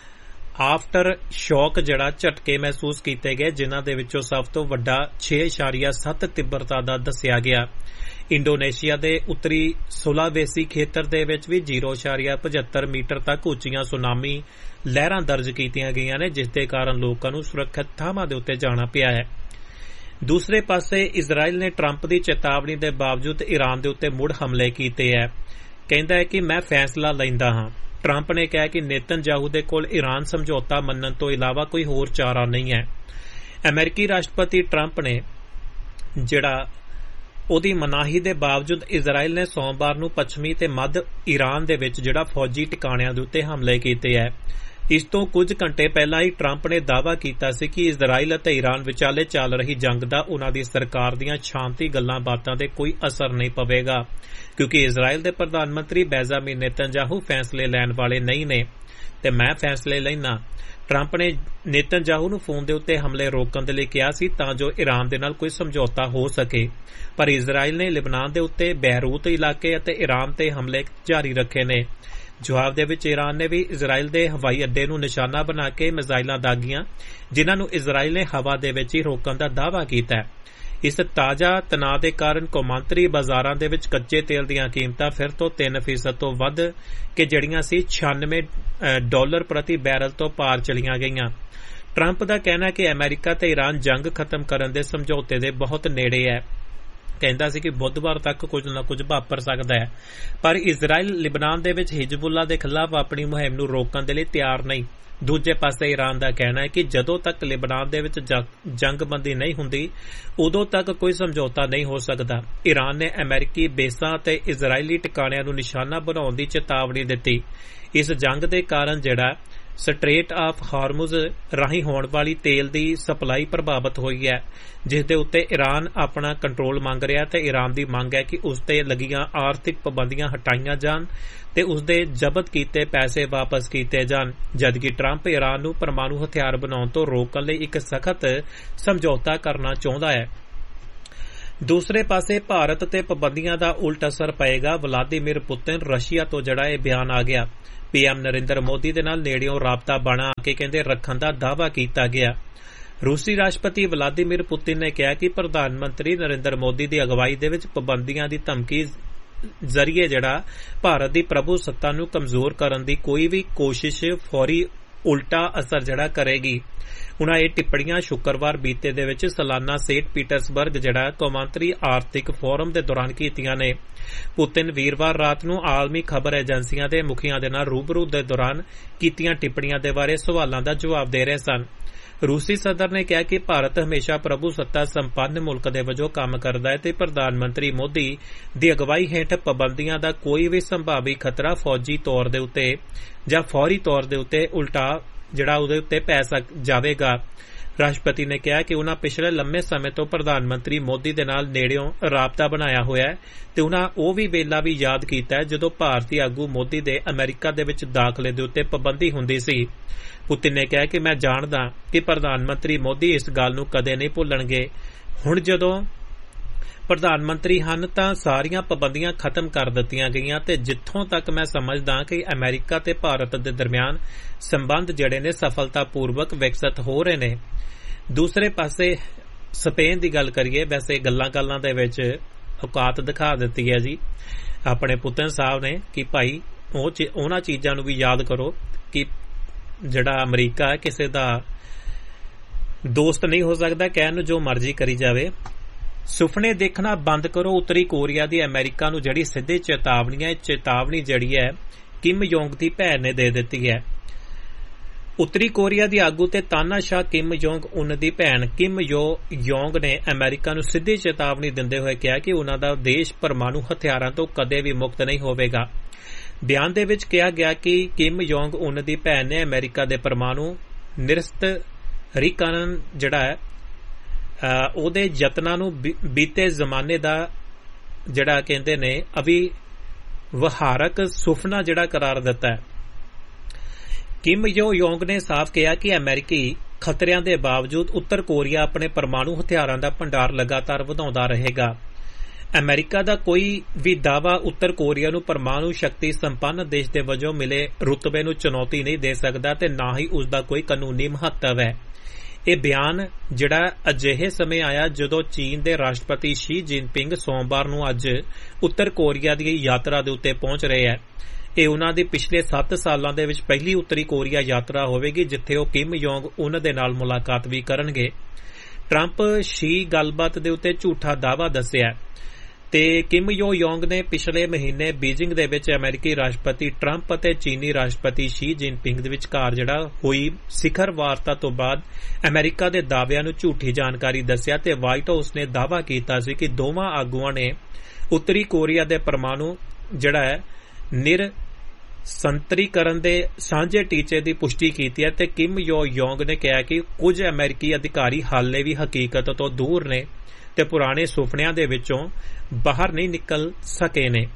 आफ्टर शॉक जिहड़ा झटके महसूस कीते गए, जिन्हां दे विचों सब तो वड्डा छे इशारिया सत्त तीव्रता दा दस्सिया गया। इंडोनेशिया दे उत्तरी सुलावेसी खेतर दे विच भी जीरो इशारिया पचहत्तर मीटर तक उच्चियां सुनामी लहरां दर्ज कीतियां गईयां ने, जिस दे कारण लोकां नूं सुरक्षित थावां दे उत्ते जाना पिया है। दूसरे पासे इजराइल ने ट्रंप दी चेतावनी दे बावजूद ईरान दे उत्ते मुड़ हमले कीते है। कहंदा है कि मैं फैसला लैंदा हां। ट्रंप ने कहा कि नेतनयाहू दे कोल ईरान समझौता मन्नण तो इलावा कोई होर चारा नहीं है। अमेरिकी राष्ट्रपति ट्रंप ने जिहड़ा ਉਹਦੀ ਮਨਾਹੀ ਦੇ ਬਾਵਜੂਦ ਇਜ਼ਰਾਈਲ ਨੇ ਸੋਮਵਾਰ ਨੂੰ ਪੱਛਮੀ ਤੇ ਮੱਧ ਈਰਾਨ ਦੇ ਵਿੱਚ ਜਿਹੜਾ ਫੌਜੀ ਟਿਕਾਣਿਆਂ ਦੇ ਉੱਤੇ ਹਮਲੇ ਕੀਤੇ ਹੈ। ਇਸ ਤੋਂ ਕੁਝ ਘੰਟੇ ਪਹਿਲਾਂ ਹੀ ਟਰੰਪ ਨੇ ਦਾਅਵਾ ਕੀਤਾ ਸੀ ਕਿ ਇਜ਼ਰਾਈਲ ਅਤੇ ਈਰਾਨ ਵਿਚਾਲੇ ਚੱਲ ਰਹੀ ਜੰਗ ਦਾ ਉਨ੍ਹਾਂ ਦੀ ਸਰਕਾਰ ਦੀਆਂ ਸ਼ਾਂਤੀ ਗੱਲਾਂ ਬਾਤਾਂ ਤੇ ਕੋਈ ਅਸਰ ਨਹੀਂ ਪਵੇਗਾ, ਕਿਉਂਕਿ ਇਜ਼ਰਾਈਲ ਦੇ ਪ੍ਰਧਾਨ ਮੰਤਰੀ ਬੈਂਜਾਮਿਨ ਨੇਤਨਯਾਹੂ ਫੈਸਲੇ ਲੈਣ ਵਾਲੇ ਨਹੀਂ ਨੇ ਤੇ ਮੈਂ ਫੈਸਲੇ ਲੈਣਾ। ट्रंप ने नेतनयाहू नूं फोन दे उत्ते हमले रोकण दे लई कहा सी तां जो ईरान दे नाल कोई समझौता हो सके, पर इजराइल ने लिबनान दे उत्ते बैरूत इलाके अते ईरान ते हमले जारी रखे ने। जवाब दे विच ईरान ने भी इजराइल दे हवाई अड्डे नूं निशाना बना के मिसाइलां दागीआं, जिन्हां नूं इजराइल ने हवा दे विच ही रोकण दा दावा कीता है। इस ताज़ा तनाव के कारण कौमांतरी बाजारां दे विच कच्चे तेल दीआं कीमतां फिर तो तीन फीसद तो वध के जड़ियां सी छियानवे डॉलर प्रति बैरल तो पार चलियां गईयां। ट्रंप का कहना है कि अमेरिका ते ईरान जंग खत्म करन दे समझौते दे बहुत नेड़े है। कहंदा सी कि बुधवार तक कुछ न कुछ वापर सकदा है, पर इजराइल लिबनान दे विच हिजबुल्ला दे खिलाफ अपनी मुहिम नूं रोकण दे लई तैयार नहीं। ਦੂਜੇ ਪਾਸੇ ਈਰਾਨ ਦਾ ਕਹਿਣਾ ਹੈ ਕਿ ਜਦੋਂ ਤੱਕ ਲਿਬਨਾਨ ਦੇ ਵਿੱਚ ਜੰਗਬੰਦੀ ਨਹੀਂ ਹੁੰਦੀ ਉਦੋਂ ਤੱਕ ਕੋਈ ਸਮਝੌਤਾ ਨਹੀਂ ਹੋ ਸਕਦਾ। ਈਰਾਨ ਨੇ ਅਮਰੀਕੀ ਬੇਸਾਂ ਅਤੇ ਇਜ਼ਰਾਈਲੀ ਟਿਕਾਣਿਆਂ ਨੂੰ ਨਿਸ਼ਾਨਾ ਬਣਾਉਣ ਦੀ ਚੇਤਾਵਨੀ ਦਿੱਤੀ। ਇਸ ਜੰਗ ਦੇ ਕਾਰਨ ਜਿਹੜਾ ਸਟ੍ਰੇਟ ਆਫ ਹਾਰਮੁਜ਼ ਰਾਹੀਂ ਹੋਣ ਵਾਲੀ ਤੇਲ ਦੀ ਸਪਲਾਈ ਪ੍ਰਭਾਵਿਤ ਹੋਈ ਹੈ, ਜਿਸ ਦੇ ਉੱਤੇ ਈਰਾਨ ਆਪਣਾ ਕੰਟਰੋਲ ਮੰਗ ਰਿਹਾ ਤੇ ਈਰਾਨ ਦੀ ਮੰਗ ਹੈ ਕਿ ਉਸ ਤੇ ਲੱਗੀਆਂ ਆਰਥਿਕ ਪਾਬੰਦੀਆਂ ਹਟਾਈਆਂ ਜਾਣ ਤੇ ਉਸ ਦੇ ਜ਼ਬਤ ਕੀਤੇ ਪੈਸੇ ਵਾਪਸ ਕੀਤੇ ਜਾਣ, ਜਦਕਿ ਟਰੰਪ ਈਰਾਨ ਨੂੰ ਪਰਮਾਣੂ ਹਥਿਆਰ ਬਣਾਉਣ ਤੋਂ ਰੋਕਣ ਲਈ ਇੱਕ ਸਖਤ ਸਮਝੌਤਾ ਕਰਨਾ ਚਾਹੁੰਦਾ ਹੈ। ਦੂਸਰੇ ਪਾਸੇ ਭਾਰਤ ਤੇ ਪਾਬੰਦੀਆਂ ਦਾ ਉਲਟ ਅਸਰ ਪਏਗਾ। ਵਲਾਦੀਮੀਰ ਪੁਤਿਨ ਰਸ਼ੀਆ ਤੋਂ ਜਿਹੜਾ ਇਹ ਬਿਆਨ ਆ ਗਿਆ। ਪੀਐਮ ਨਰਿੰਦਰ ਮੋਦੀ ਦੇ ਨਾਲ ਨੇੜਿਓਂ ਰਾਬਤਾ ਬਣਾ ਕੇ ਕਹਿੰਦੇ ਰੱਖਣ ਦਾ ਦਾਅਵਾ ਕੀਤਾ ਗਿਆ। ਰੂਸੀ ਰਾਸ਼ਟਰਪਤੀ ਵਲਾਦੀਮੀਰ ਪੁਤਿਨ ਨੇ ਕਿਹਾ ਕਿ ਪ੍ਰਧਾਨ ਮੰਤਰੀ ਨਰਿੰਦਰ ਮੋਦੀ ਦੀ ਅਗਵਾਈ ਦੇ ਵਿੱਚ ਪਾਬੰਦੀਆਂ ਦੀ ਧਮਕੀ ਜ਼ਰੀਏ ਜਿਹੜਾ ਭਾਰਤ ਦੀ ਪ੍ਰਭੂ ਸੱਤਾ ਨੂੰ ਕਮਜ਼ੋਰ ਕਰਨ ਦੀ ਕੋਈ ਵੀ ਕੋਸ਼ਿਸ਼ ਫੌਰੀ ਉਲਟਾ ਅਸਰ ਜਿਹੜਾ ਕਰੇਗੀ। ਉਨ੍ਹਾਂ ਇਹ ਟਿੱਪਣੀਆਂ ਸ਼ੁੱਕਰਵਾਰ ਬੀਤੇ ਦੇ ਵਿੱਚ ਸਾਲਾਨਾ ਸੇਂਟ ਪੀਟਰਸਬਰਗ ਜਿਹੜਾ ਕੌਮਾਂਤਰੀ ਆਰਥਿਕ ਫੋਰਮ ਦੇ ਦੌਰਾਨ ਕੀਤੀਆਂ ਨੇ। ਪੁਤਿਨ ਵੀਰਵਾਰ ਰਾਤ ਨੂੰ ਆਲਮੀ ਖਬਰ ਏਜੰਸੀਆਂ ਦੇ ਮੁਖੀਆਂ ਦੇ ਨਾਲ ਰੂਬਰੂ ਦੇ ਦੌਰਾਨ ਕੀਤੀਆਂ ਟਿੱਪਣੀਆਂ ਦੇ ਬਾਰੇ ਸਵਾਲਾਂ ਦਾ ਜਵਾਬ ਦੇ ਰਹੇ ਸਨ। ਰੂਸੀ ਸਦਰ ਨੇ ਕਿਹਾ ਕਿ ਭਾਰਤ ਹਮੇਸ਼ਾ ਪ੍ਰਭੂ ਸੱਤਾ ਸੰਪੰਨ ਮੁਲਕ ਦੇ ਵਜੋਂ ਕੰਮ ਕਰਦਾ ਹੈ ਤੇ ਪ੍ਰਧਾਨ ਮੰਤਰੀ ਮੋਦੀ ਦੀ ਅਗਵਾਈ ਹੇਠ ਪਾਬੰਦੀਆਂ ਦਾ ਕੋਈ ਵੀ ਸੰਭਾਵੀ ਖਤਰਾ ਫੌਜੀ ਤੌਰ ਦੇ ਉੱਤੇ ਜਾਂ ਫੌਰੀ ਤੌਰ ਦੇ ਉੱਤੇ ਉਲਟਾ ਜਿਹੜਾ ਉਹਦੇ ਉੱਤੇ ਪੈ ਸਕ ਜਾਵੇਗਾ। ਰਾਸ਼ਟਰਪਤੀ ਨੇ ਕਿਹਾ ਕਿ ਉਨ੍ਹਾਂ ਪਿਛਲੇ ਲੰਮੇ ਸਮੇਂ ਤੋਂ ਪ੍ਰਧਾਨ ਮੰਤਰੀ ਮੋਦੀ ਦੇ ਨਾਲ ਨੇੜਿਓਂ ਰਾਬਤਾ ਬਣਾਇਆ ਹੋਇਆ ਹੈ ਤੇ ਉਨ੍ਹਾਂ ਉਹ ਵੀ ਵੇਲਾ ਵੀ ਯਾਦ ਕੀਤਾ ਹੈ ਜਦੋਂ ਭਾਰਤੀ ਆਗੂ ਮੋਦੀ ਦੇ ਅਮਰੀਕਾ ਦੇ ਵਿੱਚ ਦਾਖਲੇ ਦੇ ਉੱਤੇ ਪਾਬੰਦੀ ਹੁੰਦੀ ਸੀ। ਪੁਤਿਨ ਨੇ ਕਿਹਾ ਕਿ ਮੈਂ ਜਾਣਦਾ ਕਿ ਪ੍ਰਧਾਨ ਮੰਤਰੀ ਮੋਦੀ ਇਸ ਗੱਲ ਨੂੰ ਕਦੇ ਨਹੀਂ ਭੁੱਲਣਗੇ। ਹੁਣ ਜਦੋਂ ਪ੍ਰਧਾਨ ਮੰਤਰੀ ਹਨ ਤਾਂ ਸਾਰੀਆਂ ਪਾਬੰਦੀਆਂ ਖਤਮ ਕਰ ਦਿੱਤੀਆਂ ਗਈਆਂ ਤੇ ਜਿੱਥੋਂ ਤੱਕ ਮੈਂ ਸਮਝਦਾ ਕਿ ਅਮਰੀਕਾ ਤੇ ਭਾਰਤ ਦੇ ਦਰਮਿਆਨ ਸੰਬੰਧ ਜਿਹੜੇ ਨੇ ਸਫਲਤਾਪੂਰਵਕ ਵਿਕਸਿਤ ਹੋ ਰਹੇ ਨੇ। ਦੂਸਰੇ ਪਾਸੇ ਸਪੇਨ ਦੀ ਗੱਲ ਕਰੀਏ, ਵੈਸੇ ਗੱਲਾਂ ਗੱਲਾਂ ਦੇ ਵਿੱਚ ਔਕਾਤ ਦਿਖਾ ਦਿੱਤੀ ਹੈ ਜੀ ਆਪਣੇ ਪੁਤਿਨ ਸਾਹਿਬ ਨੇ ਕਿ ਭਾਈ ਉਹ ਉਹਨਾਂ ਚੀਜ਼ਾਂ ਨੂੰ ਵੀ ਯਾਦ ਕਰੋ ਕਿ ਜਿਹੜਾ ਅਮਰੀਕਾ ਹੈ ਕਿਸੇ ਦਾ ਦੋਸਤ ਨਹੀਂ ਹੋ ਸਕਦਾ, ਕਹਿਣ ਨੂੰ ਜੋ ਮਰਜ਼ੀ ਕਰੀ ਜਾਵੇ। ਸੁਪਨੇ ਦੇਖਣਾ ਬੰਦ ਕਰੋ। ਉੱਤਰੀ ਕੋਰੀਆ ਦੀ ਅਮਰੀਕਾ ਨੂੰ ਜਿਹੜੀ ਸਿੱਧੀ ਚੇਤਾਵਨੀ ਹੈ, ਚੇਤਾਵਨੀ ਜਿਹੜੀ ਹੈ ਕਿਮ ਯੋਂਗ ਦੀ ਭੈਣ ਨੇ ਦੇ ਦਿੱਤੀ ਹੈ। ਉੱਤਰੀ ਕੋਰੀਆ ਦੀ ਆਗੂ ਤੇ ਤਾਨਾਸ਼ਾਹ ਕਿਮ ਯੋਂਗ ਉਨ ਦੀ ਭੈਣ ਕਿਮ ਯੋ ਯੋਂਗ ਨੇ ਅਮਰੀਕਾ ਨੂੰ ਸਿੱਧੀ ਚੇਤਾਵਨੀ ਦਿੰਦੇ ਹੋਏ ਕਿਹਾ ਕਿ ਉਨ੍ਹਾਂ ਦਾ ਦੇਸ਼ ਪਰਮਾਣੂ ਹਥਿਆਰਾਂ ਤੋਂ ਕਦੇ ਵੀ ਮੁਕਤ ਨਹੀਂ ਹੋਵੇਗਾ। ਬਿਆਨ ਦੇ ਵਿੱਚ ਕਿਹਾ ਗਿਆ ਕਿ ਕਿਮ ਯੋਂਗ ਉਨ ਦੀ ਭੈਣ ਨੇ ਅਮਰੀਕਾ ਦੇ ਪਰਮਾਣੂ ਨਿਰਸਤਰੀਕਰਨ ਜਿਹੜਾ ਹੈ ਉਹਦੇ ਯਤਨਾਂ ਨੂੰ ਬੀਤੇ ਜ਼ਮਾਨੇ ਦਾ ਜਿਹੜਾ ਕਹਿੰਦੇ ਨੇ ਅਵਿਵਹਾਰਕ ਸੁਪਨਾ ਜਿਹੜਾ ਕਰਾਰ ਦਿੱਤਾ ਹੈ। ਕਿਮ ਯੋ ਯੋਂਗ ਨੇ ਸਾਫ਼ ਕਿਹਾ ਕਿ ਅਮਰੀਕੀ ਖਤਰਿਆਂ ਦੇ ਬਾਵਜੂਦ ਉੱਤਰ ਕੋਰੀਆ ਆਪਣੇ ਪਰਮਾਣੂ ਹਥਿਆਰਾਂ ਦਾ ਭੰਡਾਰ ਲਗਾਤਾਰ ਵਧਾਉਂਦਾ ਰਹੇਗਾ। ਅਮਰੀਕਾ ਦਾ ਕੋਈ ਵੀ ਦਾਅਵਾ ਉੱਤਰ ਕੋਰੀਆ ਨੂੰ ਪਰਮਾਣੂ ਸ਼ਕਤੀ ਸੰਪੰਨ ਦੇਸ਼ ਦੇ ਵਜੋਂ ਮਿਲੇ ਰੁਤਬੇ ਨੂੰ ਚੁਣੌਤੀ ਨਹੀਂ ਦੇ ਸਕਦਾ ਤੇ ਨਾ ਹੀ ਉਸ ਦਾ ਕੋਈ ਕਾਨੂੰਨੀ ਮਹੱਤਵ ਹੈ। ਇਹ ਬਿਆਨ ਜਿਹੜਾ ਅਜਿਹੇ ਸਮੇਂ ਆਇਆ ਜਦੋਂ ਚੀਨ ਦੇ ਰਾਸ਼ਟਰਪਤੀ ਸ਼ੀ ਜਿਨਪਿੰਗ ਸੋਮਵਾਰ ਨੂੰ ਅੱਜ ਉੱਤਰ ਕੋਰੀਆ ਦੀ ਯਾਤਰਾ ਦੇ ਉੱਤੇ ਪਹੁੰਚ ਰਹੇ ਹੈ। ਇਹ ਉਨ੍ਹਾਂ ਦੀ ਪਿਛਲੇ ਸੱਤ ਸਾਲਾਂ ਦੇ ਵਿੱਚ ਪਹਿਲੀ ਉੱਤਰੀ ਕੋਰੀਆ ਯਾਤਰਾ ਹੋਵੇਗੀ ਜਿੱਥੇ ਉਹ ਕਿਮ ਯੋਂਗ ਉਨ ਦੇ ਨਾਲ ਮੁਲਾਕਾਤ ਵੀ ਕਰਨਗੇ। ਟਰੰਪ ਸ਼ੀ ਗੱਲਬਾਤ ਦੇ ਉੱਤੇ ਝੂਠਾ ਦਾਅਵਾ ਦੱਸਿਆ ਤੇ ਕਿਮ ਯੋ ਯੋਂਗ ਨੇ ਪਿਛਲੇ ਮਹੀਨੇ ਬੀਜਿੰਗ ਦੇ ਵਿੱਚ ਅਮਰੀਕੀ ਰਾਸ਼ਟਰਪਤੀ ਟਰੰਪ ਅਤੇ ਚੀਨੀ ਰਾਸ਼ਟਰਪਤੀ ਸ਼ੀ ਜਿਨਪਿੰਗ ਦੇ ਵਿਚਕਾਰ ਜਿਹੜਾ ਹੋਈ ਸਿਖਰ ਵਾਰਤਾ ਤੋਂ ਬਾਅਦ ਅਮਰੀਕਾ ਦੇ ਦਾਅਵਿਆਂ ਨੂੰ ਝੂਠੀ ਜਾਣਕਾਰੀ ਦੱਸਿਆ ਤੇ ਵਾਈਟ ਹਾਊਸ ਨੇ ਦਾਅਵਾ ਕੀਤਾ ਸੀ ਕਿ ਦੋਵਾਂ ਆਗੂਆਂ ਨੇ ਉੱਤਰੀ ਕੋਰੀਆ ਦੇ ਪਰਮਾਣੂ ਜਿਹੜਾ ਹੈ ਨਿਰ ਸੰਤਰੀਕਰਨ ਦੇ ਸਾਂਝੇ ਟੀਚੇ ਦੀ ਪੁਸ਼ਟੀ ਕੀਤੀ ਹੈ ਤੇ ਕਿਮ ਯੋ ਯੋਂਗ ਨੇ ਕਿਹਾ ਕਿ ਕੁਝ ਅਮਰੀਕੀ ਅਧਿਕਾਰੀ ਹਾਲੇ ਵੀ ਹਕੀਕਤ ਤੋਂ ਦੂਰ ਨੇ ਤੇ ਪੁਰਾਣੇ ਸੁਪਨਿਆਂ ਦੇ ਵਿੱਚੋਂ ਬਾਹਰ ਨਹੀਂ ਨਿਕਲ ਸਕੇ ਨੇ।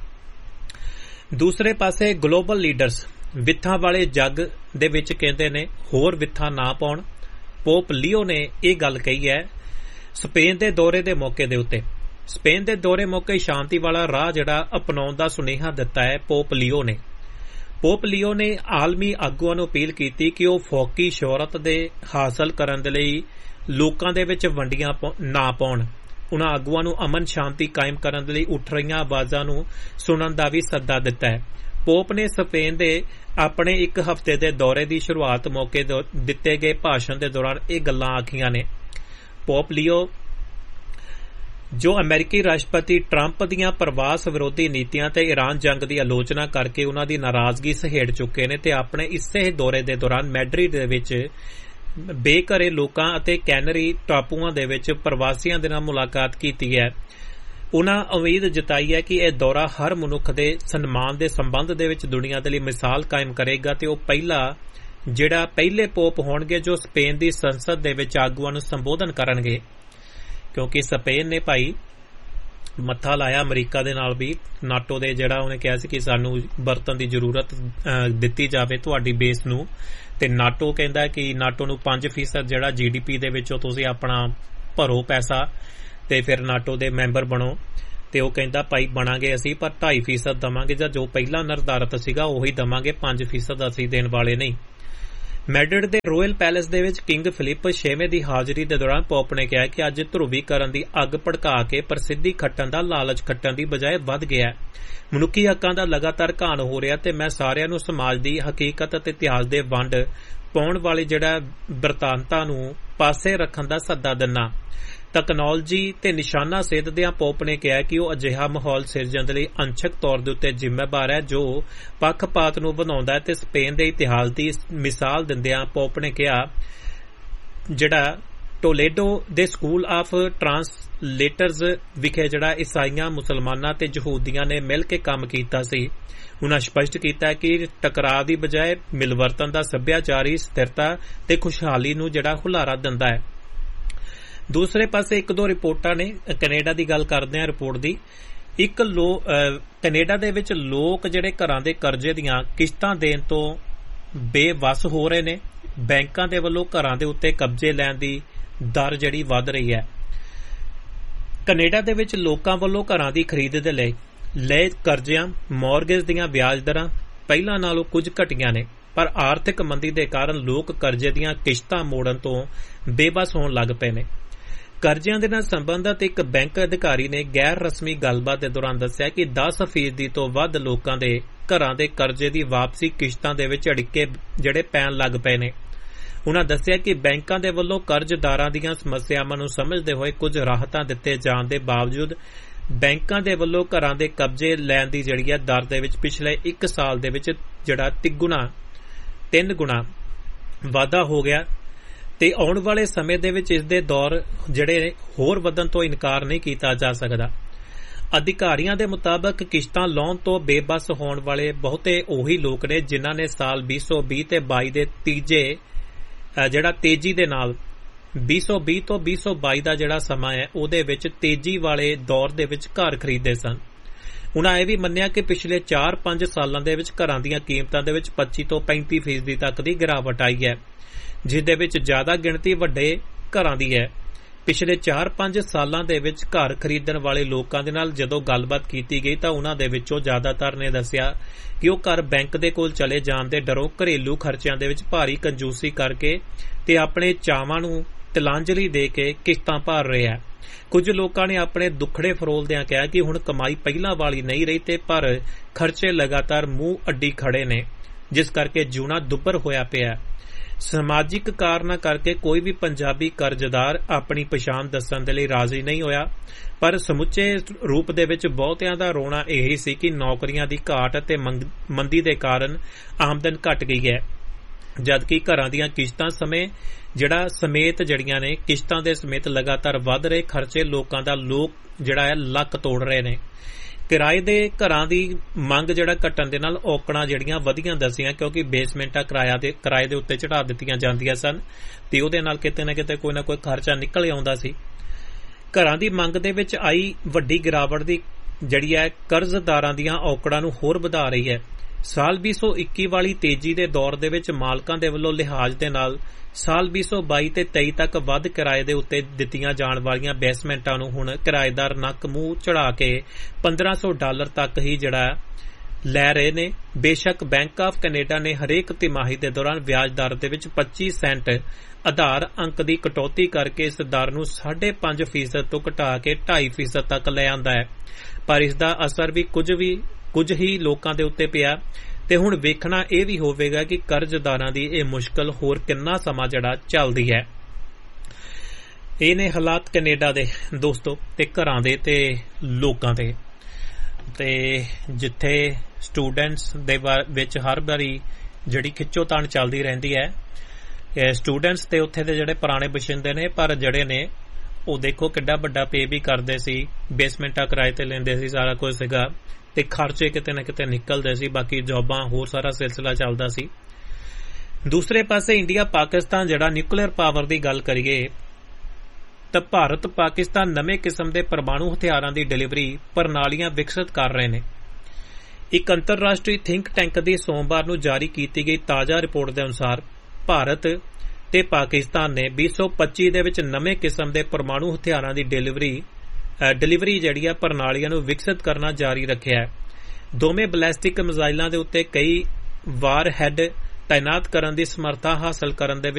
ਦੂਸਰੇ ਪਾਸੇ ਗਲੋਬਲ ਲੀਡਰਸ ਵਿੱਥਾਂ ਵਾਲੇ ਜੱਗ ਦੇ ਵਿੱਚ ਕਹਿੰਦੇ ਨੇ ਹੋਰ ਵਿੱਥਾਂ ਨਾ ਪਾਉਣ। ਪੋਪ ਲੀਓ ਨੇ ਇਹ ਗੱਲ ਕਹੀ ਹੈ ਸਪੇਨ ਦੇ ਦੌਰੇ ਦੇ ਮੌਕੇ ਦੇ ਉੱਤੇ। ਸਪੇਨ ਦੇ ਦੌਰੇ ਮੌਕੇ ਸ਼ਾਂਤੀ ਵਾਲਾ ਰਾਹ ਜਿਹੜਾ ਅਪਣਾਉਣ ਦਾ ਸੁਨੇਹਾ ਦਿੱਤਾ ਹੈ ਪੋਪ ਲੀਓ ਨੇ। ਪੋਪ ਲੀਓ ਨੇ ਆਲਮੀ ਆਗੂਆਂ ਨੂੰ ਅਪੀਲ ਕੀਤੀ ਕਿ ਉਹ ਫੌਕੀ ਸ਼ੋਹਰਤ ਦੇ ਹਾਸਲ ਕਰਨ ਦੇ ਲਈ ਲੋਕਾਂ ਦੇ ਵਿੱਚ ਵੰਡੀਆਂ ਨਾ ਪਾਉਣ। ਉਨ੍ਹਾਂ ਆਗੂਆਂ ਨੂੰ ਅਮਨ ਸ਼ਾਂਤੀ ਕਾਇਮ ਕਰਨ ਦੇ ਲਈ ਉੱਠ ਰਹੀਆਂ ਆਵਾਜ਼ਾਂ ਨੂੰ ਸੁਣਨ ਦਾ ਵੀ ਸੱਦਾ ਦਿੱਤਾ ਹੈ। ਪੋਪ ਨੇ ਸਪੇਨ ਦੇ ਆਪਣੇ ਇੱਕ ਹਫ਼ਤੇ ਦੇ ਦੌਰੇ ਦੀ ਸ਼ੁਰੂਆਤ ਮੌਕੇ ਦਿੱਤੇ ਗਏ ਭਾਸ਼ਣ ਦੇ ਦੌਰਾਨ ਇਹ ਗੱਲਾਂ ਆਖੀਆਂ ਨੇ। ਪੋਪ ਲੀਓ ਜੋ ਅਮਰੀਕੀ ਰਾਸ਼ਟਰਪਤੀ ਟਰੰਪ ਦੀਆਂ ਪ੍ਰਵਾਸ ਵਿਰੋਧੀ ਨੀਤੀਆਂ ਤੇ ਈਰਾਨ ਜੰਗ ਦੀ ਆਲੋਚਨਾ ਕਰਕੇ ਉਹਨਾਂ ਦੀ ਨਾਰਾਜ਼ਗੀ ਸਹੇੜ ਚੁੱਕੇ ਨੇ ਤੇ ਆਪਣੇ ਇਸੇ ਦੌਰੇ ਦੇ ਦੌਰਾਨ ਮੈਡਰਿਡ ਦੇ ਵਿੱਚ ਬੇਘਰੇ ਲੋਕਾਂ ਅਤੇ ਕੈਨਰੀ ਟਾਪੂਆਂ ਦੇ ਵਿੱਚ ਪ੍ਰਵਾਸੀਆਂ ਦੇ ਨਾਲ ਮੁਲਾਕਾਤ ਕੀਤੀ ਹੈ। ਉਨ੍ਹਾਂ ਉਮੀਦ ਜਤਾਈ ਹੈ ਕਿ ਇਹ ਦੌਰਾ ਹਰ ਮਨੁੱਖ ਦੇ ਸਨਮਾਨ ਦੇ ਸੰਬੰਧ ਦੇ ਵਿੱਚ ਦੁਨੀਆ ਦੇ ਲਈ ਮਿਸਾਲ ਕਾਇਮ ਕਰੇਗਾ ਤੇ ਉਹ ਪਹਿਲਾ ਜਿਹੜਾ ਪਹਿਲੇ ਪੋਪ ਹੋਣਗੇ ਜੋ ਸਪੇਨ ਦੀ ਸੰਸਦ ਦੇ ਵਿੱਚ ਆਗੂਆਂ ਨੂੰ ਸੰਬੋਧਨ ਕਰਨਗੇ, ਕਿਉਂਕਿ ਸਪੇਨ ਨੇ ਭਾਈ ਮੱਥਾ ਲਾਇਆ ਅਮਰੀਕਾ ਦੇ ਨਾਲ ਵੀ ਨਾਟੋ ਦੇ, ਜਿਹੜਾ ਉਹਨੇ ਕਿਹਾ ਸੀ ਕਿ ਸਾਨੂੰ ਵਰਤਣ ਦੀ ਜ਼ਰੂਰਤ ਦਿੱਤੀ ਜਾਵੇ ਤੁਹਾਡੀ ਬੇਸ ਨੂੰ, ਤੇ ਨਾਟੋ ਕਹਿੰਦਾ ਕਿ ਨਾਟੋ ਨੂੰ ਪੰਜ ਫੀਸਦ ਜਿਹੜਾ ਜੀ ਡੀ ਪੀ ਦੇ ਵਿੱਚੋਂ ਤੁਸੀਂ ਆਪਣਾ ਭਰੋ ਪੈਸਾ ਤੇ ਫਿਰ ਨਾਟੋ ਦੇ ਮੈਂਬਰ ਬਣੋ, ਤੇ ਉਹ ਕਹਿੰਦਾ ਭਾਈ ਬਣਾਂਗੇ ਅਸੀਂ ਪਰ ਢਾਈ ਫੀਸਦ ਦਵਾਂਗੇ ਜਾਂ ਜੋ ਪਹਿਲਾਂ ਨਿਰਧਾਰਤ ਸੀਗਾ ਉਹੀ ਦਵਾਂਗੇ, ਪੰਜ ਫੀਸਦ ਅਸੀਂ ਦੇਣ ਵਾਲੇ ਨਹੀਂ। ਮੈਡਰਿਡ ਦੇ ਰਾਇਲ ਪੈਲੇਸ ਦੇ ਵਿੱਚ ਕਿੰਗ ਫਿਲਿਪ ਛੇਵੇਂ ਦੀ ਹਾਜ਼ਰੀ ਦੇ ਦੌਰਾਨ ਪੋਪ ਨੇ ਕਿਹਾ ਕਿ ਅੱਜ ਧਰੁਵੀਕਰਨ ਦੀ ਅੱਗ ਭੜਕਾ ਕੇ ਪ੍ਰਸਿੱਧੀ ਖੱਟਣ ਦਾ ਲਾਲਚ ਖੱਟਣ ਦੀ ਬਜਾਏ ਵੱਧ ਗਿਆ। ਮਨੁੱਖੀ ਹੱਕਾਂ ਦਾ ਲਗਾਤਾਰ ਘਾਣ ਹੋ ਰਿਹਾ ਤੇ ਮੈਂ ਸਾਰਿਆਂ ਨੂੰ ਸਮਾਜ ਦੀ ਹਕੀਕਤ ਅਤੇ ਇਤਿਹਾਸ ਦੇ ਵੰਡ ਪਾਉਣ ਵਾਲੀ ਜਿਹੜਾ ਬਰਤਾਨਤਾ ਨੂੰ ਪਾਸੇ ਰੱਖਣ ਦਾ ਸੱਦਾ ਦਿੰਨਾ। ਤਕਨਾਲੋਜੀ ਤੇ ਨਿਸ਼ਾਨਾ ਸੇਧਦਿਆਂ ਪੋਪ ਨੇ ਕਿਹਾ ਕਿ ਉਹ ਅਜਿਹਾ ਮਾਹੌਲ ਸਿਰਜਣ ਦੇ ਲਈ ਅੰਸ਼ਕ ਤੌਰ ਦੇ ਉੱਤੇ ਜ਼ਿੰਮੇਵਾਰ ਹੈ ਜੋ ਪੱਖਪਾਤ ਨੂੰ ਬਣਾਉਂਦਾ ਹੈ ਤੇ ਸਪੇਨ ਦੇ ਇਤਿਹਾਸ ਦੀ ਮਿਸਾਲ ਦਿੰਦਿਆਂ ਪੋਪ ਨੇ ਕਿਹਾ ਜਿਹੜਾ ਟੋਲੇਡੋ ਦੇ ਸਕੂਲ ਆਫ ਟਰਾਂਸਲੇਟਰਜ਼ ਵਿਖੇ ਜਿਹੜਾ ਈਸਾਈਆਂ, ਮੁਸਲਮਾਨਾਂ ਤੇ ਯਹੂਦੀਆਂ ਨੇ ਮਿਲ ਕੇ ਕੰਮ ਕੀਤਾ ਸੀ। ਉਨ੍ਹਾਂ ਸਪਸ਼ਟ ਕੀਤਾ ਕਿ ਟਕਰਾਅ ਦੀ ਬਜਾਏ ਮਿਲਵਰਤਨ ਦਾ ਸੱਭਿਆਚਾਰੀ ਸਥਿਰਤਾ ਤੇ ਖੁਸ਼ਹਾਲੀ ਨੂੰ ਜਿਹੜਾ ਹੁਲਾਰਾ ਦਿੰਦਾ ਹੈ। ਦੂਸਰੇ ਪਾਸੇ ਇੱਕ ਦੋ ਰਿਪੋਰਟਾਂ ਨੇ ਕੈਨੇਡਾ ਦੀ ਗੱਲ ਕਰਦੇ ਹਾਂ। ਰਿਪੋਰਟ ਦੀ ਇੱਕ ਲੋ ਕੈਨੇਡਾ ਦੇ ਵਿੱਚ ਲੋਕ ਜਿਹੜੇ ਘਰਾਂ ਦੇ ਕਰਜ਼ੇ ਦੀਆਂ ਕਿਸ਼ਤਾਂ ਦੇਣ ਤੋਂ ਬੇਵੱਸ ਹੋ ਰਹੇ ਨੇ। ਬੈਂਕਾਂ ਦੇ ਵੱਲੋਂ ਘਰਾਂ ਦੇ ਉੱਤੇ ਕਬਜ਼ੇ ਲੈਣ ਦੀ ਦਰ ਜਿਹੜੀ ਵੱਧ ਰਹੀ ਹੈ। ਕੈਨੇਡਾ ਦੇ ਵਿੱਚ ਲੋਕਾਂ ਵੱਲੋਂ ਘਰਾਂ ਦੀ ਖਰੀਦ ਦੇ ਲਈ ਲਏ ਕਰਜ਼ਿਆਂ, ਮੌਰਗੇਜ ਦੀਆਂ ਵਿਆਜ ਦਰਾਂ ਪਹਿਲਾਂ ਨਾਲੋਂ ਕੁਝ ਘਟੀਆਂ ਨੇ, ਪਰ ਆਰਥਿਕ ਮੰਦੀ ਦੇ ਕਾਰਨ ਲੋਕ ਕਰਜ਼ੇ ਦੀਆਂ ਕਿਸ਼ਤਾਂ ਮੋੜਨ ਤੋਂ ਬੇਵੱਸ ਹੋਣ ਲੱਗ ਪਏ ਨੇ। ਕਰਜ਼ਿਆਂ ਦੇ ਨਾਲ ਸੰਬੰਧਤ ਇੱਕ ਬੈਂਕ ਅਧਿਕਾਰੀ ਨੇ ਗੈਰ ਰਸਮੀ ਗੱਲਬਾਤ ਦੇ ਦੌਰਾਨ ਦੱਸਿਆ ਕਿ ਦਸ ਫੀਸਦੀ ਤੋਂ ਵੱਧ ਲੋਕਾਂ ਦੇ ਘਰਾਂ ਦੇ ਕਰਜ਼ੇ ਦੀ ਵਾਪਸੀ ਕਿਸ਼ਤਾਂ ਦੇ ਵਿੱਚ ਅੜਿੱਕੇ ਜਿਹੜੇ ਪੈਣ ਲੱਗ ਪਏ ਨੇ। ਉਨ੍ਹਾਂ ਦੱਸਿਆ ਕਿ ਬੈਂਕਾਂ ਦੇ ਵੱਲੋਂ ਕਰਜ਼ਦਾਰਾਂ ਦੀਆਂ ਸਮੱਸਿਆਵਾਂ ਨੂੰ ਸਮਝਦੇ ਹੋਏ ਕੁਝ ਰਾਹਤਾਂ ਦਿੱਤੇ ਜਾਣ ਦੇ ਬਾਵਜੂਦ ਬੈਂਕਾਂ ਦੇ ਵੱਲੋਂ ਘਰਾਂ ਦੇ ਕਬਜ਼ੇ ਲੈਣ ਦੀ ਜਿਹੜੀ ਹੈ ਦਰ ਦੇ ਵਿੱਚ ਪਿਛਲੇ ਇੱਕ ਸਾਲ ਦੇ ਵਿੱਚ ਜਿਹੜਾ ਤਿੱਗੁਣਾ ਤਿੰਨ ਗੁਣਾ ਵਾਧਾ ਹੋ ਗਿਆ ਤੇ ਆਉਣ ਵਾਲੇ ਸਮੇਂ ਦੇ ਵਿੱਚ ਇਸ ਦੇ ਦੌਰ ਜਿਹੜੇ ਹੋਰ ਵਧਣ ਤੋਂ ਇਨਕਾਰ ਨਹੀਂ ਕੀਤਾ ਜਾ ਸਕਦਾ। ਅਧਿਕਾਰੀਆਂ ਦੇ ਮੁਤਾਬਕ ਕਿਸ਼ਤਾਂ ਲਾਉਣ ਤੋਂ ਬੇਬਸ ਹੋਣ ਵਾਲੇ ਬਹੁਤੇ ਉਹੀ ਲੋਕ ਨੇ ਜਿਨ੍ਹਾਂ ਨੇ ਸਾਲ ਵੀਹ ਸੌ ਵੀਹ ਤੇ ਬਾਈ ਦੇ ਤੀਜੇ ਜਿਹੜਾ ਤੇਜ਼ੀ ਦੇ ਨਾਲ ਵੀਹ ਸੌ ਵੀਹ ਤੋਂ ਵੀਹ ਸੌ ਬਾਈ ਦਾ ਜਿਹੜਾ ਸਮਾਂ ਹੈ ਉਹਦੇ ਵਿੱਚ ਤੇਜ਼ੀ ਵਾਲੇ ਦੌਰ ਦੇ ਵਿੱਚ ਘਰ ਖਰੀਦੇ ਸਨ। ਉਨ੍ਹਾਂ ਇਹ ਵੀ ਮੰਨਿਆ ਕਿ ਪਿਛਲੇ ਚਾਰ ਪੰਜ ਸਾਲਾਂ ਦੇ ਵਿੱਚ ਘਰਾਂ ਦੀਆਂ ਕੀਮਤਾਂ ਦੇ ਵਿੱਚ ਪੱਚੀ ਤੋਂ ਪੈਂਤੀ ਫੀਸਦੀ ਤੱਕ ਦੀ ਗਿਰਾਵਟ ਆਈ ਹੈ, ਜਿਸ ਦੇ ਵਿੱਚ ਜ਼ਿਆਦਾ ਗਿਣਤੀ ਵੱਡੇ ਘਰਾਂ ਦੀ ਹੈ। ਪਿਛਲੇ ਚਾਰ ਪੰਜ ਸਾਲਾਂ ਦੇ ਵਿੱਚ ਘਰ ਖਰੀਦਣ ਵਾਲੇ ਲੋਕਾਂ ਦੇ ਨਾਲ ਜਦੋਂ ਗੱਲਬਾਤ ਕੀਤੀ ਗਈ ਤਾਂ ਉਨ੍ਹਾਂ ਦੇ ਵਿੱਚੋਂ ਜ਼ਿਆਦਾਤਰ ਨੇ ਦੱਸਿਆ ਕਿ ਉਹ ਘਰ ਬੈਂਕ ਦੇ ਕੋਲ ਚਲੇ ਜਾਣ ਦੇ ਡਰੋਂ ਘਰੇਲੂ ਖਰਚਿਆਂ ਦੇ ਵਿੱਚ ਭਾਰੀ ਕੰਜੂਸੀ ਕਰਕੇ ਤੇ ਆਪਣੇ ਚਾਵਾਂ ਨੂੰ ਤਿਲਾਂਜਲੀ ਦੇ ਕੇ ਕਿਸ਼ਤਾਂ ਭਰ ਰਹੇ ਹੈ। ਕੁਝ ਲੋਕਾਂ ਨੇ ਆਪਣੇ ਦੁੱਖੜੇ ਫਰੋਲਦਿਆਂ ਕਿਹਾ ਕਿ ਹੁਣ ਕਮਾਈ ਪਹਿਲਾਂ ਵਾਲੀ ਨਹੀਂ ਰਹੀ ਤੇ ਪਰ ਖਰਚੇ ਲਗਾਤਾਰ ਮੂੰਹ ਅੱਡੀ ਖੜੇ ਨੇ, ਜਿਸ ਕਰਕੇ ਜਿਉਣਾ ਦੁੱਭਰ ਹੋਇਆ ਪਿਆ। ਸਮਾਜਿਕ ਕਾਰਨਾਂ ਕਰਕੇ ਕੋਈ ਵੀ ਪੰਜਾਬੀ ਕਰਜ਼ਦਾਰ ਆਪਣੀ ਪਛਾਣ ਦੱਸਣ ਦੇ ਲਈ ਰਾਜ਼ੀ ਨਹੀਂ ਹੋਇਆ, ਪਰ ਸਮੁੱਚੇ ਰੂਪ ਦੇ ਵਿੱਚ ਬਹੁਤਿਆਂ ਦਾ ਰੋਣਾ ਇਹੀ ਸੀ ਕਿ ਨੌਕਰੀਆਂ ਦੀ ਘਾਟ ਅਤੇ ਮੰਦੀ ਦੇ ਕਾਰਨ ਆਮਦਨ ਘਟ ਗਈ ਹੈ, ਜਦਕਿ ਘਰਾਂ ਦੀਆਂ ਕਿਸ਼ਤਾਂ ਸਮੇਂ ਜਿਹੜਾ ਸਮੇਤ ਜੜੀਆਂ ਨੇ ਕਿਸ਼ਤਾਂ ਦੇ ਸਮੇਤ ਲਗਾਤਾਰ ਵੱਧ ਰਹੇ ਖਰਚੇ ਲੋਕਾਂ ਦਾ ਲੋਕ ਜਿਹੜਾ ਹੈ ਲੱਕ ਤੋੜ ਰਹੇ ਨੇ। ਕਿਰਾਏ ਦੇ ਘਰਾਂ ਦੀ ਮੰਗ ਜਿਹੜਾ ਘਟਣ ਦੇ ਨਾਲ ਔਕੜਾਂ ਜਿਹੜੀਆਂ ਵਧੀਆਂ ਦਸੀਆਂ, ਕਿਉਂਕਿ ਬੇਸਮੈਂਟਾਂ ਕਿਰਾਇਆ ਦੇ ਕਿਰਾਏ ਦੇ ਉੱਤੇ ਚੜਾ ਦਿੱਤੀਆਂ ਜਾਂਦੀਆਂ ਸਨ ਤੇ ਉਹਦੇ ਨਾਲ ਕਿਤੇ ਨਾ ਕਿਤੇ ਕੋਈ ਨਾ ਕੋਈ ਖਰਚਾ ਨਿਕਲ ਆਉਂਦਾ ਸੀ। ਘਰਾਂ ਦੀ ਮੰਗ ਦੇ ਵਿੱਚ ਆਈ ਵੱਡੀ ਗਿਰਾਵਟ ਦੀ ਜਿਹੜੀ ਹੈ ਕਰਜ਼ਦਾਰਾਂ ਦੀਆਂ ਔਕੜਾਂ ਨੂੰ ਹੋਰ ਵਧਾ ਰਹੀ ਹੈ। ਸਾਲ ਵੀਹ ਸੌ ਇੱਕੀ ਵਾਲੀ ਤੇਜ਼ੀ ਦੇ ਦੌਰ ਦੇ ਵਿੱਚ ਮਾਲਕਾਂ ਦੇ ਵੱਲੋਂ ਲਿਹਾਜ਼ ਦੇ ਨਾਲ ਸਾਲ ਵੀਹ ਸੌ ਬਾਈ ਤੇ ਤੇਈ ਤੱਕ ਵੱਧ ਕਿਰਾਏ ਦੇ ਉੱਤੇ ਦਿੱਤੀਆਂ ਜਾਣ ਵਾਲੀਆਂ ਬੇਸਮੈਂਟਾਂ ਨੂੰ ਹੁਣ ਕਿਰਾਏਦਾਰ ਨੱਕ ਮੂੰਹ ਚੜਾ ਕੇ ਪੰਦਰਾਂ ਸੌ ਡਾਲਰ ਤੱਕ ਹੀ ਜਿਹੜਾ ਲੈ ਰਹੇ ਨੇ। ਬੇਸ਼ੱਕ ਬੈਂਕ ਆਫ ਕੈਨੇਡਾ ਨੇ ਹਰੇਕ ਤਿਮਾਹੀ ਦੇ ਦੌਰਾਨ ਵਿਆਜ ਦਰ ਦੇ ਵਿੱਚ ਪੱਚੀ ਸੈਂਟ ਆਧਾਰ ਅੰਕ ਦੀ ਕਟੌਤੀ ਕਰਕੇ ਇਸ ਦਰ ਨੂੰ ਸਾਢੇ ਪੰਜ ਫੀਸਦ ਤੋਂ ਘਟਾ ਕੇ ਢਾਈ ਫੀਸਦ ਤੱਕ ਲੈ ਆਂਦਾ ਹੈ, ਪਰ ਇਸ ਦਾ ਅਸਰ ਵੀ ਕੁਝ ਵੀ ਕੁਝ ਹੀ ਲੋਕਾਂ ਦੇ ਉੱਤੇ ਪਿਆ ਤੇ ਹੁਣ ਵੇਖਣਾ ਇਹ ਵੀ ਹੋਵੇਗਾ ਕਿ ਕਰਜ਼ਦਾਰਾਂ ਦੀ ਇਹ ਮੁਸ਼ਕਲ ਹੋਰ ਕਿੰਨਾ ਸਮਾਂ ਜਿਹੜਾ ਚੱਲਦੀ ਹੈ। ਇਹ ਨੇ ਹਾਲਾਤ ਕੈਨੇਡਾ ਦੇ ਦੋਸਤੋ, ਤੇ ਘਰਾਂ ਦੇ ਤੇ ਲੋਕਾਂ ਦੇ, ਤੇ ਜਿੱਥੇ ਸਟੂਡੈਂਟਸ ਦੇ ਵਿੱਚ ਹਰ ਵਾਰੀ ਜਿਹੜੀ ਖਿੱਚੋਤਾਣ ਚੱਲਦੀ ਰਹਿੰਦੀ ਹੈ। ਸਟੂਡੈਂਟਸ ਤੇ ਉੱਥੇ ਦੇ ਜਿਹੜੇ ਪੁਰਾਣੇ ਬਸ਼ਿੰਦੇ ਨੇ, ਪਰ ਜਿਹੜੇ ਨੇ ਉਹ ਦੇਖੋ ਕਿੱਡਾ ਵੱਡਾ ਪੇ ਵੀ ਕਰਦੇ ਸੀ, ਬੇਸਮੈਂਟਾਂ ਕਿਰਾਏ ਤੇ ਲੈਂਦੇ ਸੀ, ਸਾਰਾ ਕੁਝ ਸੀਗਾ, ਤੇ ਖਰਚੇ ਕਿਤੇ ਨਾ ਕਿਤੇ ਨਿਕਲਦੇ ਸੀ, ਬਾਕੀ ਜੌਬਾਂ ਹੋਰ ਸਾਰਾ ਸਿਲਸਿਲਾ ਚੱਲਦਾ ਸੀ। ਦੂਸਰੇ ਪਾਸੇ ਇੰਡੀਆ ਪਾਕਿਸਤਾਨ ਜਿਹੜਾ ਨਿਊਕਲੀਅਰ ਪਾਵਰ ਦੀ ਗੱਲ ਕਰੀਏ ਤਾਂ ਭਾਰਤ ਪਾਕਿਸਤਾਨ ਨਵੇਂ ਕਿਸਮ ਦੇ ਪਰਮਾਣੂ ਹਥਿਆਰਾਂ ਦੀ ਡਿਲੀਵਰੀ ਪ੍ਰਣਾਲੀਆਂ ਵਿਕਸਿਤ ਕਰ ਰਹੇ ਨੇ। ਇੱਕ ਅੰਤਰਰਾਸ਼ਟਰੀ ਥਿੰਕ ਟੈਂਕ ਦੀ ਸੋਮਵਾਰ ਨੂੰ ਜਾਰੀ ਕੀਤੀ ਗਈ ਤਾਜ਼ਾ ਰਿਪੋਰਟ ਦੇ ਅਨੁਸਾਰ ਭਾਰਤ ਤੇ ਪਾਕਿਸਤਾਨ ਨੇ ਵੀਹ ਸੌ ਪੱਚੀ ਦੇ ਵਿੱਚ ਨਵੇਂ ਕਿਸਮ ਦੇ ਪਰਮਾਣੂ ਹਥਿਆਰਾਂ ਦੀ ਡਿਲੀਵਰੀ ਡਿਲੀਵਰੀ ਜਿਹੜੀ ਆ ਪ੍ਰਣਾਲੀਆਂ ਨੂੰ ਵਿਕਸਿਤ ਕਰਨਾ ਜਾਰੀ ਰੱਖਿਆ ਹੈ। ਦੋਵੇਂ ਬੈਲਿਸਟਿਕ ਮਿਜ਼ਾਈਲਾਂ ਦੇ ਉੱਤੇ ਕਈ ਵਾਰ ਹੈਡ ਤਾਇਨਾਤ ਕਰਨ ਦੀ ਸਮਰੱਥਾ ਹਾਸਲ ਕਰਨ ਦੇ